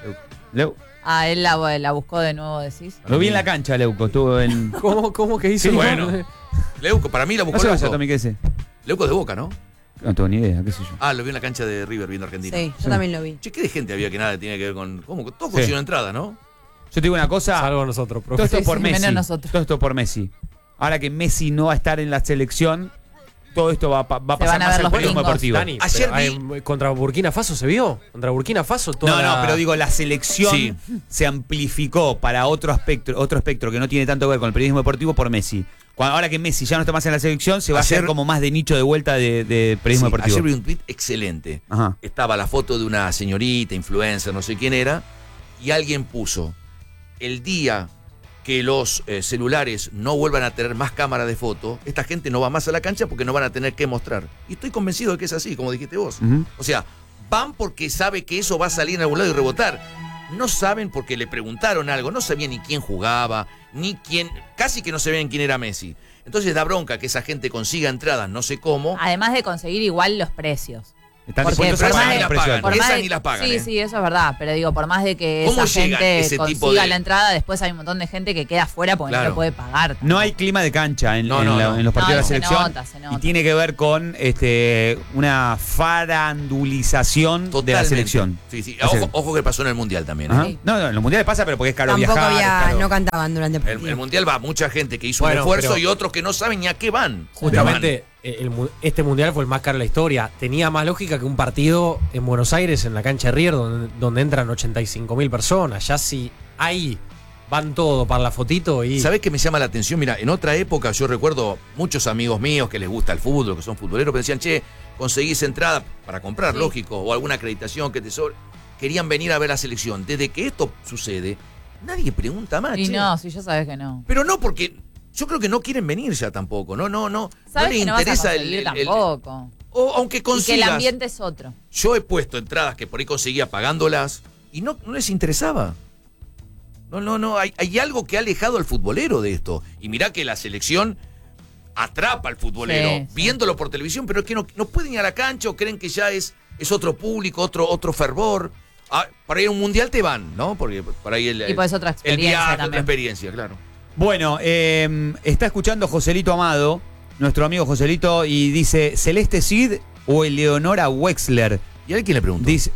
[SPEAKER 3] Ah, él la buscó de nuevo, decís.
[SPEAKER 1] Lo vi en la cancha, Leuco. Estuvo en.
[SPEAKER 5] ¿Cómo que hizo?
[SPEAKER 4] Sí, bueno. Leuco, para mí la
[SPEAKER 1] No
[SPEAKER 4] buscó
[SPEAKER 1] se vaya,
[SPEAKER 4] Leuco.
[SPEAKER 1] Tommy, ¿qué es ese?
[SPEAKER 4] Leuco de Boca, ¿no?
[SPEAKER 1] No tengo ni idea, qué sé yo.
[SPEAKER 4] Ah, lo vi en la cancha de River viendo Argentina.
[SPEAKER 2] Sí, yo también lo vi.
[SPEAKER 4] Che, ¿qué de gente había que nada tiene que ver con. ¿Cómo? Todos
[SPEAKER 1] Sí.
[SPEAKER 4] consiguieron entrada, ¿no?
[SPEAKER 1] Yo te digo una cosa.
[SPEAKER 5] Salvo nosotros,
[SPEAKER 1] Todo
[SPEAKER 5] profe.
[SPEAKER 1] esto
[SPEAKER 3] Sí,
[SPEAKER 1] por
[SPEAKER 3] sí,
[SPEAKER 1] Messi.
[SPEAKER 3] menos nosotros.
[SPEAKER 1] Todo esto por Messi. Ahora que Messi no va a estar en la selección, todo esto va a pasar
[SPEAKER 3] van a
[SPEAKER 1] más
[SPEAKER 3] ver
[SPEAKER 1] al
[SPEAKER 3] los
[SPEAKER 1] periodismo
[SPEAKER 3] gringos.
[SPEAKER 1] deportivo.
[SPEAKER 5] Dani,
[SPEAKER 4] Ayer
[SPEAKER 5] pero, contra Burkina Faso se vio. Contra Burkina Faso toda
[SPEAKER 1] No,
[SPEAKER 5] la-
[SPEAKER 1] pero digo, la selección
[SPEAKER 4] Sí.
[SPEAKER 1] se amplificó para otro espectro que no tiene tanto que ver con el periodismo deportivo por Messi. Ahora que Messi ya no está más en la selección, se va a
[SPEAKER 4] Ayer-
[SPEAKER 1] hacer como más de nicho de vuelta de periodismo
[SPEAKER 4] Sí,
[SPEAKER 1] deportivo.
[SPEAKER 4] ayer vi un tweet excelente.
[SPEAKER 1] Ajá.
[SPEAKER 4] Estaba la foto de una señorita, influencer, no sé quién era, y alguien puso: el día que los celulares no vuelvan a tener más cámara de foto, esta gente no va más a la cancha porque no van a tener que mostrar. Y estoy convencido de que es así, como dijiste vos.
[SPEAKER 1] Ujú.
[SPEAKER 4] O sea, van porque sabe que eso va a salir en algún lado y rebotar. No saben porque le preguntaron algo, no sabían ni quién jugaba, ni quién, casi que no sabían quién era Messi. Entonces da bronca que esa gente consiga entradas, no sé cómo.
[SPEAKER 3] Además de conseguir igual los precios.
[SPEAKER 1] Están
[SPEAKER 3] Porque
[SPEAKER 1] dispuestos
[SPEAKER 3] por
[SPEAKER 1] a
[SPEAKER 3] más
[SPEAKER 1] pagar
[SPEAKER 3] de-
[SPEAKER 1] el precio alto.
[SPEAKER 3] Por más
[SPEAKER 4] Esas
[SPEAKER 3] de-
[SPEAKER 4] ni las pagan,
[SPEAKER 3] Sí,
[SPEAKER 4] ¿eh?
[SPEAKER 3] sí, eso es verdad. Pero digo, por más de que
[SPEAKER 4] ¿Cómo
[SPEAKER 3] esa
[SPEAKER 4] llega
[SPEAKER 3] gente
[SPEAKER 4] ese tipo
[SPEAKER 3] consiga
[SPEAKER 4] de-
[SPEAKER 3] la entrada, después hay un montón de gente que queda fuera porque
[SPEAKER 4] Claro.
[SPEAKER 3] no lo puede pagar.
[SPEAKER 1] No hay clima de cancha en,
[SPEAKER 4] No,
[SPEAKER 1] en
[SPEAKER 4] no,
[SPEAKER 1] la-
[SPEAKER 4] no.
[SPEAKER 1] en los partidos
[SPEAKER 3] No,
[SPEAKER 1] de la
[SPEAKER 3] se
[SPEAKER 1] selección.
[SPEAKER 3] nota, se nota.
[SPEAKER 1] Y tiene que ver con una farandulización de la
[SPEAKER 4] Totalmente.
[SPEAKER 1] selección.
[SPEAKER 4] Sí, sí.
[SPEAKER 1] Así.
[SPEAKER 4] Ojo que pasó en el Mundial también.
[SPEAKER 1] Ajá.
[SPEAKER 4] ¿eh?
[SPEAKER 1] No, en los mundiales pasa, pero porque es caro
[SPEAKER 2] Tampoco
[SPEAKER 1] viajar.
[SPEAKER 2] había,
[SPEAKER 1] es caro.
[SPEAKER 2] no cantaban durante el partido.
[SPEAKER 4] El Mundial va mucha gente que hizo
[SPEAKER 5] Bueno,
[SPEAKER 4] un esfuerzo
[SPEAKER 5] pero-
[SPEAKER 4] y otros que no saben ni a qué van.
[SPEAKER 5] Justamente, este mundial fue el más caro de la historia. Tenía más lógica que un partido en Buenos Aires, en la cancha de River, donde entran 85.000 personas. Ya si ahí van todo para la fotito y.
[SPEAKER 4] ¿Sabés qué me llama la atención? Mira, en otra época yo recuerdo muchos amigos míos que les gusta el fútbol, que son futboleros, que decían, che, conseguís entrada para comprar,
[SPEAKER 3] Sí.
[SPEAKER 4] lógico, o alguna acreditación que te sobre. Querían venir a ver la selección. Desde que esto sucede, nadie pregunta más.
[SPEAKER 3] Y
[SPEAKER 4] che.
[SPEAKER 3] no, si ya sabes que no.
[SPEAKER 4] Pero no porque yo creo que no quieren venir ya tampoco. No
[SPEAKER 3] Sabes
[SPEAKER 4] les
[SPEAKER 3] que no vas a
[SPEAKER 4] interesa
[SPEAKER 3] conseguir tampoco.
[SPEAKER 4] o aunque
[SPEAKER 3] Y que el
[SPEAKER 4] consigas.
[SPEAKER 3] ambiente es otro.
[SPEAKER 4] Yo he puesto entradas que por ahí conseguía pagándolas y no les interesaba. No, hay algo que ha alejado al futbolero de esto. Y mirá que la selección atrapa al futbolero
[SPEAKER 3] Sí, sí.
[SPEAKER 4] viéndolo por televisión, pero es que no pueden ir a la cancha o creen que ya es otro público, otro fervor. Ah, para ir a un mundial te van, ¿no? Porque por ahí
[SPEAKER 3] Y pues otra
[SPEAKER 4] el
[SPEAKER 3] experiencia
[SPEAKER 4] viaje, otra
[SPEAKER 3] también.
[SPEAKER 4] experiencia, claro.
[SPEAKER 1] Bueno, está escuchando Joselito Amado, nuestro amigo Joselito, y dice, ¿Celeste Cid o Eleonora Wexler?
[SPEAKER 4] ¿Y a él quién le preguntó?
[SPEAKER 1] Dice,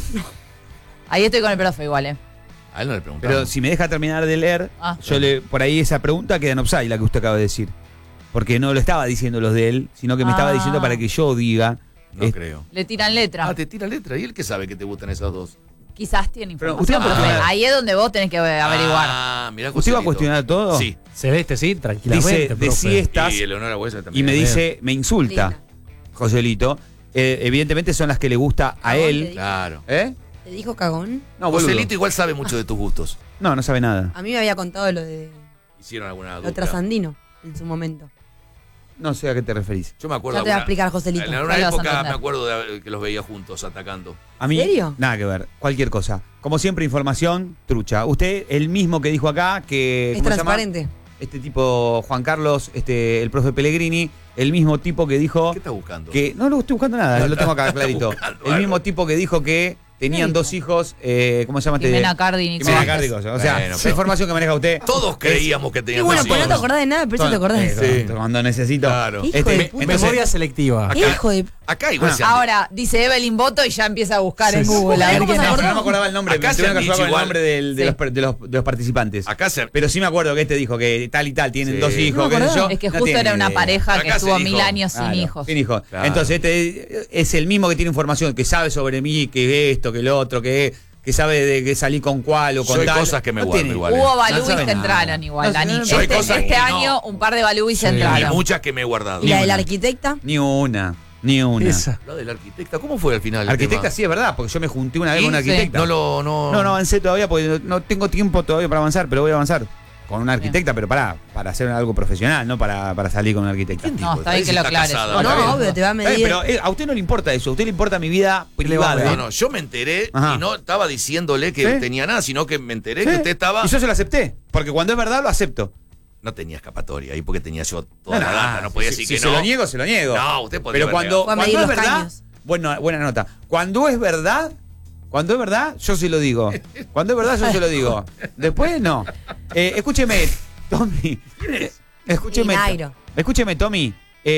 [SPEAKER 3] Ahí estoy con el profe igual,
[SPEAKER 4] A él no le preguntó.
[SPEAKER 1] pero si me deja terminar de leer,
[SPEAKER 3] Ah.
[SPEAKER 1] por ahí esa pregunta queda en offside, la que usted acaba de decir. Porque no lo estaba diciendo los de él, sino que me estaba diciendo para que yo diga.
[SPEAKER 4] No creo.
[SPEAKER 3] Le tiran letra.
[SPEAKER 4] Ah, te tira letra. ¿Y él qué sabe que te gustan esas dos?
[SPEAKER 3] Quizás tiene
[SPEAKER 1] Pero
[SPEAKER 3] información,
[SPEAKER 1] usted va a
[SPEAKER 3] profe.
[SPEAKER 1] cuestionar-
[SPEAKER 3] Ahí es donde vos tenés que averiguar.
[SPEAKER 4] Ah, mirá,
[SPEAKER 1] ¿Usted va a
[SPEAKER 4] Joselito.
[SPEAKER 1] cuestionar todo?
[SPEAKER 4] Sí.
[SPEAKER 5] Celeste, sí, tranquilamente.
[SPEAKER 1] Dice, de
[SPEAKER 5] profe.
[SPEAKER 1] siestas,
[SPEAKER 4] Y Eleonora Huesa también.
[SPEAKER 1] y me
[SPEAKER 5] Bien.
[SPEAKER 1] dice, me insulta,
[SPEAKER 2] Linda.
[SPEAKER 1] Joselito. Evidentemente son las que le gusta a
[SPEAKER 2] Cagón,
[SPEAKER 1] él.
[SPEAKER 2] te
[SPEAKER 4] Claro.
[SPEAKER 1] ¿Eh?
[SPEAKER 2] ¿Te dijo cagón?
[SPEAKER 1] No, boludo.
[SPEAKER 4] Joselito igual sabe mucho de tus gustos.
[SPEAKER 1] No, no sabe nada.
[SPEAKER 2] A mí me había contado lo de
[SPEAKER 4] Hicieron alguna
[SPEAKER 2] lo
[SPEAKER 4] dupla.
[SPEAKER 2] trasandino en su momento.
[SPEAKER 1] No sé a qué te referís.
[SPEAKER 4] Yo me acuerdo.
[SPEAKER 2] Ya te voy a
[SPEAKER 4] alguna-
[SPEAKER 2] explicar, Joselito.
[SPEAKER 4] En alguna
[SPEAKER 3] Ya lo vas a
[SPEAKER 4] época me
[SPEAKER 3] entender.
[SPEAKER 4] acuerdo que los veía juntos atacando.
[SPEAKER 1] A mí,
[SPEAKER 2] ¿En serio?
[SPEAKER 1] nada que ver. Cualquier cosa. Como siempre, información trucha. Usted, el mismo que dijo acá que...
[SPEAKER 2] Es
[SPEAKER 1] ¿cómo se llama?
[SPEAKER 2] transparente.
[SPEAKER 1] Este tipo, Juan Carlos, el profe Pellegrini, el mismo tipo que dijo
[SPEAKER 4] ¿Qué estás buscando?
[SPEAKER 1] que... No, no estoy buscando nada, lo tengo acá
[SPEAKER 4] Está
[SPEAKER 1] clarito.
[SPEAKER 4] buscando
[SPEAKER 1] El
[SPEAKER 4] algo.
[SPEAKER 1] mismo tipo que dijo que tenían
[SPEAKER 2] dijo?
[SPEAKER 1] 2 hijos, ¿cómo se llama?
[SPEAKER 3] Jimena Cardi y Nico
[SPEAKER 1] Jimena
[SPEAKER 3] Vázquez.
[SPEAKER 1] Cardi, cosa. O sea,
[SPEAKER 4] Bueno,
[SPEAKER 1] esa
[SPEAKER 4] pero-
[SPEAKER 1] información que maneja usted...
[SPEAKER 4] Todos creíamos que
[SPEAKER 2] Y
[SPEAKER 4] tenían
[SPEAKER 2] bueno,
[SPEAKER 4] dos
[SPEAKER 2] pues no te
[SPEAKER 4] hijos.
[SPEAKER 2] acordás de nada, pero eso te acordás.
[SPEAKER 1] Sí. Cuando necesito...
[SPEAKER 4] Claro.
[SPEAKER 2] Hijo de puta.
[SPEAKER 5] Memoria selectiva.
[SPEAKER 2] ¿Qué hijo de...?
[SPEAKER 4] Acá igual se han
[SPEAKER 3] Ahora, dice Evelyn Boto y ya empieza a buscar en
[SPEAKER 5] Sí,
[SPEAKER 3] Google. A ver
[SPEAKER 2] ¿Cómo
[SPEAKER 3] quién
[SPEAKER 2] se
[SPEAKER 3] es.
[SPEAKER 2] acordó?
[SPEAKER 1] No me acordaba el nombre,
[SPEAKER 4] Acá
[SPEAKER 1] me
[SPEAKER 4] se
[SPEAKER 1] tuve
[SPEAKER 4] han
[SPEAKER 1] que acordar
[SPEAKER 4] dicho
[SPEAKER 1] el
[SPEAKER 4] igual.
[SPEAKER 1] nombre de los participantes.
[SPEAKER 4] Acá se.
[SPEAKER 1] Pero sí me acuerdo que dijo que tal y tal tienen
[SPEAKER 4] Sí.
[SPEAKER 1] 2 hijos,
[SPEAKER 2] No me
[SPEAKER 1] qué sé
[SPEAKER 2] acordaba.
[SPEAKER 1] yo.
[SPEAKER 3] Es que
[SPEAKER 1] No
[SPEAKER 3] justo
[SPEAKER 1] tiene
[SPEAKER 3] era
[SPEAKER 1] ni
[SPEAKER 3] una
[SPEAKER 1] idea.
[SPEAKER 3] pareja que
[SPEAKER 4] Acá
[SPEAKER 3] estuvo
[SPEAKER 4] se
[SPEAKER 3] 1000
[SPEAKER 4] dijo.
[SPEAKER 3] años sin
[SPEAKER 1] Claro,
[SPEAKER 3] hijos.
[SPEAKER 1] sin hijos.
[SPEAKER 4] Claro.
[SPEAKER 1] Entonces, este es el mismo que tiene información, que sabe sobre mí, que esto, que lo otro, que que sabe de que salí con cuál o con
[SPEAKER 4] Yo hay
[SPEAKER 1] tal.
[SPEAKER 4] cosas que me
[SPEAKER 1] No
[SPEAKER 4] guardo
[SPEAKER 1] tiene-
[SPEAKER 4] igual.
[SPEAKER 3] Hubo
[SPEAKER 1] No
[SPEAKER 3] Balubis
[SPEAKER 1] sabe
[SPEAKER 3] que
[SPEAKER 1] nada.
[SPEAKER 3] entraron igual,
[SPEAKER 1] No,
[SPEAKER 3] Dani.
[SPEAKER 1] no,
[SPEAKER 4] yo hay cosas
[SPEAKER 3] Este
[SPEAKER 4] que
[SPEAKER 3] año
[SPEAKER 4] no.
[SPEAKER 3] un par de Balubis
[SPEAKER 4] Y
[SPEAKER 3] entraron.
[SPEAKER 4] muchas que me he guardado.
[SPEAKER 2] ¿Y la de la arquitecta?
[SPEAKER 1] Ni una.
[SPEAKER 4] La del arquitecta, ¿cómo fue al final? el
[SPEAKER 1] Arquitecta
[SPEAKER 4] tema?
[SPEAKER 1] sí es verdad, porque yo me junté una vez
[SPEAKER 4] ¿Y?
[SPEAKER 1] con una
[SPEAKER 3] Sí.
[SPEAKER 1] arquitecta.
[SPEAKER 4] No.
[SPEAKER 1] No avancé todavía porque no tengo tiempo todavía para avanzar, pero voy a avanzar con una arquitecta, pero para hacer algo profesional, no para salir con una arquitecta.
[SPEAKER 4] ¿Quién dijo?
[SPEAKER 3] No, está bien que lo aclares.
[SPEAKER 4] casada.
[SPEAKER 2] No,
[SPEAKER 4] Está bien.
[SPEAKER 2] obvio, te va a
[SPEAKER 1] Está bien,
[SPEAKER 2] medir.
[SPEAKER 1] pero a usted no le importa eso, a usted le importa mi vida privada.
[SPEAKER 4] No, yo me enteré
[SPEAKER 1] Ajá.
[SPEAKER 4] y no estaba diciéndole que
[SPEAKER 1] ¿Sí?
[SPEAKER 4] tenía nada, sino que me enteré
[SPEAKER 1] ¿Sí?
[SPEAKER 4] que usted estaba.
[SPEAKER 1] Y yo se lo acepté, porque cuando es verdad lo acepto.
[SPEAKER 4] No tenía escapatoria ahí porque tenía yo toda la data. No podía decir
[SPEAKER 1] si
[SPEAKER 4] que
[SPEAKER 1] se
[SPEAKER 4] no.
[SPEAKER 1] lo niego, se lo niego.
[SPEAKER 4] No, usted podría
[SPEAKER 1] Pero
[SPEAKER 4] haber
[SPEAKER 1] cuando
[SPEAKER 2] Fue a
[SPEAKER 1] es
[SPEAKER 2] medir los
[SPEAKER 1] verdad,
[SPEAKER 2] caños.
[SPEAKER 1] buena nota. Cuando es verdad, yo se lo digo. Cuando es verdad, yo se lo digo. Después, no. Escúcheme, Tommy. Escúcheme.
[SPEAKER 2] Y Nairo.
[SPEAKER 1] Escúcheme, Tommy.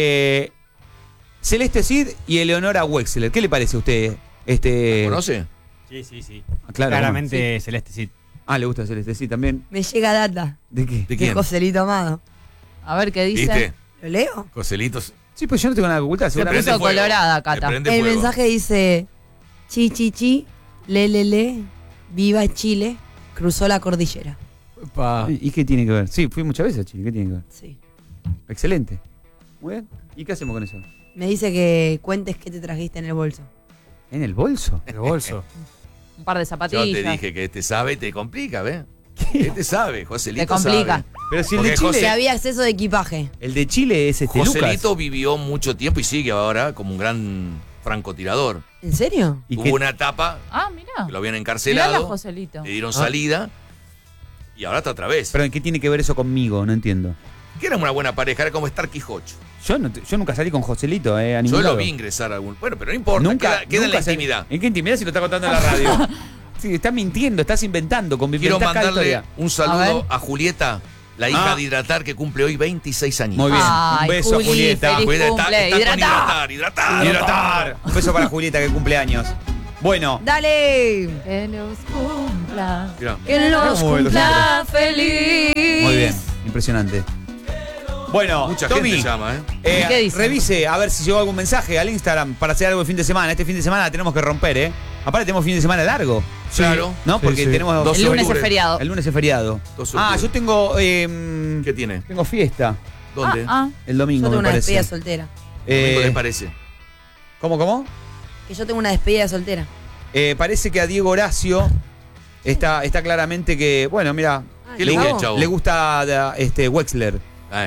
[SPEAKER 1] Celeste Cid y Eleonora Wexler. ¿Qué le parece a usted?
[SPEAKER 4] ¿Conoce?
[SPEAKER 9] Sí.
[SPEAKER 1] Claro,
[SPEAKER 9] Claramente Celeste Cid.
[SPEAKER 1] Ah, le gusta Celeste Cid también.
[SPEAKER 2] Me llega data
[SPEAKER 1] ¿De qué?
[SPEAKER 4] ¿De
[SPEAKER 2] de
[SPEAKER 4] quién?
[SPEAKER 2] Joselito Amado.
[SPEAKER 3] A ver qué dice.
[SPEAKER 4] ¿Viste?
[SPEAKER 2] ¿Lo leo?
[SPEAKER 4] Coselitos.
[SPEAKER 1] Sí, pues yo no tengo nada que ocultar.
[SPEAKER 3] Se
[SPEAKER 1] Seguramente.
[SPEAKER 3] puso
[SPEAKER 4] fuego.
[SPEAKER 3] colorada,
[SPEAKER 4] Le
[SPEAKER 3] Cata.
[SPEAKER 4] prende
[SPEAKER 2] El
[SPEAKER 4] fuego.
[SPEAKER 2] mensaje dice: chi, le, viva Chile, cruzó la cordillera.
[SPEAKER 1] ¿Y qué tiene que ver? Sí, fui muchas veces a Chile. ¿Qué tiene que ver?
[SPEAKER 2] Sí.
[SPEAKER 1] Excelente. Muy bien. ¿Y qué hacemos con eso?
[SPEAKER 2] Me dice que cuentes qué te trajiste en el bolso.
[SPEAKER 1] ¿En el bolso?
[SPEAKER 5] En el bolso.
[SPEAKER 3] Un par de
[SPEAKER 4] Yo
[SPEAKER 3] zapatillas.
[SPEAKER 4] te dije que este sabe, te complica, ¿ves? Este sabe, Joselito
[SPEAKER 3] Te complica.
[SPEAKER 4] sabe.
[SPEAKER 1] Pero si el
[SPEAKER 4] Porque
[SPEAKER 1] de Chile.
[SPEAKER 4] José-
[SPEAKER 2] Que había acceso de equipaje.
[SPEAKER 1] El de Chile es
[SPEAKER 4] Joselito
[SPEAKER 1] Lucas.
[SPEAKER 4] vivió mucho tiempo y sigue ahora como un gran francotirador.
[SPEAKER 2] ¿En serio?
[SPEAKER 1] ¿Y
[SPEAKER 4] Hubo
[SPEAKER 1] qué-
[SPEAKER 4] una etapa
[SPEAKER 3] Ah, mirá.
[SPEAKER 4] que lo habían
[SPEAKER 3] Mirá la
[SPEAKER 4] encarcelado,
[SPEAKER 3] Joselito.
[SPEAKER 4] le dieron salida y ahora está otra vez.
[SPEAKER 1] Pero ¿en qué tiene que ver eso conmigo? No entiendo.
[SPEAKER 4] Que era una buena pareja, era como Stark y Hodge.
[SPEAKER 1] Yo nunca salí con Joselito, a ningún
[SPEAKER 4] Yo lo
[SPEAKER 1] lado.
[SPEAKER 4] vi ingresar a algún. Bueno, pero no importa,
[SPEAKER 1] Nunca.
[SPEAKER 4] queda en la
[SPEAKER 1] nunca salí-
[SPEAKER 4] intimidad.
[SPEAKER 1] ¿En qué intimidad si lo está contando en la radio? Sí, estás mintiendo, estás inventando.
[SPEAKER 4] Quiero mandarle un
[SPEAKER 3] A
[SPEAKER 4] saludo
[SPEAKER 3] ver.
[SPEAKER 4] a Julieta, la hija
[SPEAKER 1] Ah.
[SPEAKER 4] de Hidratar, que cumple hoy 26 años.
[SPEAKER 1] Muy bien.
[SPEAKER 3] Ay,
[SPEAKER 1] un beso
[SPEAKER 3] Juli,
[SPEAKER 1] a Julieta.
[SPEAKER 3] feliz
[SPEAKER 4] Julieta,
[SPEAKER 3] cumple.
[SPEAKER 4] con
[SPEAKER 3] Hidratar.
[SPEAKER 4] hidratar.
[SPEAKER 1] Hidratar. Un beso para Julieta que cumple años. Bueno,
[SPEAKER 2] ¡Dale!
[SPEAKER 3] Que los cumpla.
[SPEAKER 4] Mirá.
[SPEAKER 3] Que los
[SPEAKER 1] Muy bien.
[SPEAKER 3] cumpla feliz.
[SPEAKER 1] muy bien. Impresionante. Bueno,
[SPEAKER 4] Mucha
[SPEAKER 1] Tommy,
[SPEAKER 4] gente llama, ¿eh?
[SPEAKER 3] ¿Y qué dice?
[SPEAKER 1] revise a ver si llegó algún mensaje al Instagram para hacer algo el fin de semana. Este fin de semana la tenemos que romper, ¿eh? Aparte tenemos fin de semana largo.
[SPEAKER 4] Claro.
[SPEAKER 1] ¿No?
[SPEAKER 5] Sí,
[SPEAKER 1] Porque
[SPEAKER 5] sí.
[SPEAKER 1] tenemos...
[SPEAKER 4] 12
[SPEAKER 3] El lunes es
[SPEAKER 4] octubre.
[SPEAKER 3] feriado.
[SPEAKER 1] El lunes es feriado.
[SPEAKER 4] 12
[SPEAKER 1] Ah,
[SPEAKER 4] octubre.
[SPEAKER 1] yo tengo...
[SPEAKER 4] ¿Qué tiene?
[SPEAKER 1] tengo fiesta
[SPEAKER 4] ¿Dónde?
[SPEAKER 1] el domingo,
[SPEAKER 2] Yo tengo
[SPEAKER 1] me
[SPEAKER 2] una
[SPEAKER 1] parece.
[SPEAKER 2] despedida soltera.
[SPEAKER 4] ¿Qué le parece?
[SPEAKER 1] ¿Cómo?
[SPEAKER 2] Que yo tengo una despedida soltera.
[SPEAKER 1] Parece que a Diego Horacio está claramente que... Bueno, mira,
[SPEAKER 2] Ah,
[SPEAKER 4] ¿Qué le
[SPEAKER 2] ¿el
[SPEAKER 4] gusta,
[SPEAKER 2] chavo?
[SPEAKER 4] chavo?
[SPEAKER 1] le gusta Wexler.